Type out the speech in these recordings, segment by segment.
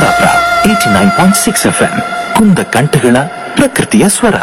Kundapura 89.6 FM ಕುಂದ ಕಂಠಗಳ ಪ್ರಕೃತಿಯ ಸ್ವರ.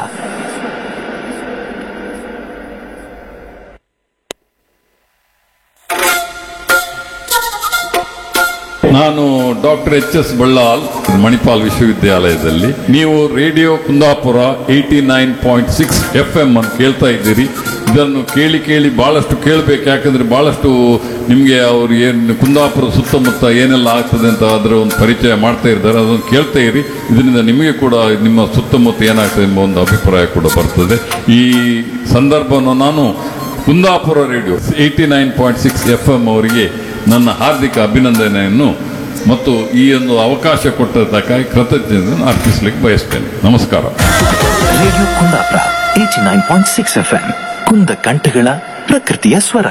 ನಾನು ಡಾಕ್ಟರ್ ಎಚ್.ಎಸ್. ಬಳ್ಳಾಲ್, ಮಣಿಪಾಲ್ ವಿಶ್ವವಿದ್ಯಾಲಯದಲ್ಲಿ. ನೀವು ರೇಡಿಯೋ ಕುಂದಾಪುರ 89.6 FM ಅಂತ ಕೇಳ್ತಾ ಇದ್ದೀರಿ. ಇದನ್ನು ಕೇಳಿ ಬಹಳಷ್ಟು ಕೇಳಬೇಕು, ಯಾಕಂದ್ರೆ ಬಹಳಷ್ಟು ನಿಮಗೆ ಅವ್ರು ಏನು ಕುಂದಾಪುರ ಸುತ್ತಮುತ್ತ ಏನೆಲ್ಲ ಆಗ್ತದೆ ಅಂತ ಅದರ ಒಂದು ಪರಿಚಯ ಮಾಡ್ತಾ ಇದ್ದಾರೆ. ಅದನ್ನು ಕೇಳ್ತಾ ಇರಿ. ಇದರಿಂದ ನಿಮಗೆ ಕೂಡ ನಿಮ್ಮ ಸುತ್ತಮುತ್ತ ಏನಾಗ್ತದೆ ಎಂಬ ಒಂದು ಅಭಿಪ್ರಾಯ ಕೂಡ ಬರ್ತದೆ. ಈ ಸಂದರ್ಭವನ್ನು ನಾನು ಕುಂದಾಪುರ ರೇಡಿಯೋ 89.6 FM ಅವರಿಗೆ ನನ್ನ ಹಾರ್ದಿಕ ಅಭಿನಂದನೆಯನ್ನು ಮತ್ತು ಈ ಒಂದು ಅವಕಾಶ ಕೊಟ್ಟದ್ದಕ್ಕಾಗಿ ಕೃತಜ್ಞತೆಯನ್ನು ಅರ್ಪಿಸಲಿಕ್ಕೆ ಬಯಸ್ತೇನೆ. ನಮಸ್ಕಾರ. ರೇಡಿಯೋ ಕುಂದಾಪುರ 89.6 FM ಕುಂದ ಕಂಠಗಳ ಪ್ರಕೃತಿಯ ಸ್ವರ.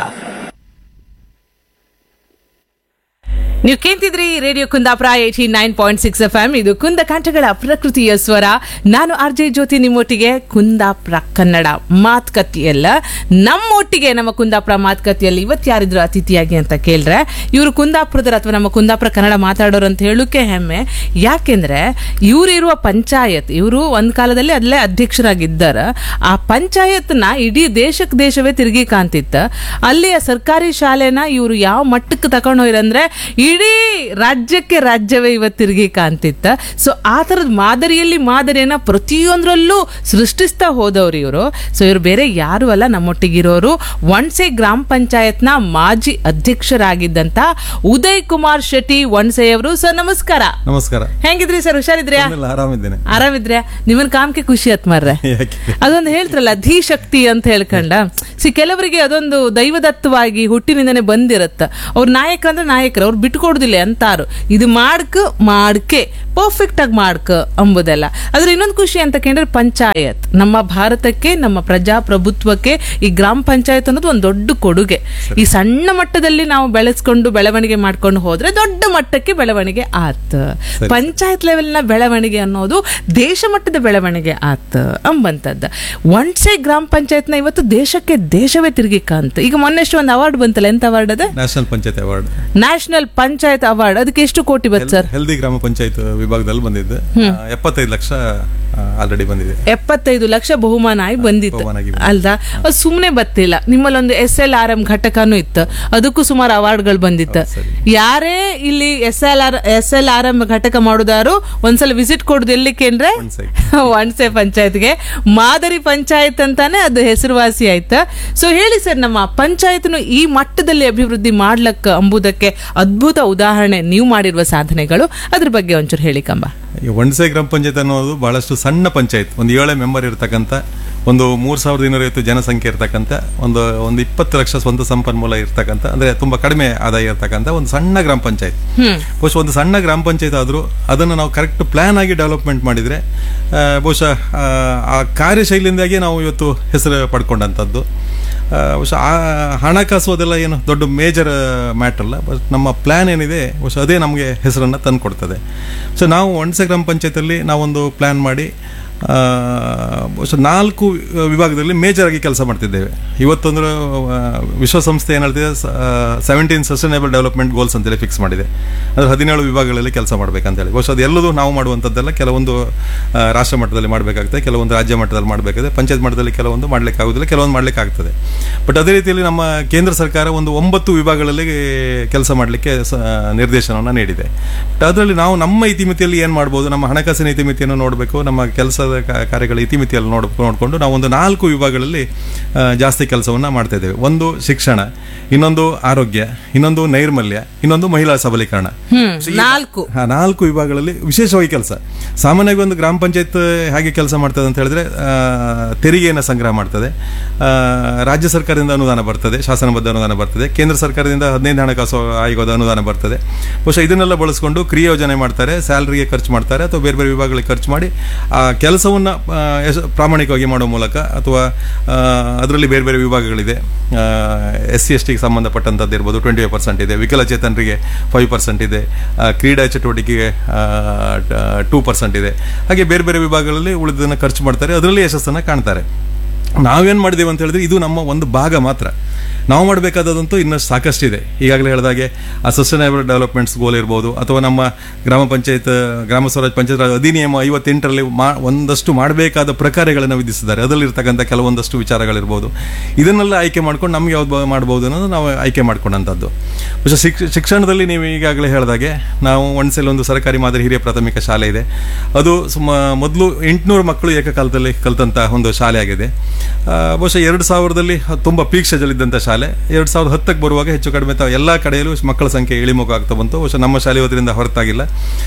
ನೀವು ಕೇಳ್ತಿದ್ರಿ ರೇಡಿಯೋ ಕುಂದಾಪುರ 89.6 FM. ಇದು ಕುಂದ ಕಂಠಗಳ ಪ್ರಕೃತಿಯ ಸ್ವರ. ನಾನು RJ ಜ್ಯೋತಿ, ನಿಮ್ಮೊಟ್ಟಿಗೆ ಕುಂದಾಪುರ ಕನ್ನಡ ಮಾತುಕತೆಯಲ್ಲ, ನಮ್ಮೊಟ್ಟಿಗೆ ನಮ್ಮ ಕುಂದಾಪುರ ಮಾತುಕತೆಯಲ್ಲಿ ಇವತ್ತು ಯಾರಿದ್ರು ಅತಿಥಿಯಾಗಿ ಅಂತ ಕೇಳಿದ್ರೆ ಇವರು ಕುಂದಾಪುರದರ ಅಥವಾ ನಮ್ಮ ಕುಂದಾಪುರ ಕನ್ನಡ ಮಾತಾಡೋರು ಅಂತ ಹೇಳೋಕೆ ಹೆಮ್ಮೆ. ಯಾಕೆಂದ್ರೆ ಇವರಿರುವ ಪಂಚಾಯತ್, ಇವರು ಒಂದ್ ಕಾಲದಲ್ಲಿ ಅಲ್ಲೇ ಅಧ್ಯಕ್ಷರಾಗಿದ್ದಾರೆ. ಆ ಪಂಚಾಯತ್ನ ಇಡೀ ದೇಶವೇ ತಿರುಗಿ ಕಾಣ್ತಿತ್ತ. ಅಲ್ಲಿಯ ಸರ್ಕಾರಿ ಶಾಲೆನ ಇವರು ಯಾವ ಮಟ್ಟಕ್ಕೆ ತಗೊಂಡೋಯ್ರಂದ್ರೆ ಇಡೀ ರಾಜ್ಯವೇ ಇವತ್ತು ತಿರುಗಿ ಕಾಣ್ತಿತ್ತ. ಸೊ ಆ ತರದ ಮಾದರಿಯನ್ನ ಪ್ರತಿಯೊಂದರಲ್ಲೂ ಸೃಷ್ಟಿಸ್ತಾ ಹೋದವ್ರು ಇವರು. ಸೊ ಇವರು ಬೇರೆ ಯಾರು ಅಲ್ಲ, ನಮ್ಮೊಟ್ಟಿಗಿರೋರು ವಣ್ಸೆ ಗ್ರಾಮ ಪಂಚಾಯತ್ನ ಮಾಜಿ ಅಧ್ಯಕ್ಷರಾಗಿದ್ದಂತ ಉದಯ್ ಕುಮಾರ್ ಶೆಟ್ಟಿ ವಣ್ಸೆ ಅವರು. ಸರ್ ನಮಸ್ಕಾರ. ನಮಸ್ಕಾರ. ಹೆಂಗಿದ್ರಿ ಸರ್? ಹುಷಾರಿದ್ರ್ಯಾ? ಆರಾಮಿದ್ರ್ಯಾ? ನಿಮ್ಮನ್ ಕಾಮಕ್ಕೆ ಖುಷಿ ಆತ್ ಮಾರ್ರೆ. ಅದೊಂದು ಹೇಳ್ತಾರಲ್ಲ ಧೀಶಕ್ತಿ ಅಂತ ಹೇಳ್ಕೊಂಡ. ಕೆಲವರಿಗೆ ಅದೊಂದು ದೈವದತ್ತವಾಗಿ ಹುಟ್ಟಿನಿಂದನೇ ಬಂದಿರತ್ತ. ಅವ್ರ ನಾಯಕ ಅಂದ್ರೆ ನಾಯಕರು, ಅವ್ರು ಬಿಟ್ಕೊಡುದಿಲ್ಲ ಅಂತಾರು. ಇದು ಮಾಡ್ಕೆ ಪರ್ಫೆಕ್ಟ್ ಆಗಿ ಮಾಡ್ಕ ಅಂಬುದೆಲ್ಲ. ಅದ್ರ ಇನ್ನೊಂದು ಖುಷಿ ಅಂತ ಕೇಳಿದ್ರೆ ಪಂಚಾಯತ್ ನಮ್ಮ ಭಾರತಕ್ಕೆ, ನಮ್ಮ ಪ್ರಜಾಪ್ರಭುತ್ವಕ್ಕೆ ಈ ಗ್ರಾಮ ಪಂಚಾಯತ್ ಅನ್ನೋದು ಒಂದು ದೊಡ್ಡ ಕೊಡುಗೆ. ಈ ಸಣ್ಣ ಮಟ್ಟದಲ್ಲಿ ನಾವು ಬೆಳೆಸ್ಕೊಂಡು ಬೆಳವಣಿಗೆ ಮಾಡ್ಕೊಂಡು ಹೋದ್ರೆ ದೊಡ್ಡ ಮಟ್ಟಕ್ಕೆ ಬೆಳವಣಿಗೆ ಆತ್. ಪಂಚಾಯತ್ ಲೆವೆಲ್ನ ಬೆಳವಣಿಗೆ ಅನ್ನೋದು ದೇಶ ಮಟ್ಟದ ಬೆಳವಣಿಗೆ ಆತ್ ಅಂಬಂತದ್ದ. ವಣ್ಸೆ ಗ್ರಾಮ ಪಂಚಾಯತ್ನ ಇವತ್ತು ದೇಶವೇ ತಿರುಗಿ ಕಾಂತ. ಈಗ ಮೊನ್ನೆಷ್ಟು ಒಂದು ಅವಾರ್ಡ್ ಬಂತಲ್ಲ, ಎಂತ ಅವಾರ್ಡ್ ಅದ? National panchayat award. ಅದಕ್ಕೆ ಎಷ್ಟು ಕೋಟಿ ಬಂತು ಸರ್? ಹೆಲ್ದಿ ಗ್ರಾಮ ಪಂಚಾಯತ್ ವಿಭಾಗದಲ್ಲಿ ಬಂದಿದ್ದು 75 ಲಕ್ಷ ಆಲ್ರೆಡಿ ಬಂದಿದೆ. 75 ಲಕ್ಷ ಬಹುಮಾನ ಆಗಿ ಬಂದಿತ್ತು ಅಲ್ದಾ? ಅದು ಸುಮ್ನೆ ಬತ್ತಿಲ್ಲ. ನಿಮ್ಮಲ್ಲೊಂದು SLRM ಘಟಕನೂ ಇತ್ತು, ಅದಕ್ಕೂ ಸುಮಾರು ಅವಾರ್ಡ್ಗಳು ಬಂದಿತ್ತು. ಯಾರೇ ಇಲ್ಲಿ SLRM ಘಟಕ ಮಾಡುದಾರು ಒಂದ್ಸಲ ವಿಸಿಟ್ ಕೊಡುದು ಎಲ್ಲಿಕ್ಕೆ ಅಂದ್ರೆ ವಣ್ಸೆ ಪಂಚಾಯತ್ಗೆ. ಮಾದರಿ ಪಂಚಾಯತ್ ಅಂತಾನೆ ಅದು ಹೆಸರುವಾಸಿ ಆಯ್ತಾ. ಸೊ ಹೇಳಿ ಸರ್, ನಮ್ಮ ಪಂಚಾಯತ್ನು ಈ ಮಟ್ಟದಲ್ಲಿ ಅಭಿವೃದ್ಧಿ ಮಾಡ್ಲಕ್ಕ ಅಂಬುದಕ್ಕೆ ಅದ್ಭುತ ಉದಾಹರಣೆ ನೀವು ಮಾಡಿರುವ ಸಾಧನೆಗಳು, ಅದ್ರ ಬಗ್ಗೆ ಒಂಚೂರು ಹೇಳಿ ಕಂಬ. ವಣ್ಸೆ ಗ್ರಾಮ ಪಂಚಾಯತ್ ಅನ್ನೋದು ಬಹಳಷ್ಟು ಸಣ್ಣ ಪಂಚಾಯತ್. ಒಂದು 7 ಮೆಂಬರ್ ಇರ್ತಕ್ಕಂಥ, ಒಂದು 3250 ಜನಸಂಖ್ಯೆ ಇರ್ತಕ್ಕಂಥ, ಒಂದು 20 ಲಕ್ಷ ಸ್ವಂತ ಸಂಪನ್ಮೂಲ ಇರ್ತಕ್ಕಂಥ, ಅಂದ್ರೆ ತುಂಬಾ ಕಡಿಮೆ ಆದಾಯ ಇರ್ತಕ್ಕಂಥ ಒಂದು ಸಣ್ಣ ಗ್ರಾಮ ಪಂಚಾಯತ್. ಬಹುಶಃ ಒಂದು ಸಣ್ಣ ಗ್ರಾಮ ಪಂಚಾಯತ್ ಆದ್ರೂ ಅದನ್ನು ನಾವು ಕರೆಕ್ಟ್ ಪ್ಲಾನ್ ಆಗಿ ಡೆವಲಪ್ಮೆಂಟ್ ಮಾಡಿದ್ರೆ ಬಹುಶಃ ಆ ಕಾರ್ಯಶೈಲಿಯಿಂದಾಗಿ ನಾವು ಇವತ್ತು ಹೆಸರು ಪಡ್ಕೊಂಡಂಥದ್ದು. ಬಹುಶಃ ಆ ಹಣಕಾಸು ಅದೆಲ್ಲ ಏನು ದೊಡ್ಡ ಮೇಜರ್ ಮ್ಯಾಟರ್ ಅಲ್ಲ, ಬಟ್ ನಮ್ಮ ಪ್ಲಾನ್ ಏನಿದೆ ಬಹುಶಃ ಅದೇ ನಮಗೆ ಹೆಸರನ್ನು ತಂದು ಕೊಡ್ತದೆ. ಸೊ ನಾವು ವಣ್ಸೆ ಗ್ರಾಮ ಪಂಚಾಯತಲ್ಲಿ ನಾವೊಂದು ಪ್ಲಾನ್ ಮಾಡಿ ಬಹುಶಃ 4 ವಿಭಾಗದಲ್ಲಿ ಮೇಜರ್ ಆಗಿ ಕೆಲಸ ಮಾಡ್ತಿದ್ದೇವೆ. ಇವತ್ತೊಂದು ವಿಶ್ವಸಂಸ್ಥೆ ಏನು ಹೇಳ್ತಿದೆ, 17 ಸಸ್ಟೈನೇಬಲ್ ಡೆವಲಪ್ಮೆಂಟ್ ಗೋಲ್ಸ್ ಅಂತೇಳಿ ಫಿಕ್ಸ್ ಮಾಡಿದೆ. ಅಂದರೆ 17 ವಿಭಾಗಗಳಲ್ಲಿ ಕೆಲಸ ಮಾಡಬೇಕಂತೇಳಿ. ಬಹುಶಃ ಅದೆಲ್ಲದೂ ನಾವು ಮಾಡುವಂಥದ್ದೆಲ್ಲ ಕೆಲವೊಂದು ರಾಷ್ಟ್ರ ಮಟ್ಟದಲ್ಲಿ ಮಾಡಬೇಕಾಗ್ತದೆ, ಕೆಲವೊಂದು ರಾಜ್ಯ ಮಟ್ಟದಲ್ಲಿ ಮಾಡಬೇಕಾಗಿದೆ, ಪಂಚಾಯತ್ ಮಟ್ಟದಲ್ಲಿ ಕೆಲವೊಂದು ಮಾಡ್ಲಿಕ್ಕೆ ಆಗೋದಿಲ್ಲ, ಕೆಲವೊಂದು ಮಾಡ್ಲಿಕ್ಕೆ ಆಗ್ತದೆ. ಬಟ್ ಅದೇ ರೀತಿಯಲ್ಲಿ ನಮ್ಮ ಕೇಂದ್ರ ಸರ್ಕಾರ ಒಂದು 9 ವಿಭಾಗಗಳಲ್ಲಿ ಕೆಲಸ ಮಾಡಲಿಕ್ಕೆ ನಿರ್ದೇಶನವನ್ನು ನೀಡಿದೆ. ಬಟ್ ಅದರಲ್ಲಿ ನಾವು ನಮ್ಮ ಇತಿಮಿತಿಯಲ್ಲಿ ಏನು ಮಾಡ್ಬೋದು, ನಮ್ಮ ಹಣಕಾಸಿನ ಇತಿಮಿತಿಯನ್ನು ನೋಡಬೇಕು, ನಮ್ಮ ಕೆಲಸದ ಕಾರ್ಯಗಳ ಇತಿಮಿತಿಯಲ್ಲಿ ನೋಡಿಕೊಂಡು ನಾವು ಒಂದು 4 ವಿಭಾಗಗಳಲ್ಲಿ ಜಾಸ್ತಿ ಕೆಲಸವನ್ನು ಮಾಡ್ತಾ ಇದ್ದೇವೆ. ಒಂದು ಶಿಕ್ಷಣ, ಇನ್ನೊಂದು ಆರೋಗ್ಯ, ಇನ್ನೊಂದು ನೈರ್ಮಲ್ಯ, ಇನ್ನೊಂದು ಮಹಿಳಾ ಸಬಲೀಕರಣ. 4 ವಿಭಾಗಗಳಲ್ಲಿ ವಿಶೇಷವಾಗಿ ಕೆಲಸ. ಸಾಮಾನ್ಯವಾಗಿ ಒಂದು ಗ್ರಾಮ ಪಂಚಾಯತ್ ಹೇಗೆ ಕೆಲಸ ಮಾಡ್ತದೆ ಅಂತ ಹೇಳಿದ್ರೆ, ತೆರಿಗೆಯನ್ನು ಸಂಗ್ರಹ ಮಾಡ್ತದೆ, ರಾಜ್ಯ ಸರ್ಕಾರದಿಂದ ಅನುದಾನ ಬರ್ತದೆ, ಶಾಸನಬದ್ಧ ಅನುದಾನ ಬರ್ತದೆ, ಕೇಂದ್ರ ಸರ್ಕಾರದಿಂದ 15 ಹಣಕಾಸು ಆಯೋಗದ ಅನುದಾನ ಬರ್ತದೆ. ಬಹುಶಃ ಇದನ್ನೆಲ್ಲ ಬಳಸ್ಕೊಂಡು ಕ್ರಿಯಾ ಯೋಜನೆ ಮಾಡ್ತಾರೆ, ಸ್ಯಾಲರಿಗೆ ಖರ್ಚು ಮಾಡ್ತಾರೆ, ಅಥವಾ ಬೇರೆ ಬೇರೆ ವಿಭಾಗಗಳಿಗೆ ಖರ್ಚು ಮಾಡಿ ಆ ಕೆಲಸವನ್ನು ಪ್ರಾಮಾಣಿಕವಾಗಿ ಮಾಡುವ ಮೂಲಕ, ಅಥವಾ ಅದರಲ್ಲಿ ಬೇರೆ ಬೇರೆ ವಿಭಾಗಗಳಿದೆ. SC/ST ಸಂಬಂಧಪಟ್ಟಂಥದ್ದು ಇರ್ಬೋದು, 25% ಇದೆ. ವಿಕಲಚೇತನರಿಗೆ 5% ಇದೆ. ಕ್ರೀಡಾ ಚಟುವಟಿಕೆಗೆ 2% ಇದೆ. ಹಾಗೆ ಬೇರೆ ಬೇರೆ ವಿಭಾಗಗಳಲ್ಲಿ ಉಳಿದನ್ನು ಖರ್ಚು ಮಾಡ್ತಾರೆ, ಅದರಲ್ಲಿ ಯಶಸ್ಸನ್ನು ಕಾಣ್ತಾರೆ. ನಾವೇನು ಮಾಡಿದ್ದೇವೆ ಅಂತ ಹೇಳಿದ್ರೆ, ಇದು ನಮ್ಮ ಒಂದು ಭಾಗ ಮಾತ್ರ. ನಾವು ಮಾಡಬೇಕಾದಂತೂ ಇನ್ನಷ್ಟು ಸಾಕಷ್ಟಿದೆ. ಈಗಾಗಲೇ ಹೇಳಿದಾಗೆ ಆ ಸಸ್ಟೈನಬಲ್ ಡೆವಲಪ್ಮೆಂಟ್ಸ್ ಗೋಲ್ ಇರ್ಬೋದು, ಅಥವಾ ನಮ್ಮ ಗ್ರಾಮ ಪಂಚಾಯತ್ ಗ್ರಾಮ ಸ್ವರಾಜ್ ಪಂಚಾಯತ್ ರಾಜ್ ಅಧಿನಿಯಮ 58ರಲ್ಲಿ ಒಂದಷ್ಟು ಮಾಡಬೇಕಾದ ಪ್ರಕಾರಗಳನ್ನು ವಿಧಿಸಿದ್ದಾರೆ. ಅದರಲ್ಲಿರ್ತಕ್ಕಂಥ ಕೆಲವೊಂದಷ್ಟು ವಿಚಾರಗಳಿರ್ಬೋದು. ಇದನ್ನೆಲ್ಲ ಆಯ್ಕೆ ಮಾಡ್ಕೊಂಡು ನಮ್ಗೆ ಯಾವ್ದು ಮಾಡ್ಬೋದು ಅನ್ನೋದು ನಾವು ಆಯ್ಕೆ ಮಾಡ್ಕೊಂಡಂಥದ್ದು. പക്ഷേ ಶಿಕ್ಷಣದಲ್ಲಿ ನೀವು ಈಗಾಗಲೇ ಹೇಳಿದಾಗೆ ನಾವು ಒಂದ್ಸಲ ಒಂದು ಸರ್ಕಾರಿ ಮಾದರಿ ಹಿರಿಯ ಪ್ರಾಥಮಿಕ ಶಾಲೆ ಇದೆ. ಅದು ಮೊದಲು 800 ಮಕ್ಕಳು ಏಕಕಾಲದಲ್ಲಿ ಕಲಿತಂತ ಒಂದು ಶಾಲೆ ಆಗಿದೆ. ಬಹುಶಃ 2000ರಲ್ಲಿ ತುಂಬ ಪೀಕ್ ಸ್ಟೇಜಲ್ಲಿದ್ದಂಥ ಶಾಲೆ 2010ಕ್ಕೆ ಬರುವಾಗ ಹೆಚ್ಚು ಕಡಿಮೆ ಎಲ್ಲ ಕಡೆಯಲ್ಲೂ ಮಕ್ಕಳ ಸಂಖ್ಯೆ ಇಳಿಮುಖ ಆಗ್ತಾ ಬಂತು. ಬಹುಶಃ ನಮ್ಮ ಶಾಲೆ ಅದರಿಂದ ಹೊರತಾಗಿಲ್ಲ.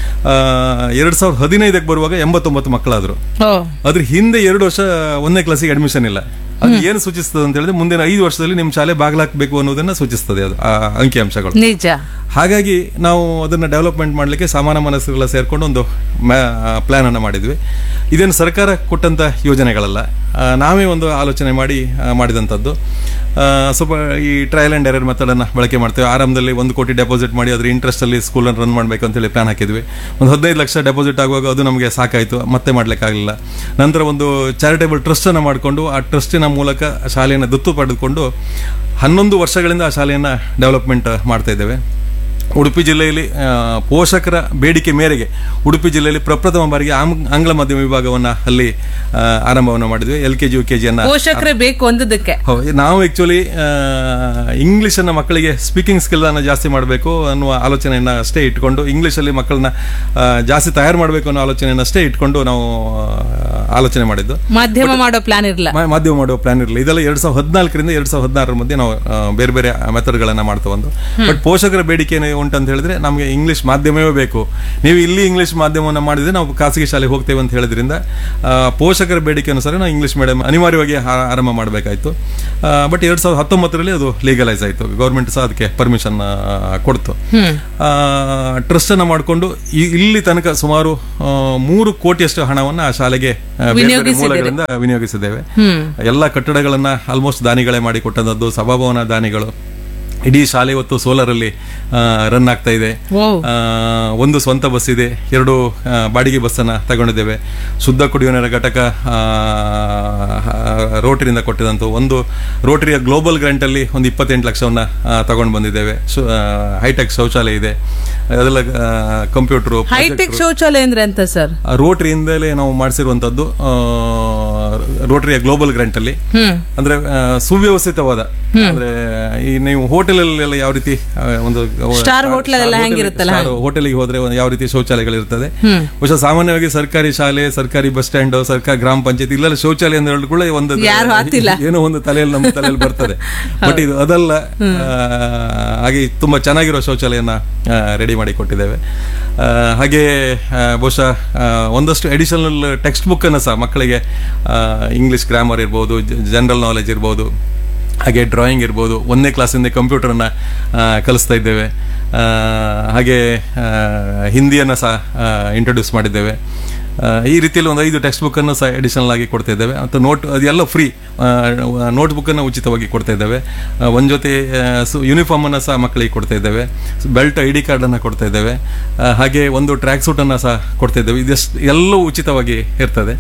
2015ಕ್ಕೆ ಬರುವಾಗ 89 ಮಕ್ಕಳಾದ್ರು. ಅದ್ರ ಹಿಂದೆ 2 ವರ್ಷ 1ನೇ ಕ್ಲಾಸಿಗೆ ಅಡ್ಮಿಷನ್ ಇಲ್ಲ. ಅದು ಏನು ಸೂಚಿಸ್ತದೆ ಅಂತ ಹೇಳಿದ್ರೆ ಮುಂದಿನ 5 ವರ್ಷದಲ್ಲಿ ನಿಮ್ಮ ಶಾಲೆ ಬಾಗ್ಲಾಕ್ಬೇಕು ಅನ್ನೋದನ್ನ ಸೂಚಿಸ್ತದೆ ಅದು ಅಂಕಿಅಂಶಗಳು. ನಿಜ. ಹಾಗಾಗಿ ನಾವು ಅದನ್ನ ಡೆವಲಪ್ಮೆಂಟ್ ಮಾಡಲಿಕ್ಕೆ ಸಮಾನ ಮನಸ್ಸುಗಳ ಸೇರ್ಕೊಂಡು ಒಂದು ಪ್ಲಾನ್ ಅನ್ನು ಮಾಡಿದ್ವಿ. ಇದೇನು ಸರ್ಕಾರ ಕೊಟ್ಟಂತ ಯೋಜನೆಗಳಲ್ಲ, ನಾವೇ ಒಂದು ಆಲೋಚನೆ ಮಾಡಿದಂಥದ್ದು. ಸ್ವಲ್ಪ ಈ ಟ್ರಯಲ್ ಆ್ಯಂಡ್ ಎರರ್ ಮೆಥಡನ್ನು ಬಳಕೆ ಮಾಡ್ತೇವೆ. ಆರಂಭದಲ್ಲಿ 1 ಕೋಟಿ ಡೆಪಾಸಿಟ್ ಮಾಡಿ ಅದ್ರ ಇಂಟ್ರೆಸ್ಟಲ್ಲಿ ಸ್ಕೂಲನ್ನು ರನ್ ಮಾಡಬೇಕು ಅಂತೇಳಿ ಪ್ಲಾನ್ ಹಾಕಿದ್ವಿ. ಒಂದು 15 ಲಕ್ಷ ಡೆಪಾಸಿಟ್ ಆಗುವಾಗ ಅದು ನಮಗೆ ಸಾಕಾಯಿತು, ಮತ್ತೆ ಮಾಡಲಿಕ್ಕಾಗಲಿಲ್ಲ. ನಂತರ ಒಂದು ಚಾರಿಟೇಬಲ್ ಟ್ರಸ್ಟನ್ನು ಮಾಡಿಕೊಂಡು ಆ ಟ್ರಸ್ಟಿನ ಮೂಲಕ ಶಾಲೆಯನ್ನು ದತ್ತು ಪಡೆದುಕೊಂಡು 11 ವರ್ಷಗಳಿಂದ ಆ ಶಾಲೆಯನ್ನು ಡೆವಲಪ್ಮೆಂಟ್ ಮಾಡ್ತಾ ಇದ್ದೇವೆ. ಉಡುಪಿ ಜಿಲ್ಲೆಯಲ್ಲಿ ಪೋಷಕರ ಬೇಡಿಕೆ ಮೇರೆಗೆ ಉಡುಪಿ ಜಿಲ್ಲೆಯಲ್ಲಿ ಪ್ರಪ್ರಥಮ ಬಾರಿಗೆ ಆಂಗ್ಲ ಮಾಧ್ಯಮ ವಿಭಾಗವನ್ನು ಅಲ್ಲಿ ಆರಂಭವನ್ನು ಮಾಡಿದ್ವಿ. LKG UKG ಪೋಷಕರೇ ಬೇಕು ಅಂದದಕ್ಕೆ ನಾವು ಆಕ್ಚುಲಿ ಇಂಗ್ಲಿಷ್ ಅನ್ನ ಮಕ್ಕಳಿಗೆ ಸ್ಪೀಕಿಂಗ್ ಸ್ಕಿಲ್ ಅನ್ನು ಜಾಸ್ತಿ ಮಾಡಬೇಕು ಅನ್ನುವ ಆಲೋಚನೆಯನ್ನ ಅಷ್ಟೇ ಇಟ್ಕೊಂಡು, ಇಂಗ್ಲಿಷಲ್ಲಿ ಮಕ್ಕಳನ್ನ ಜಾಸ್ತಿ ತಯಾರು ಮಾಡಬೇಕು ಅನ್ನೋ ಆಲೋಚನೆಯನ್ನ ಅಷ್ಟೇ ಇಟ್ಕೊಂಡು ನಾವು ಆಲೋಚನೆ ಮಾಡಿದ್ದು. ಮಾಧ್ಯಮ ಮಾಡೋ ಪ್ಲಾನ್ ಇರಲಿಲ್ಲ. ಇದೆಲ್ಲ 2014ರಿಂದ 2016 ಮಧ್ಯೆ ನಾವು ಬೇರೆ ಬೇರೆ ಮೆಥಡ್ಗಳನ್ನ ಮಾಡ್ತಾ ಬಂದು. ಬಟ್ ಪೋಷಕರ ಬೇಡಿಕೆ ಉಂಟಂತ ಹೇಳಿದ್ರೆ ನಮಗೆ ಇಂಗ್ಲಿಷ್ ಮಾಧ್ಯಮವೇ ಬೇಕು, ನೀವು ಇಲ್ಲಿ ಇಂಗ್ಲಿಷ್ ಮಾಧ್ಯಮವನ್ನು ಮಾಡಿದ್ರೆ ನಾವು ಖಾಸಗಿ ಶಾಲೆಗೆ ಹೋಗ್ತೇವೆ ಅಂತ ಹೇಳಿದ್ರಿಂದ ಪೋಷಕರ ಬೇಡಿಕೆ ಅನುಸಾರ ನಾವು ಇಂಗ್ಲಿಷ್ ಮೀಡಿಯಂ ಅನಿವಾರ್ಯವಾಗಿ ಆರಂಭ ಮಾಡಬೇಕಾಯ್ತು. ಬಟ್ 2019ರಲ್ಲಿ ಅದು ಲೀಗಲೈಸ್ ಆಯಿತು. ಗೌರ್ಮೆಂಟ್ ಸಹ ಅದಕ್ಕೆ ಪರ್ಮಿಷನ್ ಕೊಡ್ತು. ಟ್ರಸ್ಟ್ ಅನ್ನ ಮಾಡಿಕೊಂಡು ಇಲ್ಲಿ ತನಕ ಸುಮಾರು 3 ಕೋಟಿಯಷ್ಟು ಹಣವನ್ನು ಆ ಶಾಲೆಗೆ ಮೂಲಗಳಿಂದ ವಿನಿಯೋಗಿಸಿದ್ದೇವೆ. ಎಲ್ಲ ಕಟ್ಟಡಗಳನ್ನ ಆಲ್ಮೋಸ್ಟ್ ದಾನಿಗಳೇ ಮಾಡಿ ಕೊಟ್ಟಂಥದ್ದು. ಸಭಾಭವನ ದಾನಿಗಳು. ಇಡೀ ಶಾಲೆ ಇವತ್ತು ಸೋಲಾರಲ್ಲಿ ರನ್ ಆಗ್ತಾ ಇದೆ. ಒಂದು ಸ್ವಂತ ಬಸ್ ಇದೆ, 2 ಬಾಡಿಗೆ ಬಸ್ಸನ್ನು ತಗೊಂಡಿದ್ದೇವೆ. ಶುದ್ಧ ಕುಡಿಯುವ ನೀರಿನ ಘಟಕ ರೋಟರಿಯಿಂದ ಕೊಟ್ಟಿದಂಥ ಒಂದು ರೋಟರಿಯ ಗ್ಲೋಬಲ್ ಗ್ರಾಂಟಲ್ಲಿ ಒಂದು 28 ಲಕ್ಷವನ್ನು ತಗೊಂಡು ಬಂದಿದ್ದೇವೆ. ಹೈಟೆಕ್ ಶೌಚಾಲಯ ಇದೆ, ಅದೆಲ್ಲ ಕಂಪ್ಯೂಟರ್. ಹೈಟೆಕ್ ಶೌಚಾಲಯ ಅಂದ್ರೆ ಅಂತ ಸರ್? ರೋಟರಿಯಿಂದಲೇ ನಾವು ಮಾಡಿಸಿರುವಂತದ್ದು. ರೋಟರಿಯ ಗ್ಲೋಬಲ್ ಗ್ರಾಂಟ್ ಅಲ್ಲಿ ಅಂದ್ರೆ ಸುವ್ಯವಸ್ಥಿತವಾದ, ಅಂದ್ರೆ ಈ ನೀವು ಹೋಟೆಲ್ ಯಾವ ರೀತಿ ಒಂದು ಸ್ಟಾರ್ ಹೋಟೆಲ್ಗೆ ಹೋದ್ರೆ ಯಾವ ರೀತಿ ಶೌಚಾಲಯಗಳಿರ್ತದೆ. ಬಹುಶಃ ಸಾಮಾನ್ಯವಾಗಿ ಸರ್ಕಾರಿ ಶಾಲೆ, ಸರ್ಕಾರಿ ಬಸ್ ಸ್ಟ್ಯಾಂಡ್, ಸರ್ಕಾರಿ ಗ್ರಾಮ ಪಂಚಾಯತ್ ಇಲ್ಲೆಲ್ಲ ಶೌಚಾಲಯ ಅಂತ ಹೇಳಿಕೊಳ್ಳೆ ಒಂದು ಏನೋ ಒಂದು ನಮ್ಮ ತಲೆಯಲ್ಲಿ ಬರ್ತದೆ. ಬಟ್ ಇದು ಅದಲ್ಲ. ಹಾಗೆ ತುಂಬಾ ಚೆನ್ನಾಗಿರೋ ಶೌಚಾಲಯನ ರೆಡಿ ಮಾಡಿ ಕೊಟ್ಟಿದ್ದೇವೆ. ಹಾಗೆ ಬಹುಶಃ ಒಂದಷ್ಟು ಅಡಿಷನಲ್ ಟೆಕ್ಸ್ಟ್ ಬುಕ್ ಅನ್ನು ಸಹ ಮಕ್ಕಳಿಗೆ ಇಂಗ್ಲಿಷ್ ಗ್ರಾಮರ್ ಇರ್ಬೋದು, ಜನರಲ್ ನಾಲೆಜ್ ಇರ್ಬೋದು, ಹಾಗೆ ಡ್ರಾಯಿಂಗ್ ಇರ್ಬೋದು, 1ನೇ ಕ್ಲಾಸಿಂದ ಕಂಪ್ಯೂಟರನ್ನು ಕಲಿಸ್ತಾ ಇದ್ದೇವೆ. ಹಾಗೆ ಹಿಂದಿಯನ್ನು ಸಹ ಇಂಟ್ರೊಡ್ಯೂಸ್ ಮಾಡಿದ್ದೇವೆ. ಈ ರೀತಿಯಲ್ಲಿ ಒಂದು 5 ಟೆಕ್ಸ್ಟ್ ಬುಕ್ಕನ್ನು ಸಹ ಅಡಿಷನಲ್ ಆಗಿ ಕೊಡ್ತಾ ಇದ್ದೇವೆ. ಮತ್ತು ಅದೆಲ್ಲ ಫ್ರೀ. ನೋಟ್ ಬುಕ್ಕನ್ನು ಉಚಿತವಾಗಿ ಕೊಡ್ತಾ ಇದ್ದೇವೆ. ಒಂದು ಜೊತೆ ಯೂನಿಫಾರ್ಮನ್ನು ಸಹ ಮಕ್ಕಳಿಗೆ ಕೊಡ್ತಾ ಇದ್ದೇವೆ. ಬೆಲ್ಟ್, ID ಕಾರ್ಡನ್ನು ಕೊಡ್ತಾ ಇದ್ದೇವೆ. ಹಾಗೆ ಒಂದು ಟ್ರ್ಯಾಕ್ ಸೂಟನ್ನು ಸಹ ಕೊಡ್ತಾ ಇದ್ದೇವೆ. ಇದೆಷ್ಟು ಎಲ್ಲವೂ ಉಚಿತವಾಗಿ ಇರ್ತದೆ.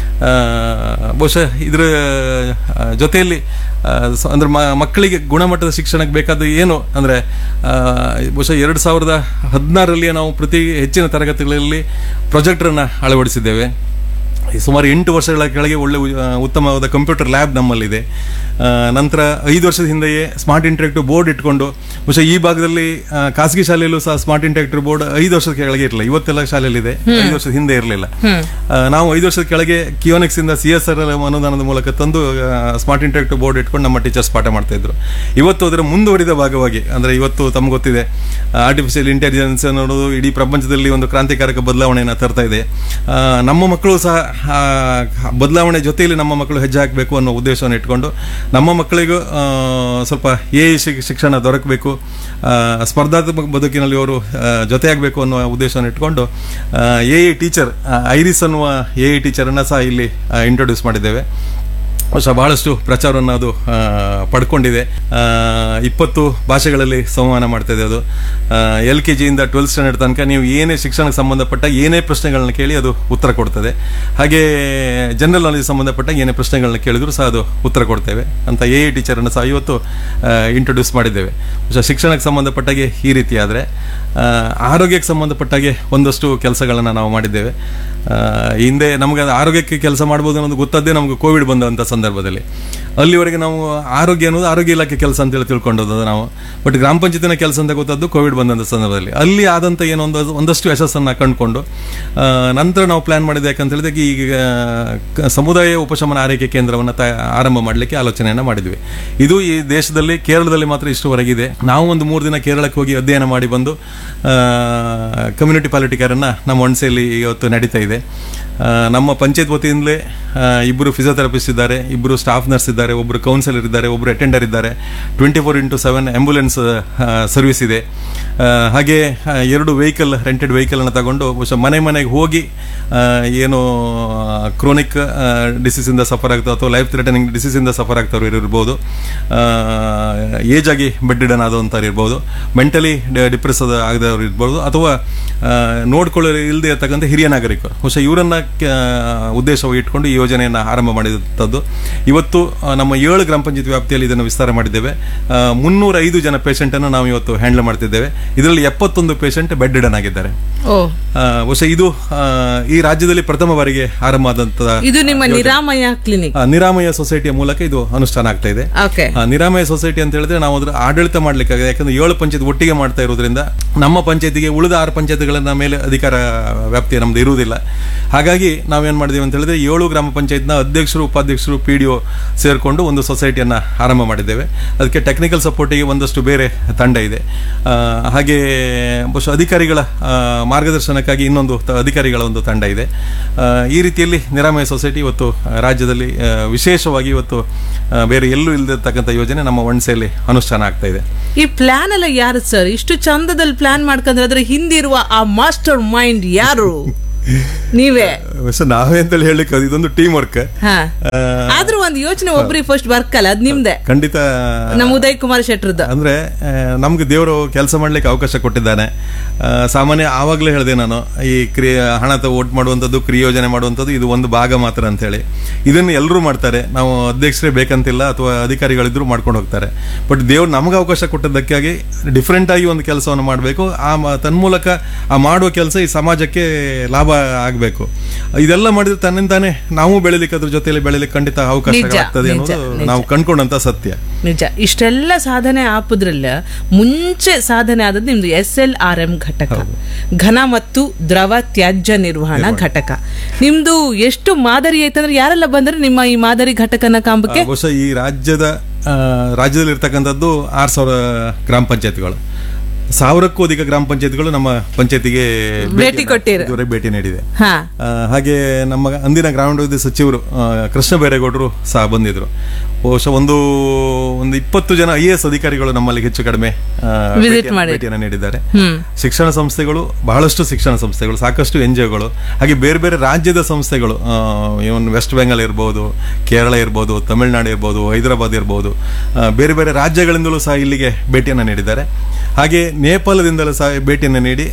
ಬಹುಶಃ ಇದರ ಜೊತೆಯಲ್ಲಿ ಅಂದ್ರೆ ಮಕ್ಕಳಿಗೆ ಗುಣಮಟ್ಟದ ಶಿಕ್ಷಣಕ್ಕೆ ಬೇಕಾದ ಏನು ಅಂದ್ರೆ ಬಹುಶಃ 2016ರಲ್ಲಿ ನಾವು ಪ್ರತಿ ಹೆಚ್ಚಿನ ತರಗತಿಗಳಲ್ಲಿ ಪ್ರೊಜೆಕ್ಟರನ್ನು ಅಳವಡಿಸಿದ್ದೇವೆ. ಸುಮಾರು 8 ವರ್ಷಗಳ ಕೆಳಗೆ ಒಳ್ಳೆ ಉತ್ತಮವಾದ ಕಂಪ್ಯೂಟರ್ ಲ್ಯಾಬ್ ನಮ್ಮಲ್ಲಿದೆ. ನಂತರ 5 ವರ್ಷದ ಹಿಂದೆಯೇ ಸ್ಮಾರ್ಟ್ ಇಂಟರಾಕ್ಟಿವ್ ಬೋರ್ಡ್ ಇಟ್ಕೊಂಡು, ಬಹುಶಃ ಈ ಭಾಗದಲ್ಲಿ ಖಾಸಗಿ ಶಾಲೆಯಲ್ಲೂ ಸಹ ಸ್ಮಾರ್ಟ್ ಇಂಟರಾಕ್ಟಿವ್ ಬೋರ್ಡ್ 5 ವರ್ಷದ ಕೆಳಗೆ ಇರಲಿಲ್ಲ. ಇವತ್ತೆಲ್ಲ ಶಾಲೆಯಲ್ಲಿ ಇದೆ, 5 ವರ್ಷದ ಹಿಂದೆ ಇರಲಿಲ್ಲ. ನಾವು 5 ವರ್ಷದ ಕೆಳಗೆ ಕಿಯೋನಿಕ್ಸ್ ಇಂದ CSR ಅನುದಾನದ ಮೂಲಕ ತಂದು ಸ್ಮಾರ್ಟ್ ಇಂಟರಾಕ್ಟಿವ್ ಬೋರ್ಡ್ ಇಟ್ಕೊಂಡು ನಮ್ಮ ಟೀಚರ್ಸ್ ಪಾಠ ಮಾಡ್ತಾ ಇದ್ರು. ಇವತ್ತು ಅದರ ಮುಂದುವರಿದ ಭಾಗವಾಗಿ, ಅಂದ್ರೆ ಇವತ್ತು ತಮ್ಗೆ ಗೊತ್ತಿದೆ, ಆರ್ಟಿಫಿಷಿಯಲ್ ಇಂಟೆಲಿಜೆನ್ಸ್ ಅನ್ನೋದು ಇಡೀ ಪ್ರಪಂಚದಲ್ಲಿ ಒಂದು ಕ್ರಾಂತಿಕಾರಕ ಬದಲಾವಣೆಯನ್ನು ತರ್ತಾ ಇದೆ. ನಮ್ಮ ಮಕ್ಕಳು ಸಹ ಬದಲಾವಣೆ ಜೊತೆಯಲ್ಲಿ ನಮ್ಮ ಮಕ್ಕಳು ಹೆಜ್ಜೆ ಹಾಕಬೇಕು ಅನ್ನೋ ಉದ್ದೇಶವನ್ನು ಇಟ್ಕೊಂಡು ನಮ್ಮ ಮಕ್ಕಳಿಗೂ ಸ್ವಲ್ಪ ಶಿಕ್ಷಣ ದೊರಕಬೇಕು, ಸ್ಪರ್ಧಾತ್ಮಕ ಬದುಕಿನಲ್ಲಿ ಅವರು ಜೊತೆಯಾಗಬೇಕು ಅನ್ನೋ ಉದ್ದೇಶವನ್ನು ಇಟ್ಕೊಂಡು AI ಟೀಚರ್, ಐರಿಸ್ ಅನ್ನುವ AI ಟೀಚರನ್ನು ಸಹ ಇಲ್ಲಿ ಇಂಟ್ರೊಡ್ಯೂಸ್ ಮಾಡಿದ್ದೇವೆ. ಬಹಳಷ್ಟು ಪ್ರಚಾರವನ್ನು ಅದು ಪಡ್ಕೊಂಡಿದೆ. 20 ಭಾಷೆಗಳಲ್ಲಿ ಸಂವಹನ ಮಾಡ್ತಾಯಿದೆ ಅದು. LKG-ಯಿಂದ 12th ಸ್ಟ್ಯಾಂಡರ್ಡ್ ತನಕ ನೀವು ಏನೇ ಶಿಕ್ಷಣಕ್ಕೆ ಸಂಬಂಧಪಟ್ಟ ಏನೇ ಪ್ರಶ್ನೆಗಳನ್ನ ಕೇಳಿ ಅದು ಉತ್ತರ ಕೊಡ್ತದೆ. ಹಾಗೆ ಜನರಲ್ ನಾಲೆಜ್ ಸಂಬಂಧಪಟ್ಟ ಏನೇ ಪ್ರಶ್ನೆಗಳನ್ನ ಕೇಳಿದ್ರು ಸಹ ಅದು ಉತ್ತರ ಕೊಡ್ತೇವೆ ಅಂತ AI ಟೀಚರನ್ನು ಸಹ ಇವತ್ತು ಇಂಟ್ರೊಡ್ಯೂಸ್ ಮಾಡಿದ್ದೇವೆ. ಶಿಕ್ಷಣಕ್ಕೆ ಸಂಬಂಧಪಟ್ಟಾಗೆ ಈ ರೀತಿ ಆದರೆ ಆರೋಗ್ಯಕ್ಕೆ ಸಂಬಂಧಪಟ್ಟಾಗೆ ಒಂದಷ್ಟು ಕೆಲಸಗಳನ್ನು ನಾವು ಮಾಡಿದ್ದೇವೆ. ಹಿಂದೆ ನಮಗೆ ಆರೋಗ್ಯಕ್ಕೆ ಕೆಲಸ ಮಾಡ್ಬೋದು ಅನ್ನೋದು ಗೊತ್ತದ್ದೇ ನಮಗೆ ಕೋವಿಡ್ ಬಂದಂಥ ಸಂದರ್ಭದಲ್ಲಿ. ಅಲ್ಲಿವರೆಗೆ ನಾವು ಆರೋಗ್ಯ ಅನ್ನೋದು ಆರೋಗ್ಯ ಇಲಾಖೆ ಕೆಲಸ ಅಂತೇಳಿ ತಿಳ್ಕೊಂಡದ್ದು ನಾವು. ಬಟ್ ಗ್ರಾಮ ಪಂಚಾಯತಿನ ಕೆಲಸ ಅಂತ ಗೊತ್ತದ್ದು ಕೋವಿಡ್ ಬಂದಂಥ ಸಂದರ್ಭದಲ್ಲಿ. ಅಲ್ಲಿ ಆದಂಥ ಒಂದಷ್ಟು ಯಶಸ್ಸನ್ನು ಕಂಡುಕೊಂಡು ನಂತರ ನಾವು ಪ್ಲಾನ್ ಮಾಡಿದೆ. ಯಾಕಂತ ಹೇಳಿದಾಗ ಈಗ ಸಮುದಾಯ ಉಪಶಮನ ಆರೈಕೆ ಕೇಂದ್ರವನ್ನು ಆರಂಭ ಮಾಡಲಿಕ್ಕೆ ಆಲೋಚನೆಯನ್ನು ಮಾಡಿದ್ವಿ. ಇದು ಈ ದೇಶದಲ್ಲಿ ಕೇರಳದಲ್ಲಿ ಮಾತ್ರ ಇಷ್ಟುವರೆಗಿದೆ. ನಾವು ಒಂದು 3 ದಿನ ಕೇರಳಕ್ಕೆ ಹೋಗಿ ಅಧ್ಯಯನ ಮಾಡಿ ಬಂದು ಕಮ್ಯುನಿಟಿ ಪಾಲಿಟಿ ಕೇರನ್ನು ನಮ್ಮ ಒಣಸೆಯಲ್ಲಿ ಇವತ್ತು ನಡೀತಾ ಇದೆ. ನಮ್ಮ ಪಂಚಾಯತ್ ವತಿಯಿಂದಲೇ 2 ಫಿಸಿಯೋಥೆರಪಿಸ್ಟ್ ಇದ್ದಾರೆ, 2 ಸ್ಟಾಫ್ ನರ್ಸ್ ಇದ್ದಾರೆ, 1 ಕೌನ್ಸಿಲರ್ ಇದ್ದಾರೆ, 1 ಅಟೆಂಡರ್ ಇದ್ದಾರೆ, 24x7 ಆಂಬ್ಯುಲೆನ್ಸ್ ಸರ್ವಿಸ್ ಇದೆ. ಹಾಗೆ 2 ವೆಹಿಕಲ್ ರೆಂಟೆಡ್ ವೆಹಿಕಲನ್ನು ತಗೊಂಡು ಮನೆ ಮನೆಗೆ ಹೋಗಿ ಏನು ಕ್ರೋನಿಕ್ ಡಿಸೀಸಿಂದ ಸಫರ್ ಆಗ್ತದೆ ಅಥವಾ ಲೈಫ್ ಥ್ರೆಟನಿಂಗ್ ಡಿಸೀಸಿಂದ ಸಫರ್ ಆಗ್ತವ್ರು ಇರ್ಬೋದು, ಏಜ್ ಆಗಿ ಬೆಡ್ ರಿಡನ್ ಆದಂಥವ್ರು ಇರ್ಬೋದು, ಮೆಂಟಲಿ ಡಿಪ್ರೆಸ್ ಆಗದವ್ರು ಇರ್ಬೋದು, ಅಥವಾ ನೋಡ್ಕೊಳ್ಳೋ ಇಲ್ಲದೆ ಇರ್ತಕ್ಕಂಥ ಹಿರಿಯ ನಾಗರಿಕರು ಇವರನ್ನ ಉದ್ದೇಶವಾಗಿ ಇಟ್ಕೊಂಡು ಈ ಯೋಜನೆಯನ್ನು ಆರಂಭ ಮಾಡಿದಂಥದ್ದು. ಇವತ್ತು ನಮ್ಮ 7 ಗ್ರಾಮ ಪಂಚಾಯತ್ ವ್ಯಾಪ್ತಿಯಲ್ಲಿ ಇದನ್ನು ವಿಸ್ತಾರ ಮಾಡಿದ್ದೇವೆ. 305 ಜನ ಪೇಷಂಟನ್ನು ನಾವು ಇವತ್ತು ಹ್ಯಾಂಡಲ್ ಮಾಡ್ತಿದ್ದೇವೆ. ಇದರಲ್ಲಿ 71 ಪೇಷಂಟ್ ಬೆಡ್ ರಿಡನ್ ಆಗಿದ್ದಾರೆ. ಬಹುಶಃ ಇದು ಈ ರಾಜ್ಯದಲ್ಲಿ ಪ್ರಥಮ ಬಾರಿಗೆ ಆರಂಭ ಆದಂತಹ ಇದು ನಿಮ್ಮ ನಿರಾಮಯ ಕ್ಲಿನಿಕ್, ನಿರಾಮಯ ಸೊಸೈಟಿಯ ಮೂಲಕ ಇದು ಅನುಷ್ಠಾನ ಆಗ್ತಾ ಇದೆ. ನಿರಾಮಯ ಸೊಸೈಟಿ ಅಂತ ಹೇಳಿದ್ರೆ ನಾವು ಅದರ ಆಡಳಿತ ಮಾಡ್ಲಿಕ್ಕಾಗಿದೆ. ಯಾಕಂದ್ರೆ 7 ಪಂಚಾಯತ್ ಒಟ್ಟಿಗೆ ಮಾಡ್ತಾ ಇರೋದ್ರಿಂದ ನಮ್ಮ ಪಂಚಾಯತಿಗೆ ಉಳಿದ 6 ಪಂಚಾಯತ್ಗಳನ್ನ ಮೇಲೆ ಅಧಿಕಾರ ವ್ಯಾಪ್ತಿಯ ನಮ್ದು ಇರುವುದಿಲ್ಲ. ಹಾಗಾಗಿ ನಾವೇನ್ ಮಾಡಿದೀವಿ ಅಂತ ಹೇಳಿದ್ರೆ 7 ಗ್ರಾಮ ಪಂಚಾಯತ್ನ ಅಧ್ಯಕ್ಷರು, ಉಪಾಧ್ಯಕ್ಷರು, PDO ಸೇರ್ಕೊಂಡು ಒಂದು ಸೊಸೈಟಿಯನ್ನ ಆರಂಭ ಮಾಡಿದ್ದೇವೆ. ಅದಕ್ಕೆ ಟೆಕ್ನಿಕಲ್ ಸಪೋರ್ಟಿಗೆ ಒಂದಷ್ಟು ಬೇರೆ ತಂಡ ಇದೆ. ಹಾಗೆ ಬಹುಶಃ ಅಧಿಕಾರಿಗಳ ಮಾರ್ಗದರ್ಶನಕ್ಕಾಗಿ ಇನ್ನೊಂದು ಅಧಿಕಾರಿಗಳ ಒಂದು ತಂಡ ಇದೆ. ಈ ರೀತಿಯಲ್ಲಿ ನಿರಾಮಯ ಸೊಸೈಟಿ ಇವತ್ತು ರಾಜ್ಯದಲ್ಲಿ ವಿಶೇಷವಾಗಿ ಇವತ್ತು ಬೇರೆ ಎಲ್ಲೂ ಇಲ್ಲದಿರ್ತಕ್ಕಂಥ ಯೋಜನೆ ನಮ್ಮ ಒಣಸೆಯಲ್ಲಿ ಅನುಷ್ಠಾನ ಆಗ್ತಾ ಇದೆ. ಈ ಪ್ಲಾನ್ ಎಲ್ಲ ಯಾರು ಸರ್? ಇಷ್ಟು ಚಂದದಲ್ಲಿ ಪ್ಲಾನ್ ಮಾಡ್ಕೊಂಡ್ರೆ ಅದ್ರ ಹಿಂದಿರುವ ಆ ಮಾಸ್ಟರ್ ಮೈಂಡ್ ಯಾರು? ನೀವೇ? ನಾವೇ ಅಂತ ಹೇಳಲಿಕ್ಕೆ ಇದೊಂದು ಟೀಮ್ ವರ್ಕ್. ಆದ್ರೂ ಒಂದು ಯೋಚನೆ ಒಬ್ರಿಗೆ ಫಸ್ಟ್ ಬರ್ಕಲ್ಲ, ಅದ್ ನಿಮ್ದೆ. ಖಂಡಿತ ನಮ್ಮ ಉದಯ್ ಕುಮಾರ್ ಶೆಟ್ರದ. ಅಂದ್ರೆ ನಮ್ಗೆ ದೇವರು ಕೆಲಸ ಮಾಡ್ಲಿಕ್ಕೆ ಅವಕಾಶ ಕೊಟ್ಟಿದ್ದಾನೆ. ಸಾಮಾನ್ಯ ಆವಾಗಲೇ ಹೇಳಿದೆ ನಾನು, ಈ ಹಣ ಓಟ್ ಮಾಡುವಂಥದ್ದು, ಕ್ರಿಯೋಜನೆ ಮಾಡುವಂಥದ್ದು ಇದು ಒಂದು ಭಾಗ ಮಾತ್ರ ಅಂತ ಹೇಳಿ. ಇದನ್ನು ಎಲ್ಲರೂ ಮಾಡ್ತಾರೆ, ನಾವು ಅಧ್ಯಕ್ಷರೇ ಬೇಕಂತಿಲ್ಲ ಅಥವಾ ಅಧಿಕಾರಿಗಳಿದ್ರು ಮಾಡ್ಕೊಂಡು ಹೋಗ್ತಾರೆ. ಬಟ್ ದೇವ್ರು ನಮಗೆ ಅವಕಾಶ ಕೊಟ್ಟದ್ದಕ್ಕಾಗಿ ಡಿಫ್ರೆಂಟ್ ಆಗಿ ಒಂದು ಕೆಲಸವನ್ನು ಮಾಡಬೇಕು. ತನ್ಮೂಲಕ ಆ ಮಾಡುವ ಕೆಲಸ ಈ ಸಮಾಜಕ್ಕೆ ಲಾಭ ಆಗಬೇಕು. ಇದೆಲ್ಲ ಮಾಡಿದ್ರೆ ತನ್ನಿಂದಾನೆ ನಾವು ಬೆಳಿಲಿಕ್ಕೆ, ಅದ್ರ ಜೊತೆಯಲ್ಲಿ ಬೆಳಿಲಿಕ್ಕೆ ಖಂಡಿತ ಅವಕಾಶ ಆಗ್ತದೆ ಅನ್ನೋದು ನಾವು ಕಂಡ್ಕೊಂಡಂತ ಸತ್ಯ. ನಿಜ. ಇಷ್ಟೆಲ್ಲ ಸಾಧನೆ ಆಪದ್ರಲ್ಲ ಮುಂಚೆ ಸಾಧನೆ ಆದದ್ದು ನಿಮ್ದು SLRM ಘಟಕ, ಘನ ಮತ್ತು ದ್ರವ ತ್ಯಾಜ್ಯ ನಿರ್ವಹಣಾ ಘಟಕ. ನಿಮ್ದು ಎಷ್ಟು ಮಾದರಿ ಐತಂದ್ರೆ ಯಾರೆಲ್ಲ ಬಂದ್ರೆ ನಿಮ್ಮ ಈ ಮಾದರಿ ಘಟಕನ ಕಾಂಬಕ್ಕೆ? ಬಹುಶಃ ಈ ರಾಜ್ಯದಲ್ಲಿ ಇರ್ತಕ್ಕಂಥದ್ದು 6000 ಗ್ರಾಮ ಪಂಚಾಯತ್ಗಳು, 1000ಕ್ಕೂ ಅಧಿಕ ಗ್ರಾಮ ಪಂಚಾಯತ್ಗಳು ನಮ್ಮ ಪಂಚಾಯತಿಗೆ ಭೇಟಿ ನೀಡಿದೆ. ಹಾಗೆ ನಮ್ಮ ಅಂದಿನ ಗ್ರಾಮೀಣಾಭಿವೃದ್ಧಿ ಸಚಿವರು ಕೃಷ್ಣ ಬೈರೇಗೌಡರು ಸಹ ಬಂದಿದ್ರು. ಬಹುಶಃ ಒಂದು 20 ಜನ IAS ಅಧಿಕಾರಿಗಳು ನಮ್ಮಲ್ಲಿ ಹೆಚ್ಚು ಕಡಿಮೆ ಭೇಟಿಯನ್ನು ನೀಡಿದ್ದಾರೆ. ಶಿಕ್ಷಣ ಸಂಸ್ಥೆಗಳು, ಬಹಳಷ್ಟು ಶಿಕ್ಷಣ ಸಂಸ್ಥೆಗಳು, ಸಾಕಷ್ಟು NGOಗಳು, ಹಾಗೆ ಬೇರೆ ಬೇರೆ ರಾಜ್ಯದ ಸಂಸ್ಥೆಗಳು, ಇವನ್ ವೆಸ್ಟ್ ಬೆಂಗಾಲ್ ಇರ್ಬೋದು, ಕೇರಳ ಇರ್ಬೋದು, ತಮಿಳುನಾಡು ಇರ್ಬೋದು, ಹೈದರಾಬಾದ್ ಇರ್ಬೋದು, ಬೇರೆ ಬೇರೆ ರಾಜ್ಯಗಳಿಂದಲೂ ಸಹ ಇಲ್ಲಿಗೆ ಭೇಟಿಯನ್ನು ನೀಡಿದ್ದಾರೆ. ಹಾಗೆ ನೇಪಾಳದಿಂದಲೂ ಸಹ ಭೇಟಿಯನ್ನು ನೀಡಿ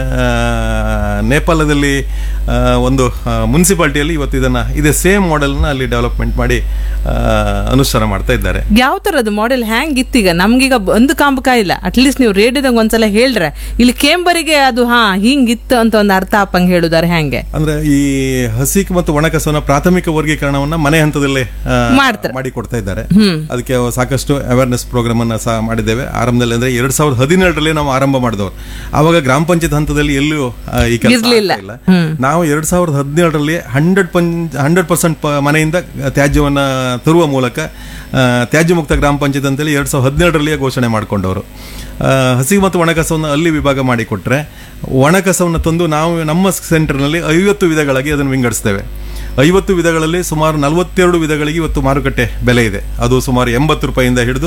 ನೇಪಾಳದಲ್ಲಿ ಒಂದು ಮುನ್ಸಿಪಾಲಿಟಿಯಲ್ಲಿ ಇವತ್ತು ಇದೇ ಸೇಮ್ ಮಾಡೆಲ್ನ ಅಲ್ಲಿ ಡೆವಲಪ್ಮೆಂಟ್ ಮಾಡಿ ಅನುಷ್ಠಾನ ಮಾಡ್ತಾ ಇದ್ದಾರೆ. ಯಾವ ತರದ ಮಾಡೆಲ್ ಹ್ಯಾಂಗಿತ್ತೀಗ? ನಮ್ಗೀಗ ಒಂದು ಕಾಂಬಕ ಇಲ್ಲ, ಅಟ್ಲೀಸ್ಟ್ ನೀವು ರೇಡಿಯೋದಾಗ ಒಂದ್ಸಲ ಹೇಳ್ರೆ ಇಲ್ಲಿ ಕೇಂಬರಿಗೆ ಅದು ಹಿಂಗಿತ್ತು ಅಂತ ಒಂದು ಅರ್ಥ ಆಪಂಗ್ ಹೇಳುದಾರೆ. ಹೆಂಗೆ ಅಂದ್ರೆ ಈ ಹಸಿ ಮತ್ತು ಒಣಕಸವನ್ನ ಪ್ರಾಥಮಿಕ ವರ್ಗೀಕರಣವನ್ನ ಮನೆ ಹಂತದಲ್ಲೇ ಮಾಡಿ ಕೊಡ್ತಾ ಇದ್ದಾರೆ. ಅದಕ್ಕೆ ಸಾಕಷ್ಟು ಅವೇರ್ನೆಸ್ ಪ್ರೋಗ್ರಾಮ್ ಅನ್ನ ಸಹ ಮಾಡಿದ್ದೇವೆ. ಆರಂಭದಲ್ಲಿ ಅಂದ್ರೆ 2017ರಲ್ಲಿ ನಾವು ಆರಂಭ ಮಾಡಿದವರು. ಆವಾಗ ಗ್ರಾಮ ಪಂಚಾಯತ್ ಹಂತದಲ್ಲಿ ಎಲ್ಲೂ ಈ ಕೆಲಸ ಇಲ್ಲ. ನಾವು 2017ರಲ್ಲಿ 100% ಮನೆಯಿಂದ ತ್ಯಾಜ್ಯವನ್ನ ತರುವ ಮೂಲಕ ತ್ಯಾಜ್ಯ ಮುಕ್ತ ಗ್ರಾಮ ಪಂಚಾಯತ್ ಅಂತೇಳಿ 2017ರಲ್ಲಿ ಘೋಷಣೆ ಮಾಡಿಕೊಂಡವರು. ಹಸಿ ಮತ್ತು ಒಣಕಸವನ್ನು ಅಲ್ಲಿ ವಿಭಾಗ ಮಾಡಿಕೊಟ್ರೆ, ಒಣಕಸವನ್ನು ತಂದು ನಾವು ನಮ್ಮ ಸೆಂಟರ್ನಲ್ಲಿ 50 ವಿಧಗಳಾಗಿ ಅದನ್ನು ವಿಂಗಡಿಸ್ತೇವೆ. 50 ವಿಧಗಳಲ್ಲಿ ಸುಮಾರು 42 ವಿಧಗಳಿಗೆ ಇವತ್ತು ಮಾರುಕಟ್ಟೆ ಬೆಲೆ ಇದೆ. ಅದು ಸುಮಾರು 80 ರೂಪಾಯಿಂದ ಹಿಡಿದು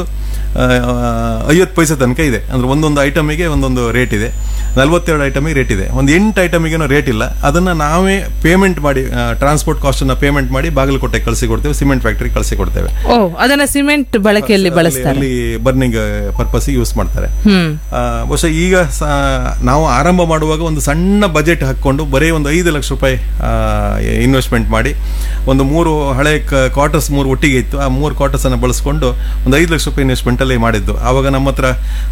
50 ಪೈಸೆ ತನಕ ಇದೆ. ಅಂದ್ರೆ ಒಂದೊಂದು ಐಟಮಿಗೆ ಒಂದೊಂದು ರೇಟ್ ಇದೆ. 42 ಐಟಮಿಗೆ ರೇಟ್ ಇದೆ. ಒಂದು 8 ಐಟಮಿಗೇನೋ ರೇಟ್ ಇಲ್ಲ. ಅದನ್ನು ನಾವೇ ಪೇಮೆಂಟ್ ಮಾಡಿ, ಟ್ರಾನ್ಸ್ಪೋರ್ಟ್ ಕಾಸ್ಟನ್ನು ಪೇಮೆಂಟ್ ಮಾಡಿ ಬಾಗಲಕೋಟೆ ಕಳಿಸಿ ಕೊಡ್ತೇವೆ, ಸಿಮೆಂಟ್ ಫ್ಯಾಕ್ಟರಿ ಕಳಿಸಿ ಕೊಡ್ತೇವೆ. ಅದನ್ನ ಸಿಮೆಂಟ್ ಬಳಕೆಯಲ್ಲಿ ಬಳಸ್ತಾರೆ, ಅಲ್ಲಿ ಬರ್ನಿಂಗ್ ಪರ್ಪಸ್ ಯೂಸ್ ಮಾಡ್ತಾರೆ. ಬಹುಶಃ ಈಗ ನಾವು ಆರಂಭ ಮಾಡುವಾಗ ಒಂದು ಸಣ್ಣ ಬಜೆಟ್ ಹಾಕೊಂಡು ಬರೀ ಒಂದು 5 ಲಕ್ಷ ರೂಪಾಯಿ ಇನ್ವೆಸ್ಟ್ಮೆಂಟ್ ಮಾಡಿ ಒಂದು 3 ಹಳೆ ಕ್ವಾರ್ಟರ್ಸ್ 3 ಒಟ್ಟಿಗೆ ಇತ್ತು. ಆ 3 ಕ್ವಾರ್ಟರ್ಸ್ ಅನ್ನು ಬಳಸ್ಕೊಂಡು ಒಂದು 5 ಲಕ್ಷ ರೂಪಾಯಿ ಇನ್ವೆಸ್ಟ್ಮೆಂಟ್ ಅಲ್ಲಿ ಮಾಡಿದ್ದು. ಆವಾಗ ನಮ್ಮ ಹತ್ರ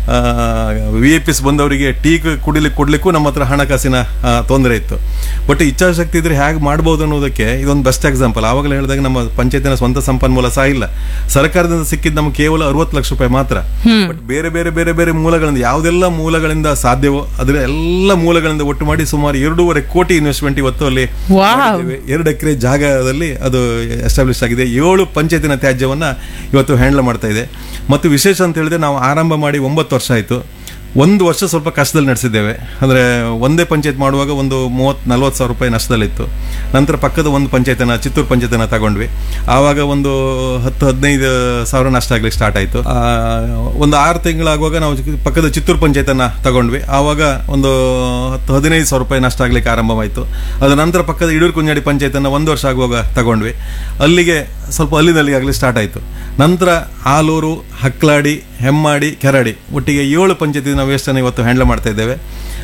VIPs ಬಂದವರಿಗೆ ಟೀ ಕೊಡ್ಲಿಕ್ಕೂ ನಮ್ಮ ಹತ್ರ ಹಣಕಾಸಿನ ತೊಂದರೆ ಇತ್ತು. ಬಟ್ ಇಚ್ಛಾಶಕ್ತಿ ಇದ್ರೆ ಹೇಗೆ ಮಾಡ್ಬೋದು ಅನ್ನೋದಕ್ಕೆ ಇದೊಂದು ಬೆಸ್ಟ್ ಎಕ್ಸಾಂಪಲ್. ಆವಾಗಲೇ ಹೇಳಿದಾಗ ನಮ್ಮ ಪಂಚಾಯತಿನ ಸ್ವಂತ ಸಂಪನ್ಮೂಲ ಸಹ ಇಲ್ಲ. ಸರ್ಕಾರದಿಂದ ಸಿಕ್ಕಿದ್ದು ನಮ್ಗೆ ಕೇವಲ 60 ಲಕ್ಷ ರೂಪಾಯಿ ಮಾತ್ರ. ಬಟ್ ಬೇರೆ ಬೇರೆ ಬೇರೆ ಬೇರೆ ಮೂಲಗಳಿಂದ, ಯಾವುದೆಲ್ಲ ಮೂಲಗಳಿಂದ ಸಾಧ್ಯವೋ ಅದರ ಎಲ್ಲ ಮೂಲಗಳಿಂದ ಒಟ್ಟು ಮಾಡಿ ಸುಮಾರು 2.5 ಕೋಟಿ ಇನ್ವೆಸ್ಟ್ಮೆಂಟ್ ಇವತ್ತು ಅಲ್ಲಿ 2 ಎಕರೆ ಜಾಗದಲ್ಲಿ ಅದು ಎಸ್ಟಾಬ್ಲಿಷ್ ಆಗಿದೆ. 7 ಪಂಚಾಯತಿನ ತ್ಯಾಜ್ಯವನ್ನ ಇವತ್ತು ಹ್ಯಾಂಡಲ್ ಮಾಡ್ತಾ ಇದೆ. ಮತ್ತು ವಿಶೇಷ ಅಂತ ಹೇಳಿದ್ರೆ ನಾವು ಆರಂಭ ಮಾಡಿ 9 ವರ್ಷ ಆಯಿತು. 1 ವರ್ಷ ಸ್ವಲ್ಪ ಕಷ್ಟದಲ್ಲಿ ನಡೆಸಿದ್ದೇವೆ. ಅಂದರೆ ಒಂದೇ ಪಂಚಾಯತ್ ಮಾಡುವಾಗ ಒಂದು 30-40 ಸಾವಿರ ರೂಪಾಯಿ ನಷ್ಟದಲ್ಲಿತ್ತು. ನಂತರ ಪಕ್ಕದ ಒಂದು ಪಂಚಾಯತನ, ಚಿತ್ತೂರು ಪಂಚಾಯತನ ತಗೊಂಡ್ವಿ. ಆವಾಗ ಒಂದು 10-15 ಸಾವಿರ ನಷ್ಟ ಆಗ್ಲಿಕ್ಕೆ ಸ್ಟಾರ್ಟ್ ಆಯಿತು. ಒಂದು 6 ತಿಂಗಳಾಗುವಾಗ ನಾವು ಪಕ್ಕದ ಚಿತ್ತೂರು ಪಂಚಾಯತನ ತಗೊಂಡ್ವಿ. ಆವಾಗ ಒಂದು 10-15 ಸಾವಿರ ರೂಪಾಯಿ ನಷ್ಟ ಆಗ್ಲಿಕ್ಕೆ ಆರಂಭವಾಯಿತು. ಅದರ ನಂತರ ಪಕ್ಕದ ಇಡೂರು ಕುಂಜಾಡಿ ಪಂಚಾಯತನ 1 ವರ್ಷ ಆಗುವಾಗ ತಗೊಂಡ್ವಿ. ಅಲ್ಲಿಗೆ ಸ್ವಲ್ಪ ಅಲ್ಲಿಂದಲ್ಲಿ ಆಗಲಿ ಸ್ಟಾರ್ಟ್ ಆಯಿತು. ನಂತರ ಆಲೂರು, ಹಕ್ಲಾಡಿ, ಹೆಮ್ಮಾಡಿ, ಕೆರಾಡಿ ಒಟ್ಟಿಗೆ 7 ಪಂಚಾಯತಿ ನಾವು ವೇಸ್ಟನ್ನು ಇವತ್ತು ಹ್ಯಾಂಡಲ್ ಮಾಡ್ತಾ ಇದ್ದೇವೆ.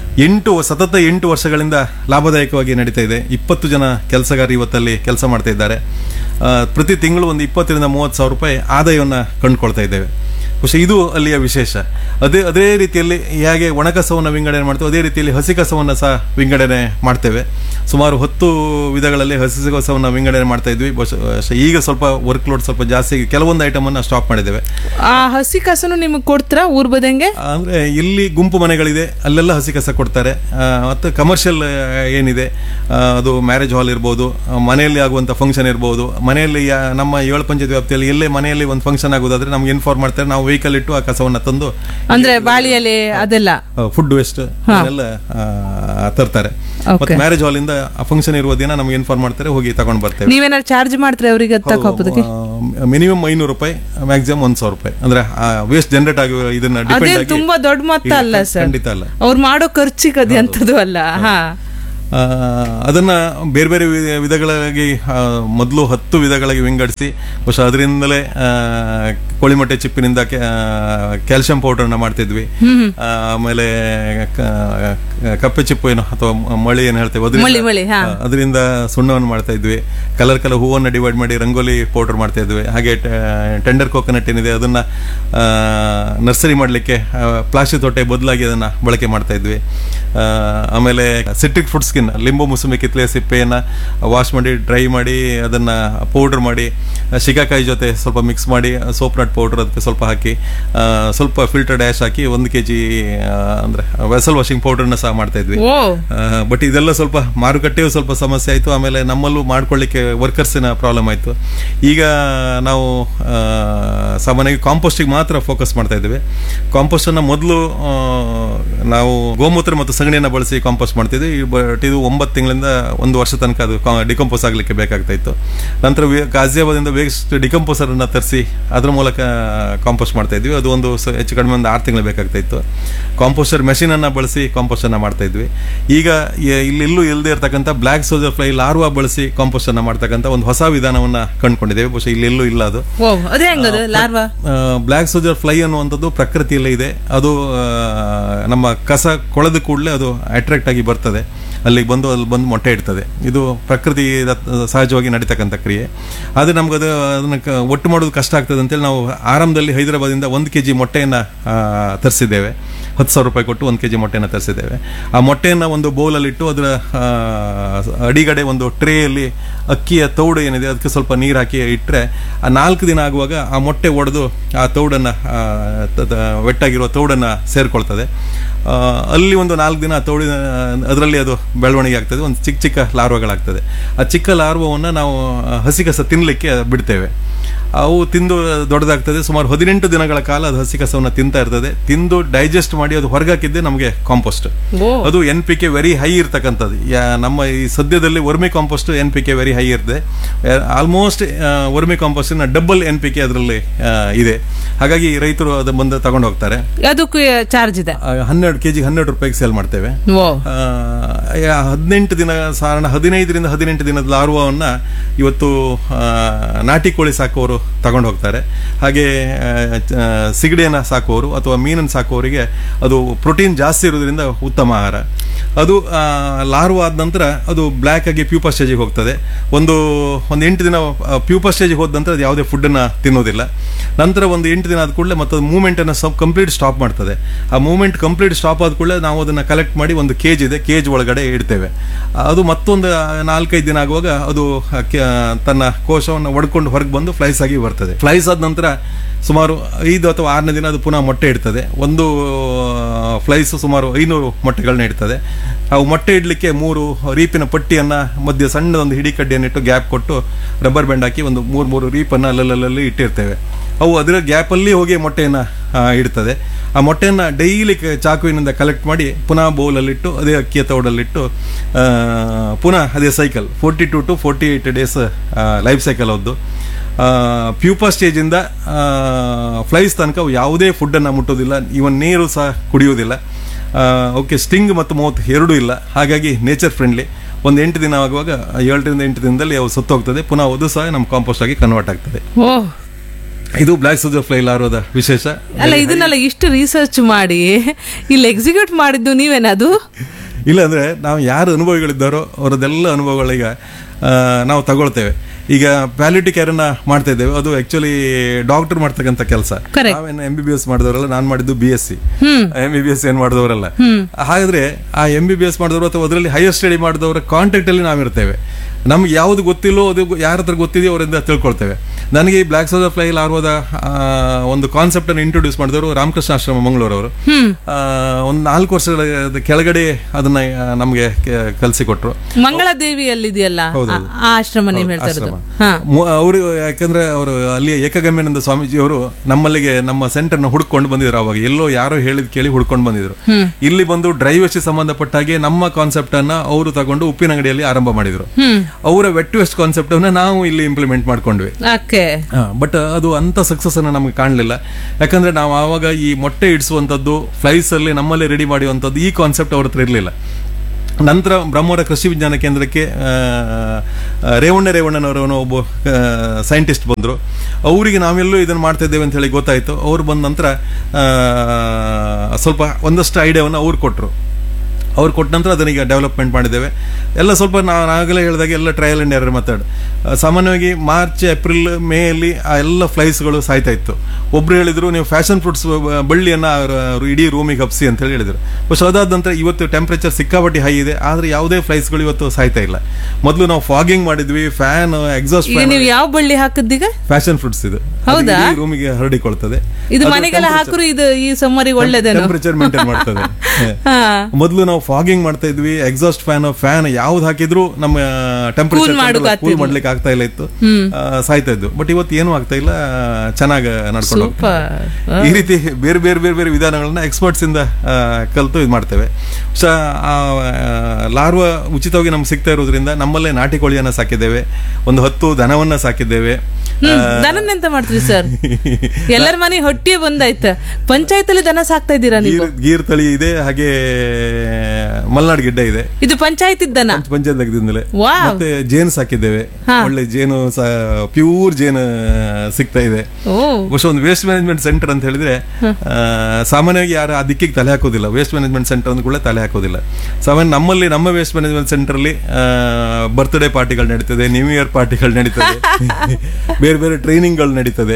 8 ವರ್ಷಗಳಿಂದ ಲಾಭದಾಯಕವಾಗಿ ನಡೀತಾ ಇದೆ. 20 ಜನ ಕೆಲಸಗಾರರು ಇವತ್ತಲ್ಲಿ ಕೆಲಸ ಮಾಡ್ತಾ ಇದ್ದಾರೆ. ಪ್ರತಿ ತಿಂಗಳು ಒಂದು 20-30 ಸಾವಿರ ರೂಪಾಯಿ ಆದಾಯವನ್ನು ಕಂಡುಕೊಳ್ತಾ ಇದ್ದೇವೆ. ಬಹುಶಃ ಇದು ಅಲ್ಲಿಯ ವಿಶೇಷ. ಅದೇ ರೀತಿಯಲ್ಲಿ ಹೇಗೆ ಒಣ ಕಸವನ್ನು ವಿಂಗಡಣೆ ಮಾಡ್ತೇವೆ, ಅದೇ ರೀತಿಯಲ್ಲಿ ಹಸಿ ಕಸವನ್ನು ಸಹ ವಿಂಗಡಣೆ ಮಾಡ್ತೇವೆ. ಸುಮಾರು 10 ವಿಧಗಳಲ್ಲಿ ಹಸಿ ಕಸವನ್ನು ವಿಂಗಡಣೆ ಮಾಡ್ತಾ ಇದ್ವಿ. ಬಹುಶಃ ಈಗ ಸ್ವಲ್ಪ ವರ್ಕ್ ಲೋಡ್ ಸ್ವಲ್ಪ ಜಾಸ್ತಿ, ಕೆಲವೊಂದು ಐಟಮ್ ಅನ್ನು ಸ್ಟಾಪ್ ಮಾಡಿದ್ದೇವೆ. ಆ ಹಸಿ ಕಸನು ನಿಮಗೆ ಕೊಡ್ತಾರ ಊರ್ ಬದಂಗೆ? ಅಂದ್ರೆ ಇಲ್ಲಿ ಗುಂಪು ಮನೆಗಳಿದೆ, ಅಲ್ಲೆಲ್ಲ ಹಸಿ ಕಸ ಕೊಡ್ತಾರೆ. ಮತ್ತು ಕಮರ್ಷಿಯಲ್ ಏನಿದೆ, ಅದು ಮ್ಯಾರೇಜ್ ಹಾಲ್ ಇರ್ಬೋದು, ಮನೆಯಲ್ಲಿ ಆಗುವಂಥ ಫಂಕ್ಷನ್ ಇರ್ಬೋದು. ಮನೆಯಲ್ಲಿ ನಮ್ಮ 7 ಪಂಚಾಯತ್ ವ್ಯಾಪ್ತಿಯಲ್ಲಿ ಎಲ್ಲೇ ಮನೆಯಲ್ಲಿ ಒಂದು ಫಂಕ್ಷನ್ ಆಗೋದಾದ್ರೆ ನಮ್ಗೆ ಇನ್ಫಾರ್ಮ್ ಮಾಡ್ತಾರೆ. ನಾವು ವೆಹಿಕಲ್ ಇಟ್ಟು ಆ ಕಸವನ್ನು ತಂದು, ಅಂದ್ರೆ ಬಾಳಿಯಲ್ಲಿ ಅದೆಲ್ಲ ಫುಡ್ ವೇಸ್ಟ್ ಎಲ್ಲ ತರ್ತಾರೆ. ಮತ್ತೆ ಮ್ಯಾರೇಜ್ ಹಾಲ್ ಇಂದ ಫಂಕ್ಷನ್ ಇರುವ ದಿನ ನಮ್ಗೆ ಇನ್ಫಾರ್ಮ್ ಮಾಡ್ತಾರೆ, ಹೋಗಿ ತಗೊಂಡ್ ಬರ್ತೇವೆ. ನೀವೇನಾದ್ರು ಚಾರ್ಜ್ ಮಾಡ್ತಾರೆ ಅವರಿಗೆ? ಮಿನಿಮಮ್ 500 ರೂಪಾಯಿ, ಮ್ಯಾಕ್ಸಿಮಮ್ 1,000 ರೂಪಾಯಿ. ಅಂದ್ರೆ ವೇಸ್ಟ್ ಜನರೇಟ್ ಆಗಿ ಇದನ್ನ ಡಿಪೆಂಡ್ ಆಗಿ ತುಂಬಾ ದೊಡ್ಡ ಮೊತ್ತ ಅಲ್ಲ ಸರ್, ಖಂಡಿತ ಅಲ್ಲ. ಅವ್ರು ಮಾಡೋ ಖರ್ಚಿಗೆ ಅದು ಎಂತದ್ದು ಅಲ್ಲ. ಅದನ್ನ ಬೇರೆ ಬೇರೆ ವಿಧಗಳಾಗಿ ಮೊದಲು 10 ವಿಧಗಳಾಗಿ ವಿಂಗಡಿಸಿ, ಬಹುಶಃ ಅದರಿಂದಲೇ ಕೋಳಿಮೊಟ್ಟೆ ಚಿಪ್ಪಿನಿಂದ ಕ್ಯಾಲ್ಸಿಯಂ ಪೌಡರ್ನ ಮಾಡ್ತಿದ್ವಿ. ಆಮೇಲೆ ಕಪ್ಪೆ ಚಿಪ್ಪು ಏನು ಅಥವಾ ಮಳಿ ಏನು ಹೇಳ್ತೇವೆ ಅದರಿಂದ ಸುಣ್ಣವನ್ನು ಮಾಡ್ತಾ ಇದ್ವಿ. ಕಲರ್ ಹೂವನ್ನು ಡಿವೈಡ್ ಮಾಡಿ ರಂಗೋಲಿ ಪೌಡರ್ ಮಾಡ್ತಾ ಇದ್ವಿ. ಹಾಗೆ ಟೆಂಡರ್ ಕೋಕೋನಟ್ ಏನಿದೆ ಅದನ್ನ ನರ್ಸರಿ ಮಾಡಲಿಕ್ಕೆ ಪ್ಲಾಸ್ಟಿಕ್ ತೊಟ್ಟೆ ಬದಲಾಗಿ ಅದನ್ನ ಬಳಕೆ ಮಾಡ್ತಾ ಇದ್ವಿ. ಆಮೇಲೆ ಸಿಟ್ರಿಕ್ ಫ್ರೂಟ್ ಸ್ಕಿನ್, ಲಿಂಬು, ಮುಸುಂಬಿ, ಕಿತ್ಲೆ ಸಿಪ್ಪೆಯನ್ನು ವಾಶ್ ಮಾಡಿ ಡ್ರೈ ಮಾಡಿ ಅದನ್ನು ಪೌಡರ್ ಮಾಡಿ ಶಿಕಾಕಾಯಿ ಜೊತೆ ಸ್ವಲ್ಪ ಮಿಕ್ಸ್ ಮಾಡಿ ಸೋಪ್ ನಟ್ ಪೌಡರ್ ಅದಕ್ಕೆ ಸ್ವಲ್ಪ ಹಾಕಿ ಸ್ವಲ್ಪ ಫಿಲ್ಟರ್ ಡ್ಯಾಶ್ ಹಾಕಿ 1 kg ಅಂದರೆ ವೆಸಲ್ ವಾಷಿಂಗ್ ಪೌಡರ್ನ ಸಹ ಮಾಡ್ತಾ ಇದ್ವಿ. ಬಟ್ ಇದೆಲ್ಲ ಸ್ವಲ್ಪ ಮಾರುಕಟ್ಟೆಯೂ ಸ್ವಲ್ಪ ಸಮಸ್ಯೆ ಆಯಿತು. ಆಮೇಲೆ ನಮ್ಮಲ್ಲೂ ಮಾಡ್ಕೊಳ್ಳಿಕ್ಕೆ ವರ್ಕರ್ಸಿನ ಪ್ರಾಬ್ಲಮ್ ಆಯಿತು. ಈಗ ನಾವು ಸಾಮಾನ್ಯವಾಗಿ ಕಾಂಪೋಸ್ಟಿಗೆ ಮಾತ್ರ ಫೋಕಸ್ ಮಾಡ್ತಾ ಇದ್ದೀವಿ. ಕಾಂಪೋಸ್ಟನ್ನು ಮೊದಲು ನಾವು ಗೋಮೂತ್ರ ಮತ್ತು ಸಗಣಿಯನ್ನು ಬಳಸಿ ಕಾಂಪೋಸ್ಟ್ ಮಾಡ್ತಿದ್ವಿ. ಬಟ್ ಇದು 9 ತಿಂಗಳಿಂದ 1 ವರ್ಷ ತನಕ ಅದು ಡಿಕಂಪೋಸ್ ಆಗಲಿಕ್ಕೆ ಬೇಕಾಗ್ತಾ ಇತ್ತು. ನಂತರ ಗಾಜಿಯಾಬಾದಿಂದ ವೇಸ್ಟ್ ಡಿಕಂಪೋಸರ್ ಅನ್ನ ತರಿಸಿ ಅದ್ರ ಮೂಲಕ ಕಾಂಪೋಸ್ಟ್ ಮಾಡ್ತಾ ಇದ್ವಿ. ಅದು ಒಂದು ಹೆಚ್ಚು ಕಡಿಮೆ ಒಂದು 6 ತಿಂಗಳು ಬೇಕಾಗ್ತಾ ಇತ್ತು. ಕಾಂಪೋಸ್ಟರ್ ಮೆಷಿನ್ ಅನ್ನ ಬಳಸಿ ಕಾಂಪೋಸ್ಟ್ ಅನ್ನ ಮಾಡ್ತಾ ಇದ್ವಿ. ಈಗ ಇಲ್ಲೆಲ್ಲೂ ಇಲ್ಲದೆ ಇರತಕ್ಕಂಥ ಬ್ಲ್ಯಾಕ್ ಸೋಲ್ಜರ್ ಫ್ಲೈ ಲಾರ್ವಾ ಬಳಸಿ ಕಾಂಪೋಸ್ಟ್ ಅನ್ನ ಮಾಡ್ತಕ್ಕಂಥ ಒಂದು ಹೊಸ ವಿಧಾನವನ್ನ ಕಂಡುಕೊಂಡಿದ್ದೇವೆ. ಬಹುಶಃ ಇಲ್ಲೆಲ್ಲೂ ಇಲ್ಲ ಅದು. ಬ್ಲ್ಯಾಕ್ ಸೋಲ್ಜರ್ ಫ್ಲೈ ಅನ್ನುವಂಥದ್ದು ಪ್ರಕೃತಿಯಲ್ಲೇ ಇದೆ. ಅದು ನಮ್ಮ ಕಸ ಕೊಳೆದ ಕೂಡಲೇ ಅದು ಅಟ್ರಾಕ್ಟ್ ಆಗಿ ಬರ್ತದೆ, ಅಲ್ಲಿಗೆ ಬಂದು ಅಲ್ಲಿ ಬಂದು ಮೊಟ್ಟೆ ಇಡ್ತದೆ. ಇದು ಪ್ರಕೃತಿ ಸಹಜವಾಗಿ ನಡೀತಕ್ಕಂಥ ಕ್ರಿಯೆ. ಆದರೆ ನಮ್ಗೆ ಅದನ್ನು ಒಟ್ಟು ಮಾಡೋದು ಕಷ್ಟ ಆಗ್ತದೆ ಅಂತೇಳಿ ನಾವು ಆರಂಭದಲ್ಲಿ ಹೈದರಾಬಾದಿಂದ 1 kg ಮೊಟ್ಟೆಯನ್ನು ತರಿಸಿದ್ದೇವೆ. 10,000 ರೂಪಾಯಿ ಕೊಟ್ಟು 1 kg ಮೊಟ್ಟೆಯನ್ನು ತರಿಸಿದ್ದೇವೆ. ಆ ಮೊಟ್ಟೆಯನ್ನು ಒಂದು ಬೌಲಲ್ಲಿಟ್ಟು ಅದರ ಅಡಿಗಡೆ ಒಂದು ಟ್ರೇಯಲ್ಲಿ ಅಕ್ಕಿಯ ತೌಡು ಏನಿದೆ ಅದಕ್ಕೆ ಸ್ವಲ್ಪ ನೀರು ಹಾಕಿ ಇಟ್ಟರೆ ಆ 4 ದಿನ ಆಗುವಾಗ ಆ ಮೊಟ್ಟೆ ಒಡೆದು ಆ ತೌಡನ್ನು ವೆಟ್ಟಾಗಿರುವ ತೌಡನ್ನು ಸೇರಿಕೊಳ್ತದೆ. ಅಲ್ಲಿ ಒಂದು 4 ದಿನ ತೌಡಿನ ಅದರಲ್ಲಿ ಅದು ಬೆಳವಣಿಗೆ ಆಗ್ತದೆ. ಒಂದು ಚಿಕ್ಕ ಚಿಕ್ಕ ಲಾರ್ವಗಳಾಗ್ತದೆ. ಆ ಚಿಕ್ಕ ಲಾರ್ವವನ್ನು ನಾವು ಹಸಿ ಕಸ ತಿನ್ನಲಿಕ್ಕೆ ಬಿಡ್ತೇವೆ. ಅವು ತಿಂದು ದೊಡ್ಡದಾಗ್ತದೆ. ಸುಮಾರು 18 ದಿನಗಳ ಕಾಲ ಅದು ಹಸಿ ಕಸವನ್ನು ತಿಂತಾ ಇರ್ತದೆ. ತಿಂದು ಡೈಜೆಸ್ಟ್ ಮಾಡಿ ಅದು ಹೊರಗಾಕಿದ್ದೆ ನಮಗೆ ಕಾಂಪೋಸ್ಟ್. ಅದು NPK ವೆರಿ ಹೈ ಇರ್ತಕ್ಕಂಥದ್ದು. ನಮ್ಮ ಈ ಸದ್ಯದಲ್ಲಿ vermi compost NPK very high ಇರ್ತದೆ. Almost vermi compost double NPK ಅದರಲ್ಲಿ ಇದೆ. ಹಾಗಾಗಿ ರೈತರು ಅದು ಬಂದು ತಗೊಂಡು ಹೋಗ್ತಾರೆ. ಅದಕ್ಕೂ ಚಾರ್ಜ್ ಇದೆ. 12 kg 12 ರೂಪಾಯಿಗೆ ಸೇಲ್ ಮಾಡ್ತೇವೆ. 18 ದಿನ ಸಾಧಾರಣ 15ರಿಂದ 18 ದಿನದ ಲಾರ್ವನ್ನ ಇವತ್ತು ನಾಟಿ ಕೋಳಿ ಸಾಕುವವರು ತಗೊಂಡು ಹೋಗ್ತಾರೆ. ಹಾಗೆ ಸಿಗಡಿಯನ್ನು ಸಾಕುವವರು ಅಥವಾ ಮೀನನ್ನು ಸಾಕುವವರಿಗೆ ಅದು ಪ್ರೋಟೀನ್ ಜಾಸ್ತಿ ಇರೋದ್ರಿಂದ ಉತ್ತಮ ಆಹಾರ. ಅದು ಲಾರ್ವಾ ಆದ ನಂತರ ಅದು ಬ್ಲ್ಯಾಕ್ ಆಗಿ ಪ್ಯೂಪಾ ಸ್ಟೇಜಿಗೆ ಹೋಗ್ತದೆ. ಒಂದು 8 ದಿನ ಪ್ಯೂಪಾ ಸ್ಟೇಜಿಗೆ ಹೋದ ನಂತರ ಅದು ಯಾವುದೇ ಫುಡ್ಡನ್ನು ತಿನ್ನೋದಿಲ್ಲ. ನಂತರ ಒಂದು 8 ದಿನ ಆದ ಕೂಡಲೇ ಮತ್ತು ಮೂವ್ಮೆಂಟನ್ನು ಕಂಪ್ಲೀಟ್ ಸ್ಟಾಪ್ ಮಾಡ್ತದೆ. ಆ ಮೂವ್ಮೆಂಟ್ ಕಂಪ್ಲೀಟ್ ಸ್ಟಾಪ್ ಆದ ಕೂಡಲೇ ನಾವು ಅದನ್ನು ಕಲೆಕ್ಟ್ ಮಾಡಿ ಒಂದು ಕೇಜ್ ಇದೆ, ಕೇಜ್ ಒಳಗಡೆ ಇಡ್ತೇವೆ. ಅದು ಮತ್ತೊಂದು 4-5 ದಿನ ಆಗುವಾಗ ಅದು ತನ್ನ ಕೋಶವನ್ನು ಒಡ್ಕೊಂಡು ಹೊರಗೆ ಬಂದು ಫ್ಲೈಸ್ ಆಗಿ ಬರ್ತದೆ. ಫ್ಲೈಸ್ ಆದ ನಂತರ ಸುಮಾರು 5 ಅಥವಾ 6ನೇ ದಿನ ಅದು ಪುನಃ ಮೊಟ್ಟೆ ಇಡ್ತದೆ. ಒಂದು ಫ್ಲೈಸ್ ಸುಮಾರು 500 ಮೊಟ್ಟೆಗಳನ್ನ ಇಡ್ತದೆ. ಅವು ಮೊಟ್ಟೆ ಇಡಲಿಕ್ಕೆ 3 ರೀಪಿನ ಪಟ್ಟಿಯನ್ನು ಮಧ್ಯೆ ಸಣ್ಣದೊಂದು ಹಿಡಿ ಕಡ್ಡಿಯನ್ನಿಟ್ಟು ಗ್ಯಾಪ್ ಕೊಟ್ಟು ರಬ್ಬರ್ ಬ್ಯಾಂಡ್ ಹಾಕಿ ಒಂದು 3 ರೀಪನ್ನು ಅಲ್ಲಲ್ಲಿ ಇಟ್ಟಿರ್ತೇವೆ. ಅವು ಅದರ ಗ್ಯಾಪಲ್ಲಿ ಹೋಗಿ ಮೊಟ್ಟೆಯನ್ನು ಇಡ್ತದೆ. ಆ ಮೊಟ್ಟೆಯನ್ನು ಡೈಲಿ ಚಾಕುವಿನಿಂದ ಕಲೆಕ್ಟ್ ಮಾಡಿ ಪುನಃ ಬೌಲಲ್ಲಿಟ್ಟು ಅದೇ ಅಕ್ಕಿಯ ತೌಡಲ್ಲಿಟ್ಟು ಪುನಃ ಅದೇ cycle 42 to 48 days life cycle ಅವ್ರದ್ದು. ಪ್ಯೂಪಾ ಸ್ಟೇಜಿಂದ ಫ್ಲೈಸ್ ತನಕ ಯಾವುದೇ ಫುಡ್ಡನ್ನು ಮುಟ್ಟೋದಿಲ್ಲ, ಇವನ್ ನೀರು ಸಹ ಕುಡಿಯೋದಿಲ್ಲ. ಓಕೆ, ಸ್ಟಿಂಗ್ ಮತ್ತು ಮೌತ್ ಎರಡೂ ಇಲ್ಲ. ಹಾಗಾಗಿ ನೇಚರ್ ಫ್ರೆಂಡ್ಲಿ. ಒಂದು 8 ದಿನ ಆಗುವಾಗ 7ರಿಂದ 8 ದಿನದಲ್ಲಿ ಅವು ಸತ್ತೋಗ್ತದೆ. ಪುನಃ ಅದು ಸಹ ನಮ್ಮ ಕಾಂಪೋಸ್ಟ್ ಆಗಿ ಕನ್ವರ್ಟ್ ಆಗ್ತದೆ. ಇದು ಬ್ಲ್ಯಾಕ್ ಸೋಲ್ಜರ್ ಫ್ಲೈ ಲಾರ್ವಾದ ವಿಶೇಷ. ಅಲ್ಲ, ಇದನ್ನೆಲ್ಲ ಇಷ್ಟು ರಿಸರ್ಚ್ ಮಾಡಿ ಇಲ್ಲಿ ಎಕ್ಸಿಕ್ಯೂಟ್ ಮಾಡಿದ್ದು ನೀವೇನದು? ಇಲ್ಲ, ಅಂದ್ರೆ ನಾವು ಯಾರು ಅನುಭವಿಗಳಿದ್ದಾರೋ ಅವರದೆಲ್ಲ ಅನುಭವಗಳೀಗ ನಾವು ತಗೊಳ್ತೇವೆ. ಈಗ ಪ್ಯಾಲಿಟಿ ಕೇರ್ ಅನ್ನ ಮಾಡ್ತಾ ಇದ್ದೇವೆ. ಅದು ಆಕ್ಚುಲಿ ಡಾಕ್ಟರ್ ಮಾಡ್ತಕ್ಕಂಥ ಕೆಲಸ. ನಾವೇನು MBBS ಮಾಡಿದವರಲ್ಲ, ನಾನು ಮಾಡಿದ್ದು BSc. MBBS ಏನ್ ಮಾಡಿದವರಲ್ಲ. ಹಾಗಾದ್ರೆ ಆ MBBS ಮಾಡಿದವರು ಅಥವಾ ಅದರಲ್ಲಿ ಹೈಯರ್ ಸ್ಟಡಿ ಮಾಡಿದವರ ಕಾಂಟ್ಯಾಕ್ಟ್ ಅಲ್ಲಿ ನಾವಿರ್ತೇವೆ. ನಮ್ಗೆ ಯಾವ್ದು ಗೊತ್ತಿಲ್ಲೋ ಅದು ಯಾರ ಹತ್ರ ಗೊತ್ತಿದೆಯೋ ಅವರಿಂದ ತಿಳ್ಕೊಳ್ತೇವೆ. ನನಗೆ ಈ ಬ್ಲ್ಯಾಕ್ ಸೋಲ್ಜರ್ ಫ್ಲೈ ಲಾರ್ವಾದ ಒಂದು ಕಾನ್ಸೆಪ್ಟ್ ಅನ್ನು ಇಂಟ್ರೊಡ್ಯೂಸ್ ಮಾಡಿದವರು ರಾಮಕೃಷ್ಣ ಆಶ್ರಮ ಮಂಗಳೂರವರು. ಒಂದು 4 ವರ್ಷಗಳ ಕೆಳಗಡೆ ಅದನ್ನ ನಮ್ಗೆ ಕಲಿಸಿಕೊಟ್ರು. ಮಂಗಳದೇವಿಯಲ್ಲಿದೆಯಲ್ಲ ಆ ಆಶ್ರಮ ನೀವು ಹೇಳ್ತಾ ಇರೋದು. ಅವರು ಯಾಕಂದ್ರೆ ಅವರು ಅಲ್ಲಿ ಏಕಗಮ್ಯಾನಂದ ಸ್ವಾಮೀಜಿ ಅವರು ನಮ್ಮಲ್ಲಿಗೆ ನಮ್ಮ ಸೆಂಟರ್ ನ ಹುಡ್ಕೊಂಡು ಬಂದಿದ್ರು. ಅವಾಗ ಎಲ್ಲೋ ಯಾರೋ ಹೇಳಿದ್ ಕೇಳಿ ಹುಡ್ಕೊಂಡು ಬಂದಿದ್ರು. ಇಲ್ಲಿ ಬಂದು ಡ್ರೈ ವೇಸ್ಟ್ ಸಂಬಂಧಪಟ್ಟ ಹಾಗೆ ನಮ್ಮ ಕಾನ್ಸೆಪ್ಟ್ ಅನ್ನ ಅವರು ತಗೊಂಡು ಉಪ್ಪಿನಂಗಡಿಯಲ್ಲಿ ಆರಂಭ ಮಾಡಿದ್ರು. ಅವರ ವೆಟ್ ವೇಸ್ಟ್ ಕಾನ್ಸೆಪ್ಟ್ ಅನ್ನ ನಾವು ಇಲ್ಲಿ ಇಂಪ್ಲಿಮೆಂಟ್ ಮಾಡ್ಕೊಂಡ್ವಿ. ಬಟ್ ಅದು ಅಂತ ಸಕ್ಸಸ್ ಅನ್ನ ನಮ್ಗೆ ಕಾಣಲಿಲ್ಲ. ಯಾಕಂದ್ರೆ ನಾವು ಆವಾಗ ಈ ಮೊಟ್ಟೆ ಇಡಿಸುವಂತದ್ದು ಫ್ಲೈಸ್ ಅಲ್ಲಿ ನಮ್ಮಲ್ಲಿ ರೆಡಿ ಮಾಡುವಂತದ್ದು ಈ ಕಾನ್ಸೆಪ್ಟ್ ಅವ್ರ ಹತ್ರ ಇರಲಿಲ್ಲ. ನಂತರ ಬ್ರಹ್ಮವರ ಕೃಷಿ ವಿಜ್ಞಾನ ಕೇಂದ್ರಕ್ಕೆ ರೇವಣ್ಣನವರವನು ಒಬ್ಬ ಸೈಂಟಿಸ್ಟ್ ಬಂದರು. ಅವರಿಗೆ ನಾವೆಲ್ಲೂ ಇದನ್ನು ಮಾಡ್ತಾ ಇದ್ದೇವೆ ಅಂತ ಹೇಳಿ ಗೊತ್ತಾಯಿತು. ಅವ್ರು ಬಂದ ನಂತರ ಸ್ವಲ್ಪ ಒಂದಷ್ಟು ಐಡಿಯಾವನ್ನು ಅವ್ರು ಕೊಟ್ಟರು. ಅವ್ರು ಕೊಟ್ಟ ನಂತರ ಅದನ್ನೀಗ ಡೆವಲಪ್ಮೆಂಟ್ ಮಾಡಿದ್ದೇವೆ. ಎಲ್ಲ ಸ್ವಲ್ಪ ನಾನು ಆಗಲೇ ಹೇಳಿದಾಗ ಎಲ್ಲ ಟ್ರಯಲ್ ಆ್ಯಂಡ್ ಎರರ್ ಮೆಥಡ್. ಸಾಮಾನ್ಯವಾಗಿ ಮಾರ್ಚ್, ಏಪ್ರಿಲ್, ಮೇ ಅಲ್ಲಿ ಆ ಎಲ್ಲ ಫ್ಲೈಸ್ಗಳು ಸಾಯ್ತಾ ಇತ್ತು. ಒಬ್ರು ಹೇಳಿದ್ರು ನೀವು ಫ್ಯಾಷನ್ ಫ್ರೂಟ್ಸ್ ಬಳ್ಳಿಯನ್ನು ಇಡೀ ರೂಮಿಗೆ ಹಬ್ಸಿ ಅಂತ ಹೇಳಿ ಹೇಳಿದ್ರು. ಬಟ್ ಅದಾದ ನಂತರ ಇವತ್ತು ಟೆಂಪ್ರೇಚರ್ ಸಿಕ್ಕಾಪಟ್ಟಿ ಹೈ ಇದೆ, ಆದರೆ ಯಾವುದೇ ಫ್ಲೈಸ್ಗಳು ಇವತ್ತು ಸಾಯ್ತಾ ಇಲ್ಲ. ಮೊದಲು ನಾವು ಫಾಗಿಂಗ್ ಮಾಡಿದ್ವಿ, ಫ್ಯಾನ್, ಎಕ್ಸಾಸ್ಟ್ ಫ್ಯಾನ್. ಯಾವ ಬಳ್ಳಿ ಹಾಕಿದ್ದೀಗ? Fashion fruits. ಇದು ರೂಮಿಗೆ ಹರಡಿಕೊಳ್ತದೆ. ಇದು ಮನೆಗೆಲ್ಲ ಹಾಕಿದ್ರು ಇದು ಈ ಸಮ್ಮರಿಗೆ ಒಳ್ಳೆದೇ, ಟೆಂಪರೇಚರ್ ಮೇಂಟೈನ್ ಮಾಡ್ತದೆ. ಮೊದಲು ನಾವು ಫಾಗಿಂಗ್ ಮಾಡ್ತಾ ಇದ್ವಿ, ಎಕ್ಸಾಸ್ಟ್ ಫ್ಯಾನ್ ಯಾವ್ದು ಹಾಕಿದ್ರು ನಮ್ಮ ಟೆಂಪರೇಚರ್ ಕೂಲ್ ಮಾಡ್ಲಿಕ್ಕೆ ಆಗ್ತಾ ಇಲ್ಲ ಇತ್ತು, ಸಾಯ್ತಾ ಇದ್ವು. ಬಟ್ ಇವತ್ತು ಏನು ಆಗ್ತಾ ಇಲ್ಲ, ಚೆನ್ನಾಗಿ ನಡ್ಕೊಂಡು ಹೋಗ್ತದೆ. ಈ ರೀತಿ ಬೇರೆ ಬೇರೆ ಬೇರೆ ಬೇರೆ ವಿಧಾನಗಳನ್ನ ಎಕ್ಸ್ಪರ್ಟ್ಸ್ ಇಂದ ಕಲಿತು ಇದು ಮಾಡ್ತೇವೆ. ಲಾರ್ವಾ ಉಚಿತವಾಗಿ ನಮ್ಗೆ ಸಿಗ್ತಾ ಇರೋದ್ರಿಂದ ನಮ್ಮಲ್ಲೇ ನಾಟಿ ಕೋಳಿಯನ್ನ ಸಾಕಿದ್ದೇವೆ, ಒಂದು 10 ದನವನ್ನ ಸಾಕಿದ್ದೇವೆ. ದನನೆಂತ ಮಾಡ್ತೀರಿ ಸರ್? ಎಲ್ಲರ ಮನೆ ಹೊಟ್ಟೆ ಬಂದಾಯ್ತ. ಪಂಚಾಯತ್ ಅಲ್ಲಿ ದನ ಸಾಕ್ತಾ ಇದ್ದೀರಾ ನೀವು? ಗೀರ್ ತಳಿ ಇದೆ, ಹಾಗೆ ಮಲ್ನಾಡ್ ಗಿಡ್ಡ ಇದೆ. ಇದು ಪಂಚಾಯತ್ ದನ? ಪಂಚಾಯತ್ ಗಿಡದಿಂದಲೇ. ಮತ್ತೆ ಜೇನು ಸಾಕಿದ್ದೇವೆ, ಒಳ್ಳೆ ಜೇನು, ಪ್ಯೂರ್ ಜೇನು ಸಿಗ್ತಾ ಇದೆ. ಒಂದು ವೇಸ್ಟ್ ಮ್ಯಾನೇಜ್ಮೆಂಟ್ ಸೆಂಟರ್ ಅಂತ ಹೇಳಿದ್ರೆ ಸಾಮಾನ್ಯವಾಗಿ ಯಾರು ಆ ದಿಕ್ಕಿಗೆ ತಲೆ ಹಾಕೋದಿಲ್ಲ. ವೇಸ್ಟ್ ಮ್ಯಾನೇಜ್ಮೆಂಟ್ ಸೆಂಟರ್ ಅಂದ ಕೂಡ ತಲೆ ಹಾಕೋದಿಲ್ಲ. ಸಾಮಾನ್ಯ ನಮ್ಮಲ್ಲಿ ನಮ್ಮ ವೇಸ್ಟ್ ಮ್ಯಾನೇಜ್ಮೆಂಟ್ ಸೆಂಟರ್ ಅಲ್ಲಿ ಬರ್ತ್ಡೇ ಪಾರ್ಟಿಗಳು ನಡೀತದೆ, ನ್ಯೂ ಇಯರ್ ಪಾರ್ಟಿಗಳು ನಡೀತದೆ, ಬೇರೆ ಬೇರೆ ಟ್ರೈನಿಂಗ್ಗಳು ನಡೀತದೆ.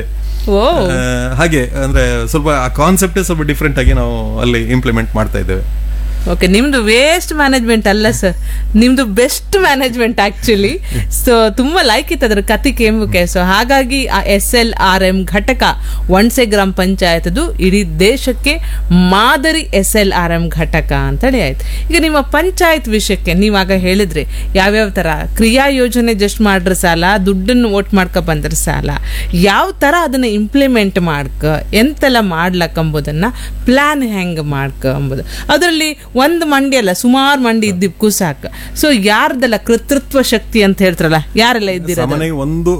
ಹಾಗೆ ಅಂದ್ರೆ ಸ್ವಲ್ಪ ಆ ಕಾನ್ಸೆಪ್ಟೇ ಸ್ವಲ್ಪ ಡಿಫ್ರೆಂಟ್ ಆಗಿ ನಾವು ಅಲ್ಲಿ ಇಂಪ್ಲಿಮೆಂಟ್ ಮಾಡ್ತಾ ಇದ್ದೇವೆ. ಓಕೆ, ನಿಮ್ದು ವೇಸ್ಟ್ ಮ್ಯಾನೇಜ್ಮೆಂಟ್ ಅಲ್ಲ ಸರ್, ನಿಮ್ದು ಬೆಸ್ಟ್ ಮ್ಯಾನೇಜ್ಮೆಂಟ್ ಆಕ್ಚುಲಿ. ಸೊ ತುಂಬಾ ಲೈಕ್ ಇತ್ತು ಅದ್ರ ಕತೆ ಕೇಂಬುಕೆ. ಸೊ ಹಾಗಾಗಿ ಆ SLRM ಘಟಕ ವಣ್ಸೆ ಗ್ರಾಮ ಪಂಚಾಯತ್ದು ಇಡೀ ದೇಶಕ್ಕೆ ಮಾದರಿ SLRM ಘಟಕ ಅಂತೇಳಿ ಆಯ್ತು. ಈಗ ನಿಮ್ಮ ಪಂಚಾಯತ್ ವಿಷಯಕ್ಕೆ ನೀವಾಗ ಹೇಳಿದ್ರಿ ಯಾವ್ಯಾವ ತರ ಕ್ರಿಯಾ ಯೋಜನೆ ಜಸ್ಟ್ ಮಾಡ್ರ ಸಾಲ, ದುಡ್ಡನ್ನು ಓಟ್ ಮಾಡ್ಕೊ ಬಂದ್ರ ಸಾಲ, ಯಾವ ತರ ಅದನ್ನ ಇಂಪ್ಲಿಮೆಂಟ್ ಮಾಡ್ಕ, ಎಂತೆಲ್ಲ ಮಾಡ್ಲಕ್ಕ ಅಂಬುದನ್ನ ಪ್ಲಾನ್ ಹೆಂಗ್ ಮಾಡ್ಕ ಅಂಬುದು. ಅದರಲ್ಲಿ ಒಂದು ಮಂಡಿ ಅಲ್ಲ, ಸುಮಾರು ಮಂಡಿ ಇದ್ದಿಕ್ಕೂ ಸಾಕು. ಸೊ ಯಾರ್ದೆಲ್ಲ ಕರ್ತೃತ್ವ ಶಕ್ತಿ ಅಂತ ಹೇಳ್ತಾರಲ್ಲ, ಯಾರೆಲ್ಲ ಇದ್ದೀರ? ಮನೆಗೆ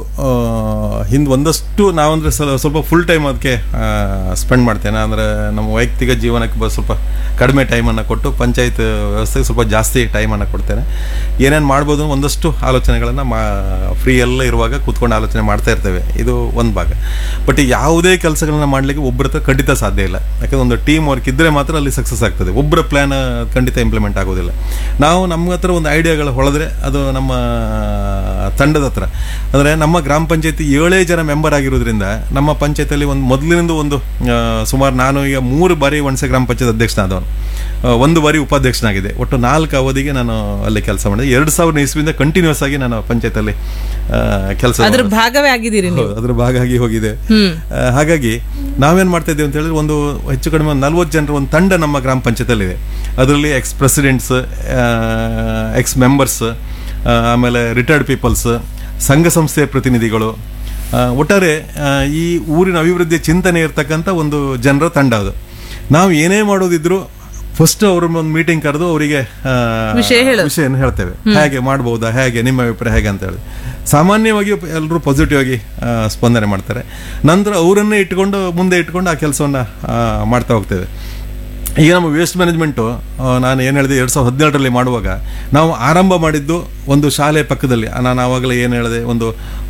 ಒಂದಷ್ಟು ನಾವಂದ್ರೆ ಸ್ವಲ್ಪ ಫುಲ್ ಟೈಮ್ ಅದಕ್ಕೆ ಸ್ಪೆಂಡ್ ಮಾಡ್ತೇನೆ. ಅಂದ್ರೆ ನಮ್ಮ ವೈಯಕ್ತಿಕ ಜೀವನಕ್ಕೆ ಸ್ವಲ್ಪ ಕಡಿಮೆ ಟೈಮನ್ನು ಕೊಟ್ಟು ಪಂಚಾಯತ್ ವ್ಯವಸ್ಥೆಗೆ ಸ್ವಲ್ಪ ಜಾಸ್ತಿ ಟೈಮನ್ನು ಕೊಡ್ತೇನೆ. ಏನೇನು ಮಾಡ್ಬೋದು ಒಂದಷ್ಟು ಆಲೋಚನೆಗಳನ್ನು ಫ್ರೀ ಎಲ್ಲ ಇರುವಾಗ ಕೂತ್ಕೊಂಡು ಆಲೋಚನೆ ಮಾಡ್ತಾ ಇರ್ತೇವೆ. ಇದು ಒಂದು ಭಾಗ. ಬಟ್ ಯಾವುದೇ ಕೆಲಸಗಳನ್ನ ಮಾಡಲಿಕ್ಕೆ ಒಬ್ಬರ ಹತ್ರ ಖಂಡಿತ ಸಾಧ್ಯ ಇಲ್ಲ. ಯಾಕಂದ್ರೆ ಒಂದು ಟೀಮ್ ವರ್ಕ್ ಇದ್ದರೆ ಮಾತ್ರ ಅಲ್ಲಿ ಸಕ್ಸಸ್ ಆಗ್ತದೆ. ಒಬ್ಬರ ಪ್ಲ್ಯಾನ್ ಖಂಡಿತ ಇಂಪ್ಲಿಮೆಂಟ್ ಆಗೋದಿಲ್ಲ. ನಾವು ನಮ್ಮ ಹತ್ರ ಒಂದು ಐಡಿಯಾಗಳು ಹೊಳೆದ್ರೆ ಅದು ನಮ್ಮ ತಂಡದ ಹತ್ರ, ಅಂದರೆ ನಮ್ಮ ಗ್ರಾಮ ಪಂಚಾಯತಿ 7 ಜನ ಮೆಂಬರ್ ಆಗಿರೋದ್ರಿಂದ ನಮ್ಮ ಪಂಚಾಯತಿಯಲ್ಲಿ ಒಂದು ಮೊದಲಿನಿಂದ ಒಂದು ಸುಮಾರು ನಾನು ಈಗ 3 ಬಾರಿ ವಣ್ಸೆ ಗ್ರಾಮ ಪಂಚಾಯತ್ ಅಧ್ಯಕ್ಷನಾದವನು, 1 ಬಾರಿ ಉಪಾಧ್ಯಕ್ಷನಾಗಿದೆ. ಒಟ್ಟು 4 ಅವಧಿಗೆ ನಾನು ಅಲ್ಲಿ ಕೆಲಸ ಮಾಡಿದೆ. 2000 ಇಸ್ವಿಯಿಂದ ಕಂಟಿನ್ಯೂಸ್ ಆಗಿ ನಾನು ಪಂಚಾಯತ್ ಕೆಲಸ ಅದ್ರ ಭಾಗವೇ ಆಗಿದ್ದೀರಿ, ಅದ್ರ ಭಾಗ ಆಗಿ ಹೋಗಿದೆ. ಹಾಗಾಗಿ ನಾವೇನ್ ಮಾಡ್ತಾ ಇದ್ದೇವೆ ಅಂತ ಹೇಳಿದ್ರೆ ಒಂದು ಹೆಚ್ಚು ಕಡಿಮೆ 40 ಜನರ ಒಂದು ತಂಡ ನಮ್ಮ ಗ್ರಾಮ ಪಂಚಾಯತ್ ಇದೆ. ಅದರಲ್ಲಿ ಎಕ್ಸ್ ಪ್ರೆಸಿಡೆಂಟ್ಸ್, ಎಕ್ಸ್ ಮೆಂಬರ್ಸ್, ಆಮೇಲೆ ರಿಟೈರ್ಡ್ ಪೀಪಲ್ಸ್, ಸಂಘ ಸಂಸ್ಥೆಯ ಪ್ರತಿನಿಧಿಗಳು, ಒಟ್ಟಾರೆ ಈ ಊರಿನ ಅಭಿವೃದ್ಧಿಯ ಚಿಂತನೆ ಇರ್ತಕ್ಕಂಥ ಒಂದು ಜನರ ತಂಡ ಅದು. ನಾವು ಏನೇ ಮಾಡೋದಿದ್ರು ಫಸ್ಟ್ ಅವ್ರ ಒಂದು ಮೀಟಿಂಗ್ ಕರೆದು ಅವರಿಗೆ ವಿಷಯನ ಹೇಳ್ತೇವೆ. ಹೇಗೆ ಮಾಡ್ಬೋದಾ, ಹೇಗೆ ನಿಮ್ಮ ಅಭಿಪ್ರಾಯ ಹೇಗೆ ಅಂತ ಹೇಳಿ ಸಾಮಾನ್ಯವಾಗಿ ಎಲ್ಲರೂ ಪಾಸಿಟಿವ್ ಆಗಿ ಸ್ಪಂದನೆ ಮಾಡ್ತಾರೆ. ನಂತರ ಅವರನ್ನೇ ಮುಂದೆ ಇಟ್ಕೊಂಡು ಆ ಕೆಲಸವನ್ನು ಮಾಡ್ತಾ ಹೋಗ್ತೇವೆ. ಈಗ ನಮ್ಮ ವೇಸ್ಟ್ ಮ್ಯಾನೇಜ್ಮೆಂಟು ನಾನು ಏನು ಹೇಳಿದೆ 2017ರಲ್ಲಿ ಮಾಡುವಾಗ ನಾವು ಆರಂಭ ಮಾಡಿದ್ದು ಒಂದು ಶಾಲೆ ಪಕ್ಕದಲ್ಲಿ. ನಾನು ಆವಾಗಲೇ ಏನು ಹೇಳಿದೆ, ಒಂದು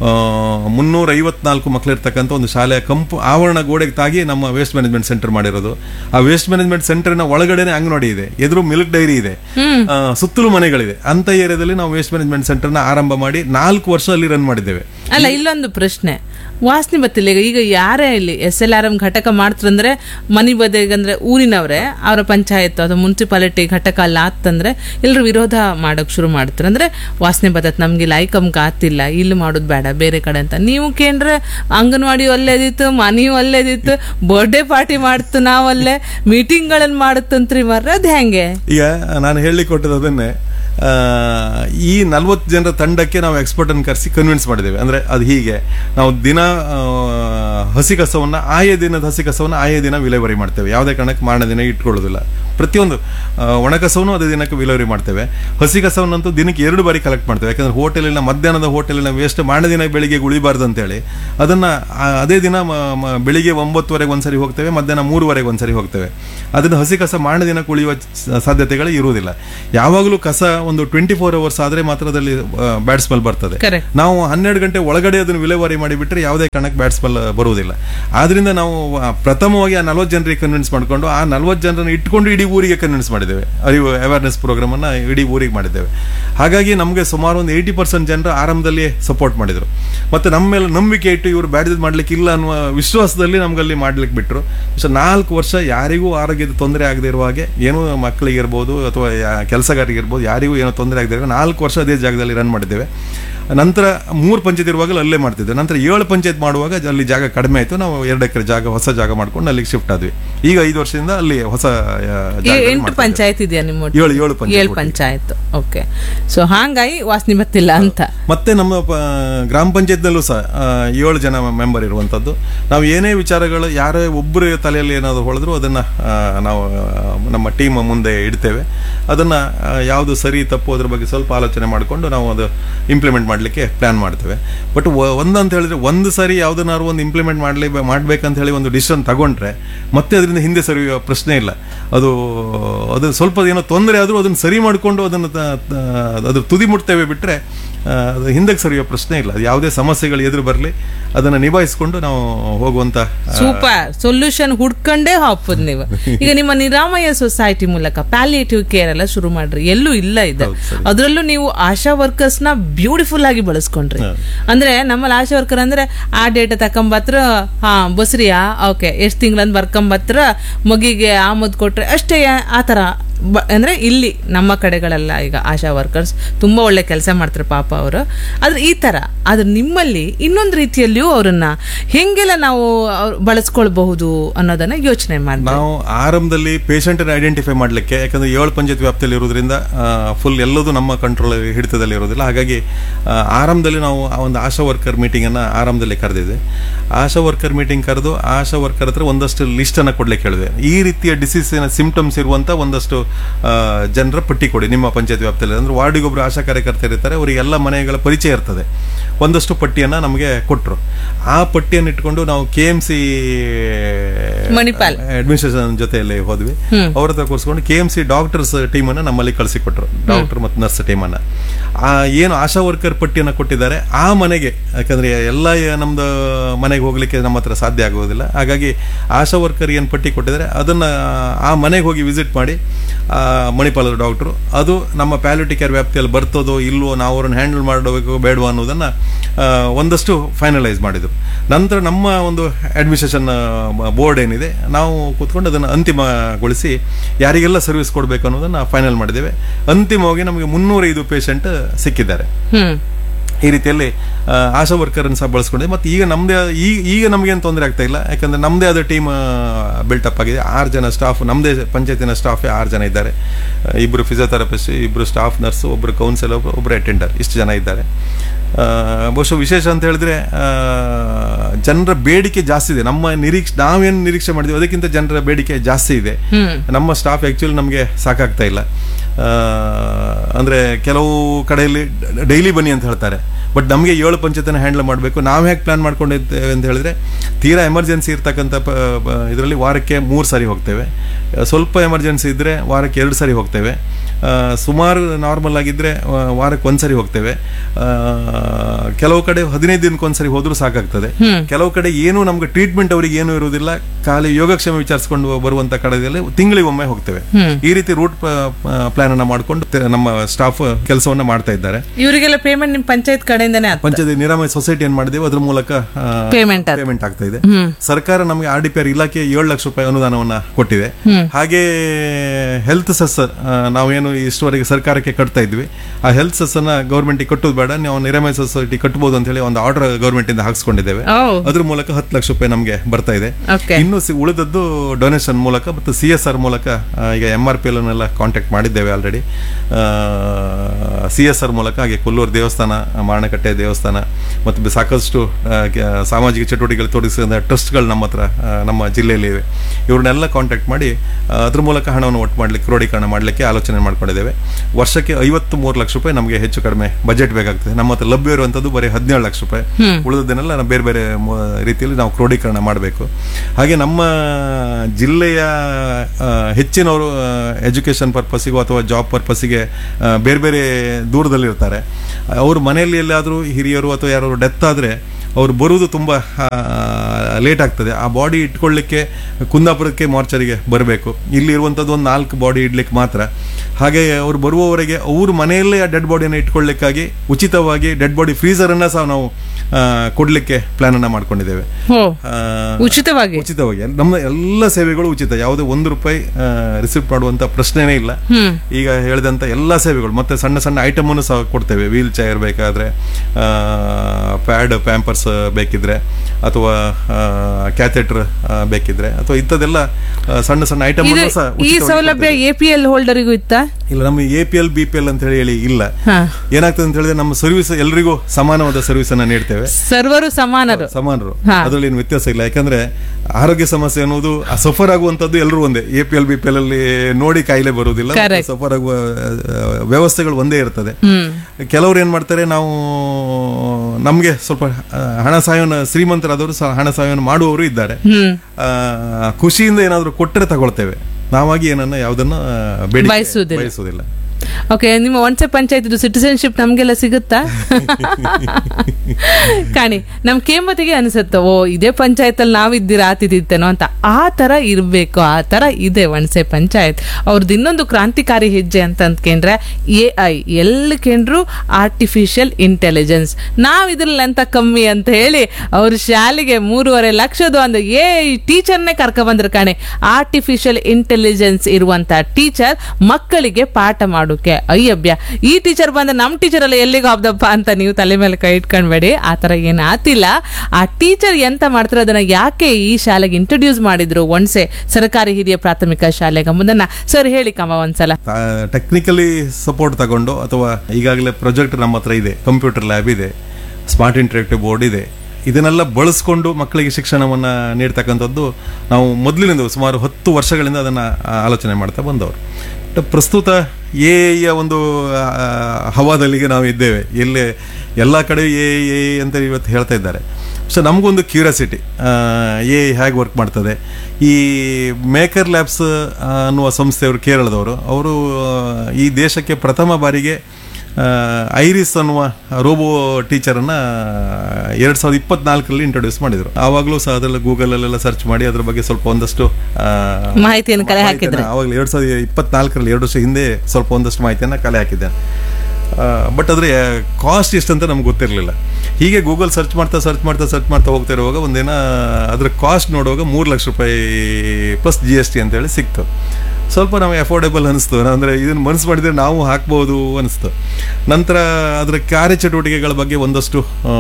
354 ಮಕ್ಕಳಿರ್ತಕ್ಕಂಥ ಒಂದು ಶಾಲೆಯ ಕಂಪು ಆವರಣ ಗೋಡೆಗೆ ತಾಗಿ ನಮ್ಮ ವೇಸ್ಟ್ ಮ್ಯಾನೇಜ್ಮೆಂಟ್ ಸೆಂಟರ್ ಮಾಡಿರೋದು. ಆ ವೇಸ್ಟ್ ಮ್ಯಾನೇಜ್ಮೆಂಟ್ ಸೆಂಟರ್ನ ಒಳಗಡೆನೆ ಅಂಗನವಾಡಿ ಇದೆ, ಎದುರು ಮಿಲ್ಕ್ ಡೈರಿ ಇದೆ, ಸುತ್ತಲೂ ಮನೆಗಳಿದೆ. ಅಂತ ಏರಿಯಾದಲ್ಲಿ ನಾವು ವೇಸ್ಟ್ ಮ್ಯಾನೇಜ್ಮೆಂಟ್ ಸೆಂಟರ್ನ ಆರಂಭ ಮಾಡಿ 4 ವರ್ಷ ಅಲ್ಲಿ ರನ್ ಮಾಡಿದ್ದೇವೆ. ಅಲ್ಲ, ಇಲ್ಲೊಂದು ಪ್ರಶ್ನೆ, ವಾಸನೆ ಬತ್ತಿಲ್ಲ. ಈಗ ಯಾರೇ ಇಲ್ಲಿ SLRM ಘಟಕ ಮಾಡ್ತಾರಂದ್ರೆ ಮನಿ ಬದಿಗಂದ್ರೆ ಊರಿನವ್ರೆ, ಅವರ ಪಂಚಾಯತ್ ಅಥವಾ ಮುನ್ಸಿಪಾಲಿಟಿ ಘಟಕ ಅಲ್ಲ ಆತಂದ್ರೆ ಎಲ್ಲರೂ ವಿರೋಧ ಮಾಡೋಕೆ ಶುರು ಮಾಡ್ತಾರೆ. ಅಂದ್ರೆ ವಾಸನೆ ಬದತ್ ನಮ್ಗೆ ಲೈಕಮ್ಗೆ ಆತಿಲ್ಲ, ಇಲ್ಲಿ ಮಾಡೋದು ಬೇಡ ಬೇರೆ ಕಡೆ ಅಂತ. ನೀವು ಕೇಂದ್ರ ಅಂಗನವಾಡಿ ಒಳ್ಳೇದಿತ್ತು, ಮನೆಯೂ ಒಳ್ಳೇದಿತ್ತು, ಬರ್ಡೇ ಪಾರ್ಟಿ ಮಾಡ್ತು, ನಾವಲ್ಲೇ ಮೀಟಿಂಗ್ಗಳನ್ನು ಮಾಡುತ್ತಂತ್ರಿ ಮರ್ರ, ಅದು ಹೆಂಗೆ? ಈಗ ನಾನು ಹೇಳಿ ಕೊಟ್ಟದ್ದು ಅದನ್ನೇ. ಈ 40 ಜನರ ತಂಡಕ್ಕೆ ನಾವು ಎಕ್ಸ್ಪರ್ಟ್ ಅನ್ನು ಕರೆಸಿ ಕನ್ವಿನ್ಸ್ ಮಾಡಿದ್ದೇವೆ. ಅಂದ್ರೆ ಅದು ಹೀಗೆ, ನಾವು ದಿನ ಹಸಿ ಕಸವನ್ನು ಆಯಾ ದಿನದ ಹಸಿ ಕಸವನ್ನು ಆಯಾ ದಿನ ವಿಲೇವಾರಿ ಮಾಡ್ತೇವೆ. ಯಾವುದೇ ಕಾರಣಕ್ಕೆ ಮಾರನೇ ದಿನ ಇಟ್ಕೊಳ್ಳೋದಿಲ್ಲ. ಪ್ರತಿಯೊಂದು ಒಣ ಕಸವನ್ನು ಅದೇ ದಿನಕ್ಕೆ ವಿಲೇವಾರಿ ಮಾಡ್ತೇವೆ. ಹಸಿ ಕಸವನ್ನಂತೂ ದಿನಕ್ಕೆ 2 ಬಾರಿ ಕಲೆಕ್ಟ್ ಮಾಡ್ತೇವೆ. ಯಾಕಂದ್ರೆ ಹೋಟೆಲಿನ ಮಧ್ಯಾಹ್ನದ ಹೋಟೆಲಿನ ವೇಸ್ಟ್ ಮಾರನೇ ದಿನ ಬೆಳಿಗ್ಗೆ ಉಳಿಬಾರ್ದು ಅಂತೇಳಿ ಅದನ್ನ ಅದೇ ದಿನ ಬೆಳಿಗ್ಗೆ 9:00ವರೆಗೆ ಒಂದ್ಸರಿ ಹೋಗ್ತೇವೆ, ಮಧ್ಯಾಹ್ನ 3:00ವರೆಗೆ ಒಂದ್ಸರಿ ಹೋಗ್ತೇವೆ. ಅದನ್ನ ಹಸಿ ಕಸ ಮಾರನೇ ದಿನಕ್ಕೆ ಉಳಿಯುವ ಸಾಧ್ಯತೆಗಳು ಇರುವುದಿಲ್ಲ. ಯಾವಾಗಲೂ ಕಸ ಒಂದು 24 ಅವರ್ಸ್ ಆದ್ರೆ ಮಾತ್ರ ಅದರಲ್ಲಿ ಬ್ಯಾಡ್ ಸ್ಮೆಲ್ ಬರ್ತದೆ. ನಾವು 12 ಗಂಟೆ ಒಳಗಡೆ ಅದನ್ನು ವಿಲೇವಾರಿ ಮಾಡಿಬಿಟ್ರೆ ಯಾವುದೇ ಕಾರಣಕ್ಕೆ ಬ್ಯಾಡ್ ಸ್ಮೆಲ್ ಬರುವುದಿಲ್ಲ. ಆದ್ರಿಂದ ನಾವು ಪ್ರಥಮವಾಗಿ ಆ 40 ಜನರಿಗೆ ಕನ್ವಿನ್ಸ್ ಮಾಡ್ಕೊಂಡು ಆ 40 ಜನರನ್ನು ಇಟ್ಕೊಂಡು ಇಡೀ ಊರಿಗೆ ಕನ್ವಿನ್ಸ್ ಮಾಡಿದ್ದೇವೆ. ಅರಿವು ಅವೇರ್ನೆಸ್ ಪ್ರೋಗ್ರಾಮ್ ಅನ್ನ ಇಡೀ ಊರಿಗೆ ಮಾಡಿದ್ದೇವೆ. ಹಾಗಾಗಿ ನಮಗೆ ಸುಮಾರು ಒಂದು 80% ಜನರು ಆರಂಭದಲ್ಲಿ ಸಪೋರ್ಟ್ ಮಾಡಿದ್ರು. ಮತ್ತೆ ನಮ್ಮ ಮೇಲೆ ನಂಬಿಕೆ ಇಟ್ಟು ಇವರು ಬ್ಯಾಡ್ದು ಮಾಡ್ಲಿಕ್ಕೆ ಇಲ್ಲ ಅನ್ನುವ ವಿಶ್ವಾಸದಲ್ಲಿ ನಮ್ಗಲ್ಲಿ ಮಾಡ್ಲಿಕ್ಕೆ ಬಿಟ್ರು. 4 ವರ್ಷ ಯಾರಿಗೂ ಆರೋಗ್ಯದ ತೊಂದರೆ ಆಗದೆ ಇರುವ ಹಾಗೆ, ಏನೋ ಮಕ್ಕಳಿಗಿರ್ಬೋದು ಅಥವಾ ಕೆಲಸಗಾರರಿಗಿರ್ಬೋದು ಯಾರಿಗೂ ಏನೋ ತೊಂದರೆ ಆಗದೆ 4 ವರ್ಷ ಅದೇ ಜಾಗದಲ್ಲಿ ರನ್ ಮಾಡಿದ್ದೇವೆ. ನಂತರ 3 ಪಂಚಾಯತ್ ಇರುವಾಗಲೂ ಅಲ್ಲೇ ಮಾಡ್ತಿದ್ದೆ. ನಂತರ 7 ಪಂಚಾಯತ್ ಮಾಡುವಾಗ ಅಲ್ಲಿ ಜಾಗ ಕಡಿಮೆ ಆಯಿತು. ನಾವು 2 ಎಕರೆ ಜಾಗ, ಹೊಸ ಜಾಗ ಮಾಡ್ಕೊಂಡು ಅಲ್ಲಿಗೆ ಶಿಫ್ಟ್ ಆದ್ವಿ. ಈಗ 5 ವರ್ಷದಿಂದ ಅಲ್ಲಿ ಹೊಸ 8 ಪಂಚಾಯತ್ ಇದೆಯಾ ನಿಮ್ಮ? 7 ಪಂಚಾಯತ್. ಓಕೆ. ಸೊ ಹಾಗಾಗಿ ವಾಸನೆ ಬತ್ತಿಲ್ಲ ಅಂತ. ಮತ್ತೆ ನಮ್ಮ ಗ್ರಾಮ ಪಂಚಾಯತ್ನಲ್ಲೂ ಸಹ 7 ಜನ ಮೆಂಬರ್ ಇರುವಂತದ್ದು. ನಾವು ಏನೇ ವಿಚಾರಗಳು ಯಾರೇ ಒಬ್ಬರ ತಲೆಯಲ್ಲಿ ಏನಾದ್ರು ಹೊಳೆದ್ರು ಅದನ್ನ ನಾವು ನಮ್ಮ ಟೀಮ್ ಮುಂದೆ ಇಡ್ತೇವೆ. ಅದನ್ನ ಯಾವುದು ಸರಿ ತಪ್ಪು ಅದ್ರ ಬಗ್ಗೆ ಸ್ವಲ್ಪ ಆಲೋಚನೆ ಮಾಡಿಕೊಂಡು ನಾವು ಅದು ಇಂಪ್ಲಿಮೆಂಟ್ ಮಾಡಲಿಕ್ಕೆ ಪ್ಲಾನ್ ಮಾಡ್ತೇವೆ. ಬಟ್ ಒಂದಂತ ಹೇಳಿದ್ರೆ, ಒಂದು ಸಾರಿ ಯಾವುದನ್ನಾರು ಒಂದು ಇಂಪ್ಲಿಮೆಂಟ್ ಮಾಡ್ಬೇಕಂತ ಹೇಳಿ ಒಂದು ಡಿಸಿಷನ್ ತಗೊಂಡ್ರೆ ಮತ್ತೆ ಅದರಿಂದ ಹಿಂದೆ ಸರಿಯುವ ಪ್ರಶ್ನೆ ಇಲ್ಲ. ಅದು ಸ್ವಲ್ಪ ಏನೋ ತೊಂದರೆ ಆದರೂ ಅದನ್ನು ಸರಿ ಮಾಡಿಕೊಂಡು ಅದನ್ನು ಅದ್ರ ತುದಿ ಮುಟ್ತೇವೆ ಬಿಟ್ರೆ ಅದು ಹಿಂದಕ್ಕೆ ಸರಿಯುವ ಪ್ರಶ್ನೆ ಇಲ್ಲ. ಯಾವುದೇ ಸಮಸ್ಯೆಗಳು ಎದುರು ಬರಲಿ ಅದನ್ನ ನಿಭಾಯಿಸಿಕೊಂಡು ನಾವು ಹೋಗುವಂತ ಸೂಪರ್ ಸೊಲ್ಯೂಷನ್ ಹುಡ್ಕೊಂಡೇ ಹಾಕೋದು ನೀವು. ಈಗ ನಿಮ್ಮ ನಿರಾಮಯ ಸೊಸೈಟಿ ಮೂಲಕ ಪ್ಯಾಲಿಯೇಟಿವ್ ಕೇರ್ ಎಲ್ಲ ಶುರು ಮಾಡ್ರಿ, ಎಲ್ಲೂ ಇಲ್ಲ ಇದೆ. ಅದರಲ್ಲೂ ನೀವು ಆಶಾ ವರ್ಕರ್ಸ್ ನ ಬ್ಯೂಟಿಫುಲ್ ಆಗಿ ಬಳಸ್ಕೊಂಡ್ರಿ. ಅಂದ್ರೆ ನಮ್ಮಲ್ಲಿ ಆಶಾ ವರ್ಕರ್ ಅಂದ್ರೆ ಆ ಡೇಟಾ ತಕೊಂಬತ್ರ, ಬಸ್ರಿಯಾ ಓಕೆ ಎಷ್ಟು ತಿಂಗಳಂದ್ ಬರ್ಕೊಂಬತ್ರ, ಮಗಿಗೆ ಆಮದ್ ಕೊಟ್ರೆ ಅಷ್ಟೇ, ಆತರ ಅಂದ್ರೆ ಇಲ್ಲಿ ನಮ್ಮ ಕಡೆಗಳೆಲ್ಲ ಈಗ ಆಶಾ ವರ್ಕರ್ಸ್ ತುಂಬಾ ಒಳ್ಳೆ ಕೆಲಸ ಮಾಡ್ತಾರೆ ಪಾಪ ಅವರು. ಆದ್ರೆ ಈ ತರ ಆದ್ರೆ ನಿಮ್ಮಲ್ಲಿ ಇನ್ನೊಂದು ರೀತಿಯಲ್ಲಿಯೂ ಅವರನ್ನ ಹೆಂಗೆಲ್ಲ ನಾವು ಬಳಸ್ಕೊಳ್ಬಹುದು ಅನ್ನೋದನ್ನ ಯೋಚನೆ ಮಾಡಿ. ನಾವು ಆರಂಭದಲ್ಲಿ ಪೇಷಂಟ್ ಐಡೆಂಟಿಫೈ ಮಾಡ್ಲಿಕ್ಕೆ, ಯಾಕಂದ್ರೆ 7 ಪಂಚಾಯತ್ ವ್ಯಾಪ್ತಿಯಲ್ಲಿ ಇರೋದ್ರಿಂದ ಫುಲ್ ಎಲ್ಲದೂ ನಮ್ಮ ಕಂಟ್ರೋಲ್ ಹಿಡಿತದಲ್ಲಿ ಇರೋದಿಲ್ಲ. ಹಾಗಾಗಿ ಆರಂಭದಲ್ಲಿ ನಾವು ಒಂದು ಆಶಾ ವರ್ಕರ್ ಮೀಟಿಂಗ್ ಅನ್ನ ಆರಂಭದಲ್ಲಿ ಕರೆದಿದ್ದೆ. ಆಶಾ ವರ್ಕರ್ ಮೀಟಿಂಗ್ ಕರೆದು ಆಶಾ ವರ್ಕರ್ ಹತ್ರ ಒಂದಷ್ಟು ಲಿಸ್ಟ್ ಅನ್ನ ಕೊಡ್ಲಿಕ್ಕೆ ಹೇಳಿದೆ. ಈ ರೀತಿಯ ಡಿಸೀಸಿನ ಸಿಂಪ್ಟಮ್ಸ್ ಇರುವಂತ ಒಂದಷ್ಟು ಜನರ ಪಟ್ಟಿ ಕೊಡಿ ನಿಮ್ಮ ಪಂಚಾಯತ್ ವ್ಯಾಪ್ತಿಯಲ್ಲಿ. ಅಂದ್ರೆ ವಾರ್ಡಿಗೊಬ್ರು ಆಶಾ ಕಾರ್ಯಕರ್ತರು ಇರ್ತಾರೆ, ಅವರಿಗೆ ಎಲ್ಲ ಮನೆಗಳ ಪರಿಚಯ ಇರ್ತದೆ. ಒಂದಷ್ಟು ಪಟ್ಟಿಯನ್ನ ನಮಗೆ ಕೊಟ್ಟರು. ಆ ಪಟ್ಟಿಯನ್ನು ಇಟ್ಕೊಂಡು ನಾವು KMC ಮಣಿಪಾಲ್ ಅಡ್ಮಿನಿಸ್ಟ್ರೇಷನ್ ಜೊತೆಯಲ್ಲಿ ಹೋದ್ವಿ. ಅವ್ರ ಹತ್ರ ಕೂರಿಸ್ಕೊಂಡು KMC ಡಾಕ್ಟರ್ಸ್ ಟೀಮ್ ಅನ್ನ ನಮ್ಮಲ್ಲಿ ಕಳಿಸಿಕೊಟ್ರು, ಡಾಕ್ಟರ್ ಮತ್ತು ನರ್ಸ್ ಟೀಮ್ ಅನ್ನ. ಏನು ಆಶಾ ವರ್ಕರ್ ಪಟ್ಟಿಯನ್ನು ಕೊಟ್ಟಿದ್ದಾರೆ ಆ ಮನೆಗೆ, ಯಾಕಂದ್ರೆ ಎಲ್ಲ ನಮ್ದು ಮನೆಗೆ ಹೋಗ್ಲಿಕ್ಕೆ ನಮ್ಮ ಹತ್ರ ಸಾಧ್ಯ ಆಗುವುದಿಲ್ಲ. ಹಾಗಾಗಿ ಆಶಾ ವರ್ಕರ್ ಏನು ಪಟ್ಟಿ ಕೊಟ್ಟಿದ್ದಾರೆ ಅದನ್ನ ಆ ಮನೆಗೆ ಹೋಗಿ ವಿಸಿಟ್ ಮಾಡಿ ಮಣಿಪಾಲದ ಡಾಕ್ಟರು ಅದು ನಮ್ಮ ಪ್ಯಾಲಿಟಿ ಕೇರ್ ವ್ಯಾಪ್ತಿಯಲ್ಲಿ ಬರ್ತದೋ ಇಲ್ವೋ, ನಾವು ಅವ್ರನ್ನ ಹ್ಯಾಂಡಲ್ ಮಾಡಬೇಕು ಬೇಡವಾ ಅನ್ನೋದನ್ನ ಒಂದಷ್ಟು ಫೈನಲೈಸ್ ಮಾಡಿದ್ರು. ನಂತರ ನಮ್ಮ ಒಂದು ಅಡ್ಮಿನಿಸ್ಟ್ರೇಷನ್ ಬೋರ್ಡ್ ಏನಿದೆ, ನಾವು ಕೂತ್ಕೊಂಡು ಅದನ್ನು ಅಂತಿಮಗೊಳಿಸಿ ಯಾರಿಗೆಲ್ಲ ಸರ್ವಿಸ್ ಕೊಡಬೇಕು ಅನ್ನೋದನ್ನ ಫೈನಲ್ ಮಾಡಿದ್ದೇವೆ. ಅಂತಿಮವಾಗಿ ನಮಗೆ 305 ಪೇಷಂಟ್ ಸಿಕ್ಕಿದ್ದಾರೆ. ಈ ರೀತಿಯಲ್ಲಿ ಆಶಾ ವರ್ಕರ್ ಸಹ ಬಳಸ್ಕೊಂಡಿದೆ. ಮತ್ತು ಈಗ ನಮಗೇನು ತೊಂದರೆ ಆಗ್ತಾ ಇಲ್ಲ, ಯಾಕಂದ್ರೆ ನಮ್ಮದೇ ಆದ ಟೀಮ್ ಬಿಲ್ಟಪ್ ಆಗಿದೆ. 6 ಜನ ಸ್ಟಾಫ್, ನಮ್ಮದೇ ಪಂಚಾಯತಿನ ಸ್ಟಾಫೇ 6 ಜನ ಇದ್ದಾರೆ. 2 physiotherapist, 2 staff nurse, 1 counsellor, 1 attender, ಇಷ್ಟು ಜನ ಇದ್ದಾರೆ. ಬಹುಶಃ ವಿಶೇಷ ಅಂತ ಹೇಳಿದ್ರೆ ಜನರ ಬೇಡಿಕೆ ಜಾಸ್ತಿ ಇದೆ. ನಾವೇನು ನಿರೀಕ್ಷೆ ಮಾಡಿದ್ವಿ ಅದಕ್ಕಿಂತ ಜನರ ಬೇಡಿಕೆ ಜಾಸ್ತಿ ಇದೆ. ನಮ್ಮ ಸ್ಟಾಫ್ ಆಕ್ಚುಲಿ ನಮಗೆ ಸಾಕಾಗ್ತಾ ಇಲ್ಲ. ಅಂದ್ರೆ ಕೆಲವು ಕಡೆಯಲ್ಲಿ ಡೈಲಿ ಬನ್ನಿ ಅಂತ ಹೇಳ್ತಾರೆ, ಬಟ್ ನಮಗೆ 7 ಪಂಚಾಯತನ ಹ್ಯಾಂಡಲ್ ಮಾಡಬೇಕು. ನಾವು ಹೇಗೆ ಪ್ಲಾನ್ ಮಾಡ್ಕೊಂಡಿದ್ದೇವೆ ಅಂತ ಹೇಳಿದ್ರೆ, ತೀರಾ ಎಮರ್ಜೆನ್ಸಿ ಇರ್ತಕ್ಕಂಥ ಇದರಲ್ಲಿ ವಾರಕ್ಕೆ 3 ಸಾರಿ ಹೋಗ್ತೇವೆ. ಸ್ವಲ್ಪ ಎಮರ್ಜೆನ್ಸಿ ಇದ್ರೆ ವಾರಕ್ಕೆ 2 ಸಾರಿ ಹೋಗ್ತೇವೆ. ಸುಮಾರು ನಾರ್ಮಲ್ ಆಗಿದ್ರೆ ವಾರಕ್ಕೆ 1 ಸರಿ ಹೋಗ್ತೇವೆ. ಕೆಲವು ಕಡೆ 15 ದಿನಕ್ಕೊಂದ್ಸರಿ ಹೋದ್ರೂ ಸಾಕಾಗ್ತದೆ. ಕೆಲವು ಕಡೆ ಏನು ನಮ್ಗೆ ಟ್ರೀಟ್ಮೆಂಟ್ ಅವರಿಗೆ ಏನು ಇರುವುದಿಲ್ಲ, ಖಾಲಿ ಯೋಗಕ್ಷೇಮ ವಿಚಾರಿಸಿಕೊಂಡು ಬರುವಂತ ಕಡೆಯಲ್ಲಿ ತಿಂಗಳಿಗೊಮ್ಮೆ ಹೋಗ್ತೇವೆ. ಈ ರೀತಿ ರೂಟ್ ಪ್ಲಾನ್ ಅನ್ನ ಮಾಡ್ಕೊಂಡು ನಮ್ಮ ಸ್ಟಾಫ್ ಕೆಲಸವನ್ನ ಮಾಡ್ತಾ ಇದ್ದಾರೆ. ಇವರಿಗೆಲ್ಲ ಪೇಮೆಂಟ್ ನಿಮ್ಮ ಪಂಚಾಯತ್ ಕಡೆಯಿಂದನೇ ಪಂಚಾಯತ್ ನಿರಾಮಯ ಸೊಸೈಟಿ ಏನ್ ಮಾಡಿದೇವೆ ಅದ್ರ ಮೂಲಕ ಪೇಮೆಂಟ್ ಆಗ್ತಾ ಇದೆ. ಸರ್ಕಾರ ನಮಗೆ RDPR ಇಲಾಖೆ 7 ಲಕ್ಷ ರೂಪಾಯಿ ಅನುದಾನವನ್ನ ಕೊಟ್ಟಿದೆ. ಹಾಗೆ ಹೆಲ್ತ್ ಸೆಸ್ ನಾವೇನು ಇಷ್ಟವರೆಗೆ ಸರ್ಕಾರಕ್ಕೆ ಕಟ್ತಾ ಇದ್ವಿ, ಆ ಹೆಲ್ತ್ ಸೆಸ್ ಅನ್ನ ಗೌರ್ಮೆಂಟ್ ಕಟ್ಟೋದು ಬೇಡ, ನಾವು ನಿರಾಮಯ ಸೊಸೈಟಿ ಕಟ್ಟಬಹುದು ಅಂತ ಹೇಳಿ ಒಂದು ಆರ್ಡರ್ ಗೌರ್ಮೆಂಟ್ ಇಂದ ಹಾಕ್ಸ್ಕೊಂಡಿದ್ದೇವೆ. ಅದ್ರ ಮೂಲಕ 10 ಲಕ್ಷ ರೂಪಾಯಿ ನಮಗೆ ಬರ್ತಾ ಇದೆ. ಇನ್ನು ಉಳಿದದ್ದು ಡೊನೇಷನ್ ಮೂಲಕ ಮತ್ತು CSR ಮೂಲಕ. ಈಗ MRPL ಅನ್ನೆಲ್ಲ ಕಾಂಟ್ಯಾಕ್ಟ್ ಮಾಡಿದ್ದೇವೆ ಆಲ್ರೆಡಿ. CSR ಮೂಲಕ ಹಾಗೆ ಕೊಲ್ಲೂರು ದೇವಸ್ಥಾನ, ಮಾರಣಕಟ್ಟೆ ದೇವಸ್ಥಾನ ಮತ್ತು ಸಾಕಷ್ಟು ಸಾಮಾಜಿಕ ಚಟುವಟಿಕೆಗಳು ತೊಡಗಿಸಿದ ಟ್ರಸ್ಟ್ಗಳು ನಮ್ಮ ಹತ್ರ ನಮ್ಮ ಜಿಲ್ಲೆಯಲ್ಲಿ ಇವೆ. ಇವ್ರನ್ನೆಲ್ಲ ಕಾಂಟ್ಯಾಕ್ಟ್ ಮಾಡಿ ಅದ್ರ ಮೂಲಕ ಹಣವನ್ನು ಒಟ್ಟು ಮಾಡ್ಲಿಕ್ಕೆ, ಕ್ರೋಢೀಕರಣ ಮಾಡಲಿಕ್ಕೆ ಆಲೋಚನೆ ಮಾಡ್ಕೊಂಡಿದ್ದೇವೆ. ವರ್ಷಕ್ಕೆ 53 ಲಕ್ಷ ರೂಪಾಯಿ ನಮಗೆ ಹೆಚ್ಚು ಕಡಿಮೆ ಬಜೆಟ್ ಬೇಕಾಗ್ತದೆ. ನಮ್ಮ ಹತ್ರ ಲಭ್ಯ ಇರುವಂತದ್ದು ಬರೀ 17 ಲಕ್ಷ ರೂಪಾಯಿ. ಉಳಿದದನ್ನೆಲ್ಲ ಬೇರೆ ಬೇರೆ ರೀತಿಯಲ್ಲಿ ನಾವು ಕ್ರೋಢೀಕರಣ ಮಾಡಬೇಕು. ಹಾಗೆ ನಮ್ಮ ಜಿಲ್ಲೆಯ ಹೆಚ್ಚಿನವರು ಎಜುಕೇಶನ್ ಪರ್ಪಸ್ಸಿಗೂ ಅಥವಾ ಜಾಬ್ ಪರ್ಪಸ್ಸಿಗೆ ಬೇರೆ ಬೇರೆ ದೂರದಲ್ಲಿರ್ತಾರೆ. ಅವ್ರ ಮನೆಯಲ್ಲಿ ಎಲ್ಲಾದರೂ ಹಿರಿಯರು ಅಥವಾ ಯಾರು ಡೆತ್ ಆದರೆ ಅವ್ರು ಬರುವುದು ತುಂಬ ಲೇಟ್ ಆಗ್ತದೆ. ಆ ಬಾಡಿ ಇಟ್ಕೊಳ್ಳಿಕ್ಕೆ ಕುಂದಾಪುರಕ್ಕೆ ಮಾರ್ಚರಿಗೆ ಬರಬೇಕು. ಇಲ್ಲಿ ಇರುವಂಥದ್ದು ಒಂದು 4 ಬಾಡಿ ಇಡ್ಲಿಕ್ಕೆ ಮಾತ್ರ. ಹಾಗೆ ಅವ್ರು ಬರುವವರೆಗೆ ಅವ್ರ ಮನೆಯಲ್ಲೇ ಆ ಡೆಡ್ ಬಾಡಿಯನ್ನು ಇಟ್ಕೊಳ್ಳಿಕ್ಕಾಗಿ ಉಚಿತವಾಗಿ ಡೆಡ್ ಬಾಡಿ ಫ್ರೀಸರ್ ಅನ್ನ ಸಹ ನಾವು ಕೊಡ್ಲಿಕ್ಕೆ ಪ್ಲಾನ್ ಅನ್ನ ಮಾಡ್ಕೊಂಡಿದ್ದೇವೆ. ಉಚಿತವಾಗಿ ನಮ್ಮ ಎಲ್ಲ ಸೇವೆಗಳು ಉಚಿತ, ಯಾವುದೇ 1 ರೂಪಾಯಿ ರಿಸಿಪ್ಟ್ ಮಾಡುವಂತ ಪ್ರಶ್ನೆನೇ ಇಲ್ಲ. ಈಗ ಹೇಳಿದಂತ ಎಲ್ಲಾ ಸೇವೆಗಳು ಮತ್ತೆ ಸಣ್ಣ ಸಣ್ಣ ಐಟಮ್ ಅನ್ನು ಸಹ ಕೊಡ್ತೇವೆ. ವೀಲ್ ಚೇರ್ ಬೇಕಾದ್ರೆ, ಪ್ಯಾಡ್ ಪ್ಯಾಂಪರ್ಸ್ ಬೇಕಿದ್ರೆ, ಅಥವಾ ಕ್ಯಾಥೆಟರ್ ಬೇಕಿದ್ರೆ, ಅಥವಾ ಇಂಥದ್ದೆಲ್ಲ ಸಣ್ಣ ಸಣ್ಣ ಐಟಮ್ ಸಹ. ಈ ಸೌಲಭ್ಯ APL ಹೋಲ್ಡರಿಗೂ ಇತ್ತಾ? ಇಲ್ಲ, ನಮಗೆ APL BPL ಅಂತ ಹೇಳಿ ಇಲ್ಲ. ಏನಾಗ್ತದೆ ಅಂತ ಹೇಳಿದ್ರೆ ನಮ್ಮ ಸರ್ವಿಸ್ ಎಲ್ರಿಗೂ ಸಮಾನವಾದ ಸರ್ವಿಸ್ ಅನ್ನ ನೀಡ್ತೇವೆ. ಸರ್ವರು ಸಮಾನರು, ಅದರಲ್ಲಿ ಏನು ವ್ಯತ್ಯಾಸ ಇಲ್ಲ. ಯಾಕಂದ್ರೆ ಆರೋಗ್ಯ ಸಮಸ್ಯೆ ಅನ್ನೋದು ಸಫರ್ ಆಗುವಂತದ್ದು ಎಲ್ಲರೂ ಒಂದೇ. APL BPL ಅಲ್ಲಿ ನೋಡಿ ಕಾಯಿಲೆ ಬರುವುದಿಲ್ಲ, ಸಫರ್ ಆಗುವ ವ್ಯವಸ್ಥೆಗಳು ಒಂದೇ ಇರ್ತದೆ. ಕೆಲವರು ಏನ್ ಮಾಡ್ತಾರೆ, ನಾವು ನಮ್ಗೆ ಸ್ವಲ್ಪ ಹಣ ಸಹಾಯವನ್ನು, ಶ್ರೀಮಂತರಾದವರು ಹಣ ಸಹಾಯವನ್ನು ಮಾಡುವವರು ಇದ್ದಾರೆ. ಖುಷಿಯಿಂದ ಏನಾದ್ರು ಕೊಟ್ಟರೆ ತಗೊಳ್ತೇವೆ, ನಾವಾಗಿ ಏನನ್ನ ಯಾವುದನ್ನ ಬಯಸುವುದಿಲ್ಲ. ಓಕೆ, ನಿಮ್ಮ ಒನ್ಸೆ ಪಂಚಾಯತ್ ಸಿಟಿಸನ್ಶಿಪ್ ನಮ್ಗೆಲ್ಲ ಸಿಗುತ್ತಾ? ಕಾಣಿ ನಮ್ ಕೇಮತಿಗೆ ಅನಿಸುತ್ತೆ, ಓ ಇದೇ ಪಂಚಾಯತ್ ಅಲ್ಲಿ ನಾವಿದ್ದೀರಾ ಆತಿದ್ದೇನೋ ಅಂತ. ಆ ತರ ಇರ್ಬೇಕು, ಆ ತರ ಇದೆ ಒನ್ಸೆ ಪಂಚಾಯತ್ ಅವ್ರದ್ದು. ಇನ್ನೊಂದು ಕ್ರಾಂತಿಕಾರಿ ಹೆಜ್ಜೆ ಅಂತ ಅಂದ್ಕೊಂಡ್ರೆ AI, ಎಲ್ಲಿ ಕೇಂದ್ರು ಆರ್ಟಿಫಿಷಿಯಲ್ ಇಂಟೆಲಿಜೆನ್ಸ್. ನಾವ್ ಇದ್ರಲ್ಲಿ ಅಂತ ಕಮ್ಮಿ ಅಂತ ಹೇಳಿ ಅವ್ರ ಶಾಲೆಗೆ 3.5 ಲಕ್ಷದ ಒಂದು ಟೀಚರ್ನೇ ಕರ್ಕ ಬಂದ್ರು ಕಾಣೆ. ಆರ್ಟಿಫಿಷಿಯಲ್ ಇಂಟೆಲಿಜೆನ್ಸ್ ಇರುವಂತ ಟೀಚರ್ ಮಕ್ಕಳಿಗೆ ಪಾಠ ಮಾಡೋಕೆ. ಅಯ್ಯಬ್ಯ, ಈ ಟೀಚರ್ ಬಂದ ನಮ್ ಟೀಚರ್ ಅಲ್ಲಿ ಎಲ್ಲಿಗೆ ಹೋಗ್ದಪ್ಪ ಅಂತ ನೀವು ತಲೆ ಮೇಲೆ ಕೈ ಇಟ್ಕೊಂಡ್ಬೇಡಿ. ಆ ತರ ಏನ್ ಆತಿಲ್ಲ. ಆ ಟೀಚರ್ ಎಂತ ಮಾಡ್ತಾರೆ, ಅದನ್ನ ಯಾಕೆ ಈ ಶಾಲೆಗೆ ಇಂಟ್ರೊಡ್ಯೂಸ್ ಮಾಡಿದ್ರು ಒನ್ಸೆ ಸರ್ಕಾರಿ ಹಿರಿಯ ಪ್ರಾಥಮಿಕ ಶಾಲೆಗೆ ಮುಂದನ್ನ ಸರ್ ಹೇಳಿ ಕಮ್ಮ ಒಂದ್ಸಲ. ಟೆಕ್ನಿಕಲಿ ಸಪೋರ್ಟ್ ತಗೊಂಡು, ಅಥವಾ ಈಗಾಗಲೇ ಪ್ರಾಜೆಕ್ಟ್ ನಮ್ಮ ಹತ್ರ ಇದೆ, ಕಂಪ್ಯೂಟರ್ ಲ್ಯಾಬ್ ಇದೆ, ಸ್ಮಾರ್ಟ್ ಇಂಟರಾಕ್ಟಿವ್ ಬೋರ್ಡ್ ಇದೆ, ಇದನ್ನೆಲ್ಲ ಬಳಸ್ಕೊಂಡು ಮಕ್ಕಳಿಗೆ ಶಿಕ್ಷಣವನ್ನು ನೀಡ್ತಕ್ಕಂಥದ್ದು ನಾವು ಮೊದಲಿನಿಂದ ಸುಮಾರು 10 ವರ್ಷಗಳಿಂದ ಅದನ್ನು ಆಲೋಚನೆ ಮಾಡ್ತಾ ಬಂದವರು. ಪ್ರಸ್ತುತ ಎಐಯ ಒಂದು ಹವಾದಲ್ಲಿಗೆ ನಾವು ಇದ್ದೇವೆ. ಎಲ್ಲ ಕಡೆ ಎ ಅಂತ ಇವತ್ತು ಹೇಳ್ತಾ ಇದ್ದಾರೆ. ಸೊ ನಮಗೊಂದು ಕ್ಯೂರಿಯಾಸಿಟಿ, ಎ ಹೇಗೆ ವರ್ಕ್ ಮಾಡ್ತದೆ. ಈ ಮೇಕರ್ ಲ್ಯಾಬ್ಸ್ ಅನ್ನುವ ಸಂಸ್ಥೆಯವರು, ಕೇರಳದವರು, ಅವರು ಈ ದೇಶಕ್ಕೆ ಪ್ರಥಮ ಬಾರಿಗೆ ಐರಿಸ್ ಅನ್ನುವ ರೋಬೋ ಟೀಚರನ್ನು 2024ರಲ್ಲಿ ಇಂಟ್ರೊಡ್ಯೂಸ್ ಮಾಡಿದರು. ಆವಾಗಲೂ ಸಹ ಅದರಲ್ಲಿ ಗೂಗಲಲ್ಲೆಲ್ಲ ಸರ್ಚ್ ಮಾಡಿ ಅದ್ರ ಬಗ್ಗೆ ಸ್ವಲ್ಪ ಒಂದಷ್ಟು ಮಾಹಿತಿಯನ್ನು ಕಲೆ ಹಾಕಿದ್ರೆ, ಆವಾಗಲೇ 2024ರಲ್ಲಿ 2 ವರ್ಷ ಹಿಂದೆ ಸ್ವಲ್ಪ ಒಂದಷ್ಟು ಮಾಹಿತಿಯನ್ನು ಕಲೆ ಹಾಕಿದ್ದೇನೆ. ಬಟ್ ಆದರೆ ಕಾಸ್ಟ್ ಎಷ್ಟಂತ ನಮ್ಗೆ ಗೊತ್ತಿರಲಿಲ್ಲ. ಹೀಗೆ ಗೂಗಲ್ ಸರ್ಚ್ ಮಾಡ್ತಾ ಹೋಗ್ತಾ ಇರುವಾಗ ಒಂದಿನ ಅದರ ಕಾಸ್ಟ್ ನೋಡುವಾಗ 3 ಲಕ್ಷ ರೂಪಾಯಿ ಪ್ಲಸ್ GST ಅಂತೇಳಿ ಸಿಕ್ತು. ಸ್ವಲ್ಪ ನಮಗೆ ಅಫೋರ್ಡೆಬಲ್ ಅನಿಸ್ತು. ಅಂದರೆ ಇದನ್ನು ಮನಸ್ಸು ಮಾಡಿದರೆ ನಾವು ಹಾಕ್ಬೋದು ಅನಿಸ್ತು. ನಂತರ ಅದರ ಕಾರ್ಯಚಟುವಟಿಕೆಗಳ ಬಗ್ಗೆ ಒಂದಷ್ಟು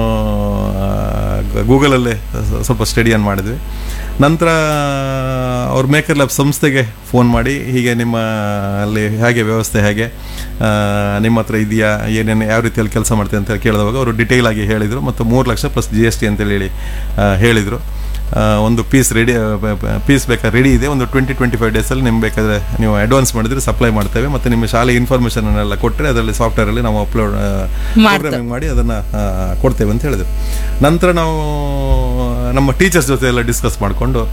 ಗೂಗಲಲ್ಲೇ ಸ್ವಲ್ಪ ಸ್ಟಡಿಯನ್ನು ಮಾಡಿದ್ವಿ. ನಂತರ ಅವ್ರ ಮೇಕರ್ ಲ್ಯಾಬ್ ಸಂಸ್ಥೆಗೆ ಫೋನ್ ಮಾಡಿ, ಹೀಗೆ ನಿಮ್ಮ ಅಲ್ಲಿ ಹೇಗೆ ವ್ಯವಸ್ಥೆ, ಹೇಗೆ ನಿಮ್ಮ ಹತ್ರ ಇದೆಯಾ, ಏನೇನು ಯಾವ ರೀತಿಯಲ್ಲಿ ಕೆಲಸ ಮಾಡ್ತೀವಿ ಅಂತ ಕೇಳಿದವಾಗ ಅವರು ಡಿಟೇಲ್ ಆಗಿ ಹೇಳಿದರು. ಮತ್ತು 3 ಲಕ್ಷ ಪ್ಲಸ್ GST ಅಂತೇಳಿ ಹೇಳಿದರು. ಒಂದು ಪೀಸ್ ಬೇಕಾದ್ರೆ ರೆಡಿ ಇದೆ. ಒಂದು 20-25 ಡೇಸಲ್ಲಿ ನಿಮ್ಗೆ ಬೇಕಾದರೆ ನೀವು ಅಡ್ವಾನ್ಸ್ ಮಾಡಿದರೆ ಸಪ್ಲೈ ಮಾಡ್ತೇವೆ, ಮತ್ತು ನಿಮ್ಮ ಶಾಲೆ ಇನ್ಫಾರ್ಮೇಷನ್ನೆಲ್ಲ ಕೊಟ್ಟರೆ ಅದರಲ್ಲಿ ಸಾಫ್ಟ್ವೇರಲ್ಲಿ ನಾವು ಅಪ್ಲೋಡ್ ಪ್ರೋಗ್ರಾಮಿಂಗ್ ಮಾಡಿ ಅದನ್ನು ಕೊಡ್ತೇವೆ ಅಂತ ಹೇಳಿದ್ರು. ನಂತರ ನಾವು ನಮ್ಮ ಟೀಚರ್ಸ್ ಜೊತೆ ಎಲ್ಲ ಡಿಸ್ಕಸ್ ಮಾಡಿಕೊಂಡು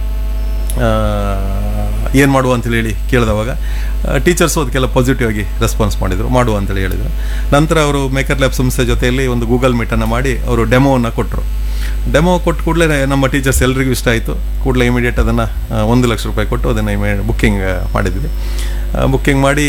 ಏನು ಮಾಡುವ ಅಂತೇಳಿ ಕೇಳಿದವಾಗ ಟೀಚರ್ಸು ಅದಕ್ಕೆಲ್ಲ ಪಾಸಿಟಿವ್ ಆಗಿ ರೆಸ್ಪಾನ್ಸ್ ಮಾಡಿದರು, ಮಾಡುವ ಅಂತೇಳಿ ಹೇಳಿದರು. ನಂತರ ಅವರು ಮೇಕರ್ ಲ್ಯಾಬ್ ಸಂಸ್ಥೆ ಜೊತೆಯಲ್ಲಿ ಒಂದು ಗೂಗಲ್ ಮೀಟನ್ನು ಮಾಡಿ ಅವರು ಡೆಮೋವನ್ನು ಕೊಟ್ಟರು. ಡೆಮೋ ಕೊಟ್ಟು ಕೂಡಲೇ ನಮ್ಮ ಟೀಚರ್ಸ್ ಎಲ್ರಿಗೂ ಇಷ್ಟ ಆಯಿತು. ಕೂಡಲೇ ಇಮಿಡಿಯೇಟ್ ಅದನ್ನು 1 ಲಕ್ಷ ರೂಪಾಯಿ ಕೊಟ್ಟು ಅದನ್ನು ಬುಕ್ಕಿಂಗ್ ಮಾಡಿದ್ವಿ. ಬುಕ್ಕಿಂಗ್ ಮಾಡಿ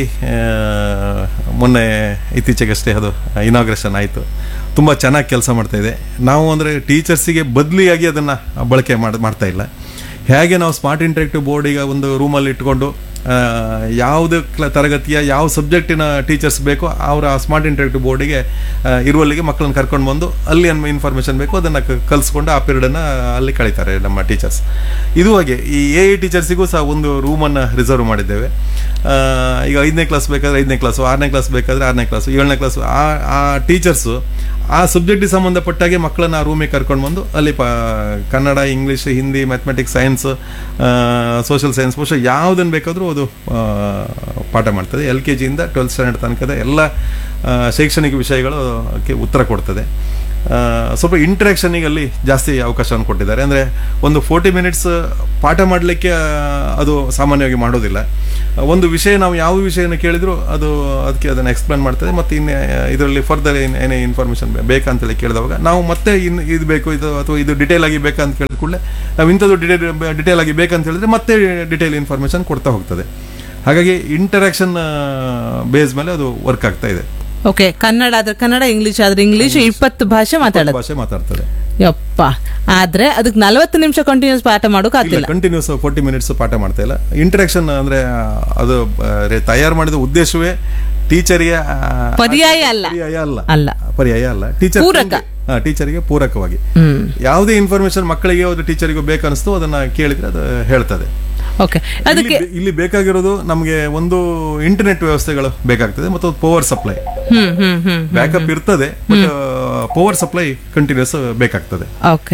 ಮೊನ್ನೆ ಇತ್ತೀಚೆಗಷ್ಟೇ ಅದು ಇನಾಗ್ರೇಷನ್ ಆಯಿತು. ತುಂಬ ಚೆನ್ನಾಗಿ ಕೆಲಸ ಮಾಡ್ತಾಯಿದೆ. ನಾವು ಅಂದರೆ ಟೀಚರ್ಸಿಗೆ ಬದಲಿಯಾಗಿ ಅದನ್ನು ಬಳಕೆ ಮಾಡ್ತಾ ಇಲ್ಲ. ಹೇಗೆ ನಾವು ಸ್ಮಾರ್ಟ್ ಇಂಟರಾಕ್ಟಿವ್ ಬೋರ್ಡ್ ಈಗ ಒಂದು ರೂಮಲ್ಲಿ ಇಟ್ಕೊಂಡು ಯಾವುದು ತರಗತಿಯ ಯಾವ ಸಬ್ಜೆಕ್ಟಿನ ಟೀಚರ್ಸ್ ಬೇಕೋ ಅವರ ಸ್ಮಾರ್ಟ್ ಇಂಟರಾಕ್ಟಿವ್ ಬೋರ್ಡಿಗೆ ಇರುವಲ್ಲಿಗೆ ಮಕ್ಕಳನ್ನ ಕರ್ಕೊಂಡು ಬಂದು ಅಲ್ಲಿ ಏನು ಇನ್ಫಾರ್ಮೇಷನ್ ಬೇಕೋ ಅದನ್ನು ಕಲಿಸ್ಕೊಂಡು ಆ ಪೀರಿಯಡನ್ನು ಅಲ್ಲಿ ಕಳೀತಾರೆ ನಮ್ಮ ಟೀಚರ್ಸ್. ಇದು ಹಾಗೆ ಈ AI ಟೀಚರ್ಸಿಗೂ ಸಹ ಒಂದು ರೂಮನ್ನು ರಿಸರ್ವ್ ಮಾಡಿದ್ದೇವೆ. ಈಗ 5ನೇ ಕ್ಲಾಸ್ ಬೇಕಾದರೆ 5ನೇ ಕ್ಲಾಸು, 6ನೇ ಕ್ಲಾಸ್ ಬೇಕಾದರೆ 6ನೇ ಕ್ಲಾಸು, 7ನೇ ಕ್ಲಾಸು ಆ ಟೀಚರ್ಸು ಆ ಸಬ್ಜೆಕ್ಟಿಗೆ ಸಂಬಂಧಪಟ್ಟಾಗೆ ಮಕ್ಕಳನ್ನ ಆ ರೂಮಿಗೆ ಕರ್ಕೊಂಡು ಬಂದು ಅಲ್ಲಿ Kannada, English, Hindi, mathematics, science, social science, ಬಹುಶಃ ಯಾವುದನ್ನು ಬೇಕಾದರೂ ಅದು ಪಾಠ ಮಾಡ್ತದೆ. LKG ಇಂದ 12th ಸ್ಟ್ಯಾಂಡರ್ಡ್ ತನಕದ ಎಲ್ಲ ಶೈಕ್ಷಣಿಕ ವಿಷಯಗಳಿಗೆ ಉತ್ತರ ಕೊಡ್ತದೆ. ಸ್ವಲ್ಪ ಇಂಟ್ರಾಕ್ಷನಿಗೆ ಅಲ್ಲಿ ಜಾಸ್ತಿ ಅವಕಾಶವನ್ನು ಕೊಟ್ಟಿದ್ದಾರೆ. ಅಂದರೆ ಒಂದು 40 ಮಿನಿಟ್ಸ್ ಪಾಠ ಮಾಡಲಿಕ್ಕೆ ಅದು ಸಾಮಾನ್ಯವಾಗಿ ಮಾಡೋದಿಲ್ಲ. ಒಂದು ವಿಷಯ ನಾವು ಯಾವ ವಿಷಯನ ಕೇಳಿದ್ರು ಅದಕ್ಕೆ ಅದನ್ನು ಎಕ್ಸ್ಪ್ಲೇನ್ ಮಾಡ್ತದೆ. ಮತ್ತು ಇನ್ನು ಇದರಲ್ಲಿ ಫರ್ದರ್ ಏನೇ ಇನ್ಫಾರ್ಮೇಷನ್ ಬೇಕಂತೇಳಿ ಕೇಳಿದವಾಗ ನಾವು ಮತ್ತೆ ಇದು ಬೇಕು ಅಥವಾ ಇದು ಡಿಟೇಲ್ ಆಗಿ ಬೇಕಂತ ಕೇಳಿದ ಕೂಡಲೇ ನಾವು ಇಂಥದ್ದು ಡಿಟೇಲ್ ಆಗಿ ಬೇಕಂತ ಹೇಳಿದ್ರೆ ಮತ್ತೆ ಡಿಟೇಲ್ ಇನ್ಫಾರ್ಮೇಷನ್ ಕೊಡ್ತಾ ಹೋಗ್ತದೆ. ಹಾಗಾಗಿ ಇಂಟರಾಕ್ಷನ್ ಬೇಸ್ ಮೇಲೆ ಅದು ವರ್ಕ್ ಆಗ್ತಾ ಇದೆ. ಓಕೆ, ಕನ್ನಡ ಆದ್ರೆ ಕನ್ನಡ, ಇಂಗ್ಲಿಷ್ ಆದ್ರೆ ಇಂಗ್ಲಿಷ್, 20 ಭಾಷೆ ಮಾತಾಡ್ತದೆ. ಯಪ್ಪ, ಆದ್ರೆ ಅದಕ್ಕೆ 40 ನಿಮಿಷ ಕಂಟಿನ್ಯೂಸ್ ಪಾಠ ಮಾಡೋಕೆ ಆಗ್ತಿಲ್ಲ. ಕಂಟಿನ್ಯೂಸ್ 40 ಮಿನಿಟ್ಸ್ ಪಾಠ ಮಾಡ್ತಾ ಇಲ್ಲ. ಇಂಟರಾಕ್ಷನ್ ಅಂದ್ರೆ ಅದು ತಯಾರು ಮಾಡಿದ ಉದ್ದೇಶವೇ ಟೀಚರ್ಗೆ ಪರ್ಯಾಯ ಅಲ್ಲ, ಟೀಚರ್ಗೆ ಪೂರಕವಾಗಿ ಯಾವುದೇ ಇನ್ಫಾರ್ಮೇಶನ್ ಮಕ್ಕಳಿಗೆ ಒಂದು ಟೀಚರ್ಗೆ ಬೇಕನ್ನಿಸ್ತು ಅದನ್ನ ಕೇಳಿದ್ರೆ ಅದು ಹೇಳ್ತದೆ. ಅದಕ್ಕೆ ಇಲ್ಲಿ ಬೇಕಾಗಿರೋದು ನಮಗೆ ಒಂದು ಇಂಟರ್ನೆಟ್ ವ್ಯವಸ್ಥೆಗಳು ಬೇಕಾಗ್ತದೆ ಮತ್ತು ಪವರ್ ಸಪ್ಲೈ ಬ್ಯಾಕಪ್ ಇರ್ತದೆ, ಬಟ್ ಪವರ್ ಸಪ್ಲೈ ಕಂಟಿನ್ಯೂಸ್ ಬೇಕಾಗ್ತದೆ.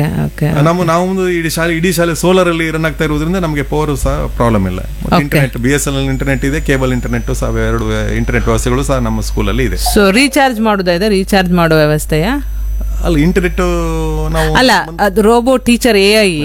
ನಾವು ಇಡೀ ಶಾಲೆ ಸೋಲಾರ್ ಅಲ್ಲಿ ರನ್ ಆಗ್ತಾ ಇರೋದ್ರಿಂದ ನಮಗೆ ಪವರ್ ಸಹ ಪ್ರಾಬ್ಲಮ್ ಇಲ್ಲ. ಇಂಟರ್ನೆಟ್ BSNL ಇಂಟರ್ನೆಟ್ ಇದೆ, ಕೇಬಲ್ ಇಂಟರ್ನೆಟ್ ಸಹ 2 ಇಂಟರ್ನೆಟ್ ವ್ಯವಸ್ಥೆಗಳು ಸಹ ನಮ್ಮ ಸ್ಕೂಲಲ್ಲಿ ಇದೆ. ರೀಚಾರ್ಜ್ ಮಾಡೋದಾದ್ರೆ ರೀಚಾರ್ಜ್ ಮಾಡೋ ವ್ಯವಸ್ಥೆಯ ಅಲ್ಲ ಇಂಟರ್ನೆಟ್ ನಾವು ಅಲ್ಲ ಅದು ರೋಬೋ ಟೀಚರ್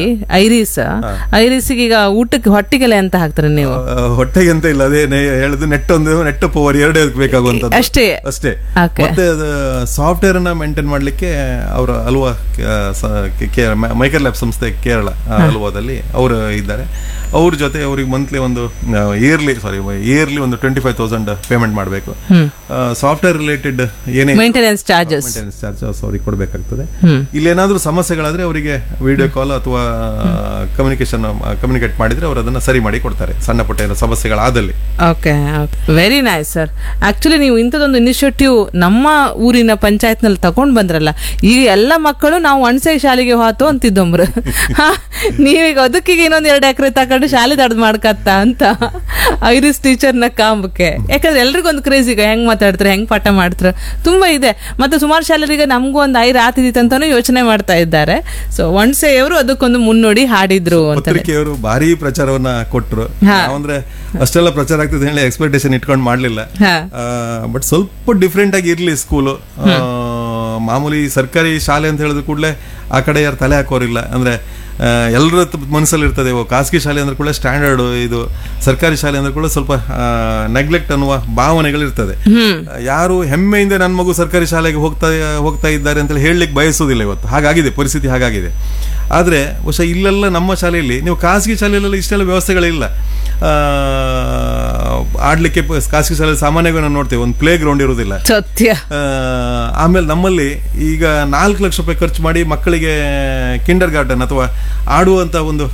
ಐರಿಸ್ ಈಗ ಊಟಕ್ಕೆ ಹೊಟ್ಟಿಗೆಲೆ ಅಂತ ಹಾಕ್ತಾರೆ ನೀವು? ಹೊಟ್ಟೆಗೆ ಅಂತ ಇಲ್ಲ, ಅದೇ ಹೇಳುದು ನೆಟ್ ಪವರ್ ಎರಡೇ ಬೇಕಾಗುವಂತದ್ದು ಅಷ್ಟೇ. ಮತ್ತೆ ಸಾಫ್ಟ್ವೇರ್ ಅನ್ನ ಮೇಂಟೈನ್ ಮಾಡ್ಲಿಕ್ಕೆ ಅವರ ಅಲ್ವಾ ಮೈಕರ್ ಲ್ಯಾಬ್ ಸಂಸ್ಥೆ ಕೇರಳ ಅಲ್ವಾದಲ್ಲಿ ಅವರು ಇದ್ದಾರೆ. ಅವ್ರ ಜೊತೆ ಅವ್ರಿಗೆ ಮಂತ್ಲಿ ಒಂದು ಇಯರ್ಲಿ ಒಂದು 25,000 ಪೇಮೆಂಟ್ ಮಾಡಬೇಕು. ಸಾಫ್ಟ್ವೇರ್ ರಿಲೇಟೆಡ್ ಏನೇ ಮೇಂಟೆನೆನ್ಸ್ ಚಾರ್ಜಸ್ ಅವ್ರಿಗೆ ಕೊಡಬೇಕಾಗ್ತದೆ. ಇಲ್ಲೇನಾದ್ರೂ ಸಮಸ್ಯೆಗಳಾದ್ರೆ ಅವರಿಗೆ ವಿಡಿಯೋ ಕಾಲ್ ಅಥವಾ ಕಮ್ಯುನಿಕೇಟ್ ಮಾಡಿದ್ರೆ ಅವರು ಅದನ್ನ ಸರಿ ಮಾಡಿ ಕೊಡ್ತಾರೆ, ಸಣ್ಣ ಪುಟ್ಟ ಏನೋ ಸಮಸ್ಯೆಗಳಾದಲ್ಲಿ. Okay, very nice sir. Actually ನೀವು ಇಂಥದೊಂದು ಇನಿಷಿಯೇಟಿವ್ ನಮ್ಮ ಊರಿನ ಪಂಚಾಯತ್ ನಲ್ಲಿ ತಗೊಂಡ್ ಬಂದ್ರಲ್ಲ, ಈ ಎಲ್ಲ ಮಕ್ಕಳು ನಾವು ಒಣಸೆ ಶಾಲೆಗೆ ಹೋತು ಅಂತಿದ್ದೊಬ್ರು, ನೀವೀಗ ಅದಕ್ಕೀಗ ಇನ್ನೊಂದ್ 2 ಎಕರೆ ತಗೊಂಡು ಶಾಲೆ ತಡೆದು ಮಾಡ್ಕತ್ತ ಅಂತ ಐರಿಸ್ ಟೀಚರ್ನ ಕಾಂಬಕ್ಕೆ. ಯಾಕಂದ್ರೆ ಎಲ್ರಿಗೊಂದು ಕ್ರೇಜ್ ಈಗ, ಹೆಂಗ್ ಮಾತಾಡ್ತಾರೆ, ಹೆಂಗ್ ಪಾಠ ಮಾಡ್ತಾರೆ, ತುಂಬಾ ಇದೆ. ಮತ್ತೆ ಸುಮಾರು ಶಾಲೆರಿಗೆ ನಮಗೂ ಒಂದು ಐರ್ ಆತಿದಿತ್ತಂತಾನು ಯೋಚನೆ ಮಾಡ್ತಾ ಇದ್ದಾರೆ. ಸೊ ಒಣಸೆಯವರು ಅದಕ್ಕೊಂದು ಮುನ್ನೋಡಿ ಹಾಡಿದ್ರು ಅಂತ ಪತ್ರಿಕೆಯವರು ಭಾರಿ ಪ್ರಚಾರವನ್ನ ಕೊಟ್ಟರು. ಅಂದ್ರೆ ಅಷ್ಟೆಲ್ಲ ಪ್ರಚಾರ ಆಗ್ತದೆ ಹೇಳಿ ಎಕ್ಸ್ಪೆಕ್ಟೇಷನ್ ಇಟ್ಕೊಂಡು ಮಾಡ್ಲಿಲ್ಲ. ಬಟ್ ಸ್ವಲ್ಪ ಡಿಫ್ರೆಂಟ್ ಆಗಿ ಇರ್ಲಿ ಸ್ಕೂಲು. ಮಾಮೂಲಿ ಸರ್ಕಾರಿ ಶಾಲೆ ಅಂತ ಹೇಳಿದ ಕೂಡಲೇ ಆ ಕಡೆ ಯಾರು ತಲೆ ಹಾಕೋರಿಲ್ಲ. ಅಂದ್ರೆ ಎಲ್ಲರ ಮನಸ್ಸಲ್ಲಿ ಇರ್ತದೆ, ಖಾಸಗಿ ಶಾಲೆ ಅಂದ್ರೆ ಕೂಡ ಸ್ಟ್ಯಾಂಡರ್ಡ್, ಇದು ಸರ್ಕಾರಿ ಶಾಲೆ ಅಂದ್ರೆ ಕೂಡ ಸ್ವಲ್ಪ ನೆಗ್ಲೆಕ್ಟ್ ಅನ್ನುವ ಭಾವನೆಗಳಿರ್ತದೆ. ಯಾರು ಹೆಮ್ಮೆಯಿಂದ ನನ್ನ ಮಗು ಸರ್ಕಾರಿ ಶಾಲೆಗೆ ಹೋಗ್ತಾ ಇದ್ದಾರೆ ಅಂತ ಹೇಳಲಿಕ್ಕೆ ಬಯಸೋದಿಲ್ಲ ಇವತ್ತು. ಹಾಗಾಗಿದೆ ಪರಿಸ್ಥಿತಿ, ಹಾಗಾಗಿದೆ. ಆದರೆ ಬಹುಶಃ ಇಲ್ಲೆಲ್ಲ ನಮ್ಮ ಶಾಲೆಯಲ್ಲಿ, ನೀವು ಖಾಸಗಿ ಶಾಲೆಯಲ್ಲೆಲ್ಲ ಇಷ್ಟೆಲ್ಲ ವ್ಯವಸ್ಥೆಗಳಿಲ್ಲ. ಆಡ್ಲಿಕ್ಕೆ ಖಾಸಗಿ ಶಾಲೆ ಸಾಮಾನ್ಯವಾಗಿ ನಾವು ನೋಡ್ತೇವೆ, ಒಂದು ಪ್ಲೇ ಗ್ರೌಂಡ್ ಇರುವುದಿಲ್ಲ. ಆಮೇಲೆ ನಮ್ಮಲ್ಲಿ ಈಗ 4 ಲಕ್ಷ ರೂಪಾಯಿ ಖರ್ಚು ಮಾಡಿ ಮಕ್ಕಳಿಗೆ ಕಿಂಡರ್ ಗಾರ್ಡನ್ ಅಥವಾ ಆಡುವಂತ ಒಂದು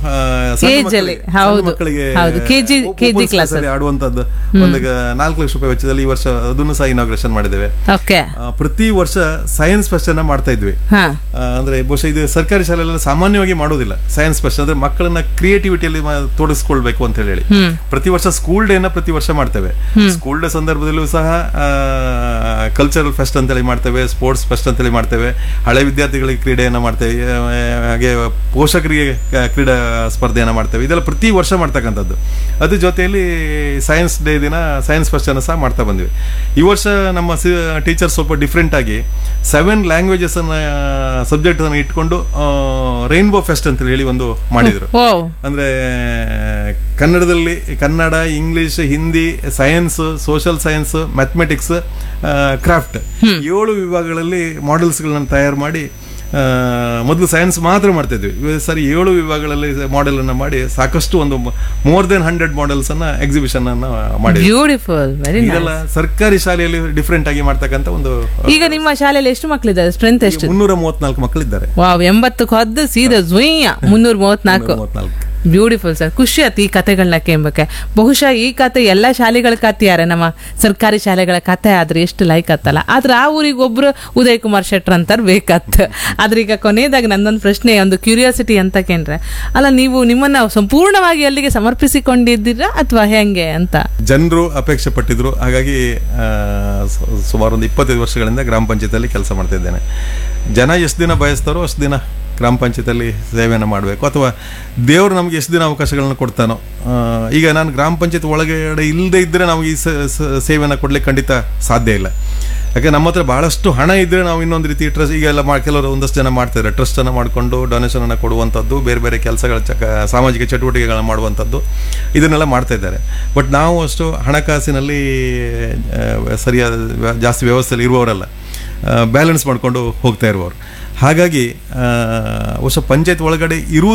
ಮಕ್ಕಳಿಗೆ ಆಡುವಂತದ್ದು ಒಂದು 4 ಲಕ್ಷ ರೂಪಾಯಿ ವೆಚ್ಚದಲ್ಲಿ ಈ ವರ್ಷ ಅದನ್ನು ಸಹ ಇನಾಗ್ರೇಷನ್ ಮಾಡಿದ್ದೇವೆ. ಪ್ರತಿ ವರ್ಷ ಸೈನ್ಸ್ ಫೆಸ್ಟ್ ಅನ್ನ ಮಾಡ್ತಾ ಇದ್ವಿ. ಅಂದ್ರೆ ಬಹುಶಃ ಇದು ಸರ್ಕಾರಿ ಶಾಲೆಲ್ಲ ಸಾಮಾನ್ಯವಾಗಿ ಮಾಡೋದಿಲ್ಲ ಸೈನ್ಸ್ ಫೆಸ್ಟ್. ಅಂದ್ರೆ ಮಕ್ಕಳನ್ನ ಕ್ರಿಯೇಟಿವಿಟಿಯಲ್ಲಿ ತೋರಿಸ್ಕೊಳ್ಬೇಕು ಅಂತ ಹೇಳಿ ಪ್ರತಿ ವರ್ಷ ಸ್ಕೂಲ್ ಡೇನ ಪ್ರತಿ ವರ್ಷ ಮಾಡ್ತೇವೆ. ಸ್ಕೂಲ್ ಡೇ ಸಂದರ್ಭದಲ್ಲೂ ಸಹ ಕಲ್ಚರಲ್ ಫೆಸ್ಟ್ ಅಂತೇಳಿ ಮಾಡ್ತೇವೆ, ಸ್ಪೋರ್ಟ್ಸ್ ಫೆಸ್ಟ್ ಅಂತೇಳಿ ಮಾಡ್ತೇವೆ, ಹಳೆ ವಿದ್ಯಾರ್ಥಿಗಳಿಗೆ ಕ್ರೀಡೆಯನ್ನ ಮಾಡ್ತೇವೆ, ಹಾಗೆ ಪೋಷಕರಿಗೆ ಕ್ರೀಡಾ ಸ್ಪರ್ಧೆಯನ್ನ ಮಾಡ್ತೇವೆ. ಇದೆಲ್ಲ ಪ್ರತಿ ವರ್ಷ ಮಾಡ್ತಕ್ಕಂಥದ್ದು. ಅದ್ರ ಜೊತೆಯಲ್ಲಿ ಸೈನ್ಸ್ ಡೇ ದಿನ ಸೈನ್ಸ್ ಫೆಸ್ಟ್ ಅನ್ನು ಸಹ ಮಾಡ್ತಾ ಬಂದ್ವಿ. ಈ ವರ್ಷ ನಮ್ಮ ಟೀಚರ್ ಸ್ವಲ್ಪ ಡಿಫ್ರೆಂಟ್ ಆಗಿ 7 ಲ್ಯಾಂಗ್ವೇಜಸ್ ಅನ್ನ ಸಬ್ಜೆಕ್ಟ್ ಅನ್ನು ಇಟ್ಕೊಂಡು ರೈನ್ಬೋ ಫೆಸ್ಟ್ ಅಂತ ಹೇಳಿ ಒಂದು ಮಾಡಿದ್ರು. ಅಂದ್ರೆ ಕನ್ನಡದಲ್ಲಿ Kannada, English, Hindi, science, social science, mathematics, craft 7 ವಿಭಾಗಗಳಲ್ಲಿ ಮಾಡೆಲ್ಸ್ ಗಳನ್ನ ತಯಾರು ಮಾಡಿ, ಮೊದಲು ಸೈನ್ಸ್ ಮಾತ್ರ ಮಾಡ್ತಿದ್ವಿ, ಸರಿ 7 ವಿಭಾಗಗಳಲ್ಲಿ ಮಾಡೆಲ್ ಅನ್ನ ಮಾಡಿ ಸಾಕಷ್ಟು ಒಂದು more than 100 ಮಾಡೆಲ್ಸ್ ಅನ್ನ ಎಕ್ಸಿಬಿಷನ್ ಅನ್ನ ಮಾಡಿ. ಇದೆಲ್ಲ ಸರ್ಕಾರಿ ಶಾಲೆಯಲ್ಲಿ ಡಿಫ್ರೆಂಟ್ ಆಗಿ ಮಾಡ್ತಕ್ಕಂಥ ಒಂದು. ಈಗ ನಿಮ್ಮ ಶಾಲೆಯಲ್ಲಿ ಎಷ್ಟು ಮಕ್ಕಳಿದ್ದಾರೆ? ಸ್ಟ್ರೆಂತ್ ಎಷ್ಟು? 334 ಮಕ್ಕಳಿದ್ದಾರೆ. 80ಕ್ಕೆ ಹೊದ್ದು ಸೀದಾ 334. Beautiful sir. ಖುಷಿ ಆಯ್ತು ಈ ಕತೆಗಳನ್ನ ಕೇಳಕ್ಕೆ. ಬಹುಶಃ ಈ ಕತೆ ಎಲ್ಲ ಶಾಲೆಗಳ ಕತೆ ಯಾರ ನಮ್ಮ ಸರ್ಕಾರಿ ಶಾಲೆಗಳ ಕತೆ ಆದ್ರೆ ಎಷ್ಟು ಲೈಕ್ ಆತ್ತಲ್ಲ. ಆದ್ರೆ ಆ ಊರಿಗೆ ಒಬ್ರು ಉದಯ್ ಕುಮಾರ್ ಶೆಟ್ರ್ ಅಂತಾರ ಬೇಕತ್ತ. ಆದ್ರೆ ಈಗ ಕೊನೆಯದಾಗ ನನ್ನೊಂದು ಪ್ರಶ್ನೆ, ಒಂದು ಕ್ಯೂರಿಯಾಸಿಟಿ ಅಂತ ಕೇಂದ್ರೆ, ಅಲ್ಲ ನೀವು ನಿಮ್ಮನ್ನ ಸಂಪೂರ್ಣವಾಗಿ ಅಲ್ಲಿಗೆ ಸಮರ್ಪಿಸಿಕೊಂಡಿದ್ದೀರಾ ಅಥವಾ ಹೆಂಗೆ ಅಂತ? ಜನರು ಅಪೇಕ್ಷೆ ಪಟ್ಟಿದ್ರು, ಹಾಗಾಗಿ ಸುಮಾರು ಒಂದು 25 ವರ್ಷಗಳಿಂದ ಗ್ರಾಮ ಪಂಚಾಯತಿಯಲ್ಲಿ ಕೆಲಸ ಮಾಡ್ತಾ ಇದ್ದೇನೆ. ಜನ ಎಷ್ಟು ದಿನ ಬಯಸ್ತಾರೋ ಅಷ್ಟು ದಿನ ಗ್ರಾಮ ಪಂಚಾಯತಿಯಲ್ಲಿ ಸೇವೆಯನ್ನು ಮಾಡಬೇಕು, ಅಥವಾ ದೇವರು ನಮಗೆ ಎಷ್ಟು ದಿನ ಅವಕಾಶಗಳನ್ನ ಕೊಡ್ತಾನೋ. ಈಗ ನಾನು ಗ್ರಾಮ ಪಂಚಾಯತ್ ಒಳಗಡೆ ಇಲ್ಲದೆ ಇದ್ದರೆ ನಾವು ಈ ಸೇವೆಯನ್ನು ಕೊಡ್ಲಿಕ್ಕೆ ಖಂಡಿತ ಸಾಧ್ಯ ಇಲ್ಲ. ಯಾಕೆ ನಮ್ಮ ಹತ್ರ ಬಹಳಷ್ಟು ಹಣ ಇದ್ದರೆ ನಾವು ಇನ್ನೊಂದು ರೀತಿ ಟ್ರಸ್ಟ್, ಈಗೆಲ್ಲ ಕೆಲವರು ಒಂದಷ್ಟು ಜನ ಮಾಡ್ತಾರೆ, ಟ್ರಸ್ಟನ್ನು ಮಾಡಿಕೊಂಡು ಡೊನೇಷನ್ ಅನ್ನು ಕೊಡುವಂಥದ್ದು, ಬೇರೆ ಬೇರೆ ಕೆಲಸಗಳ ಸಾಮಾಜಿಕ ಚಟುವಟಿಕೆಗಳನ್ನ ಮಾಡುವಂಥದ್ದು, ಇದನ್ನೆಲ್ಲ ಮಾಡ್ತಾ ಇದ್ದಾರೆ. ಬಟ್ ನಾವು ಅಷ್ಟು ಹಣಕಾಸಿನಲ್ಲಿ ಸರಿಯಾದ ಜಾಸ್ತಿ ವ್ಯವಸ್ಥೆಯಲ್ಲಿ ಇರುವವರಲ್ಲ, ಬ್ಯಾಲೆನ್ಸ್ ಮಾಡಿಕೊಂಡು ಹೋಗ್ತಾ ಇರುವವರು. ಹಾಗಾಗಿ ಬಹುಶಃ ಪಂಚಾಯತ್ ಒಳಗಡೆ ಇರುವುದು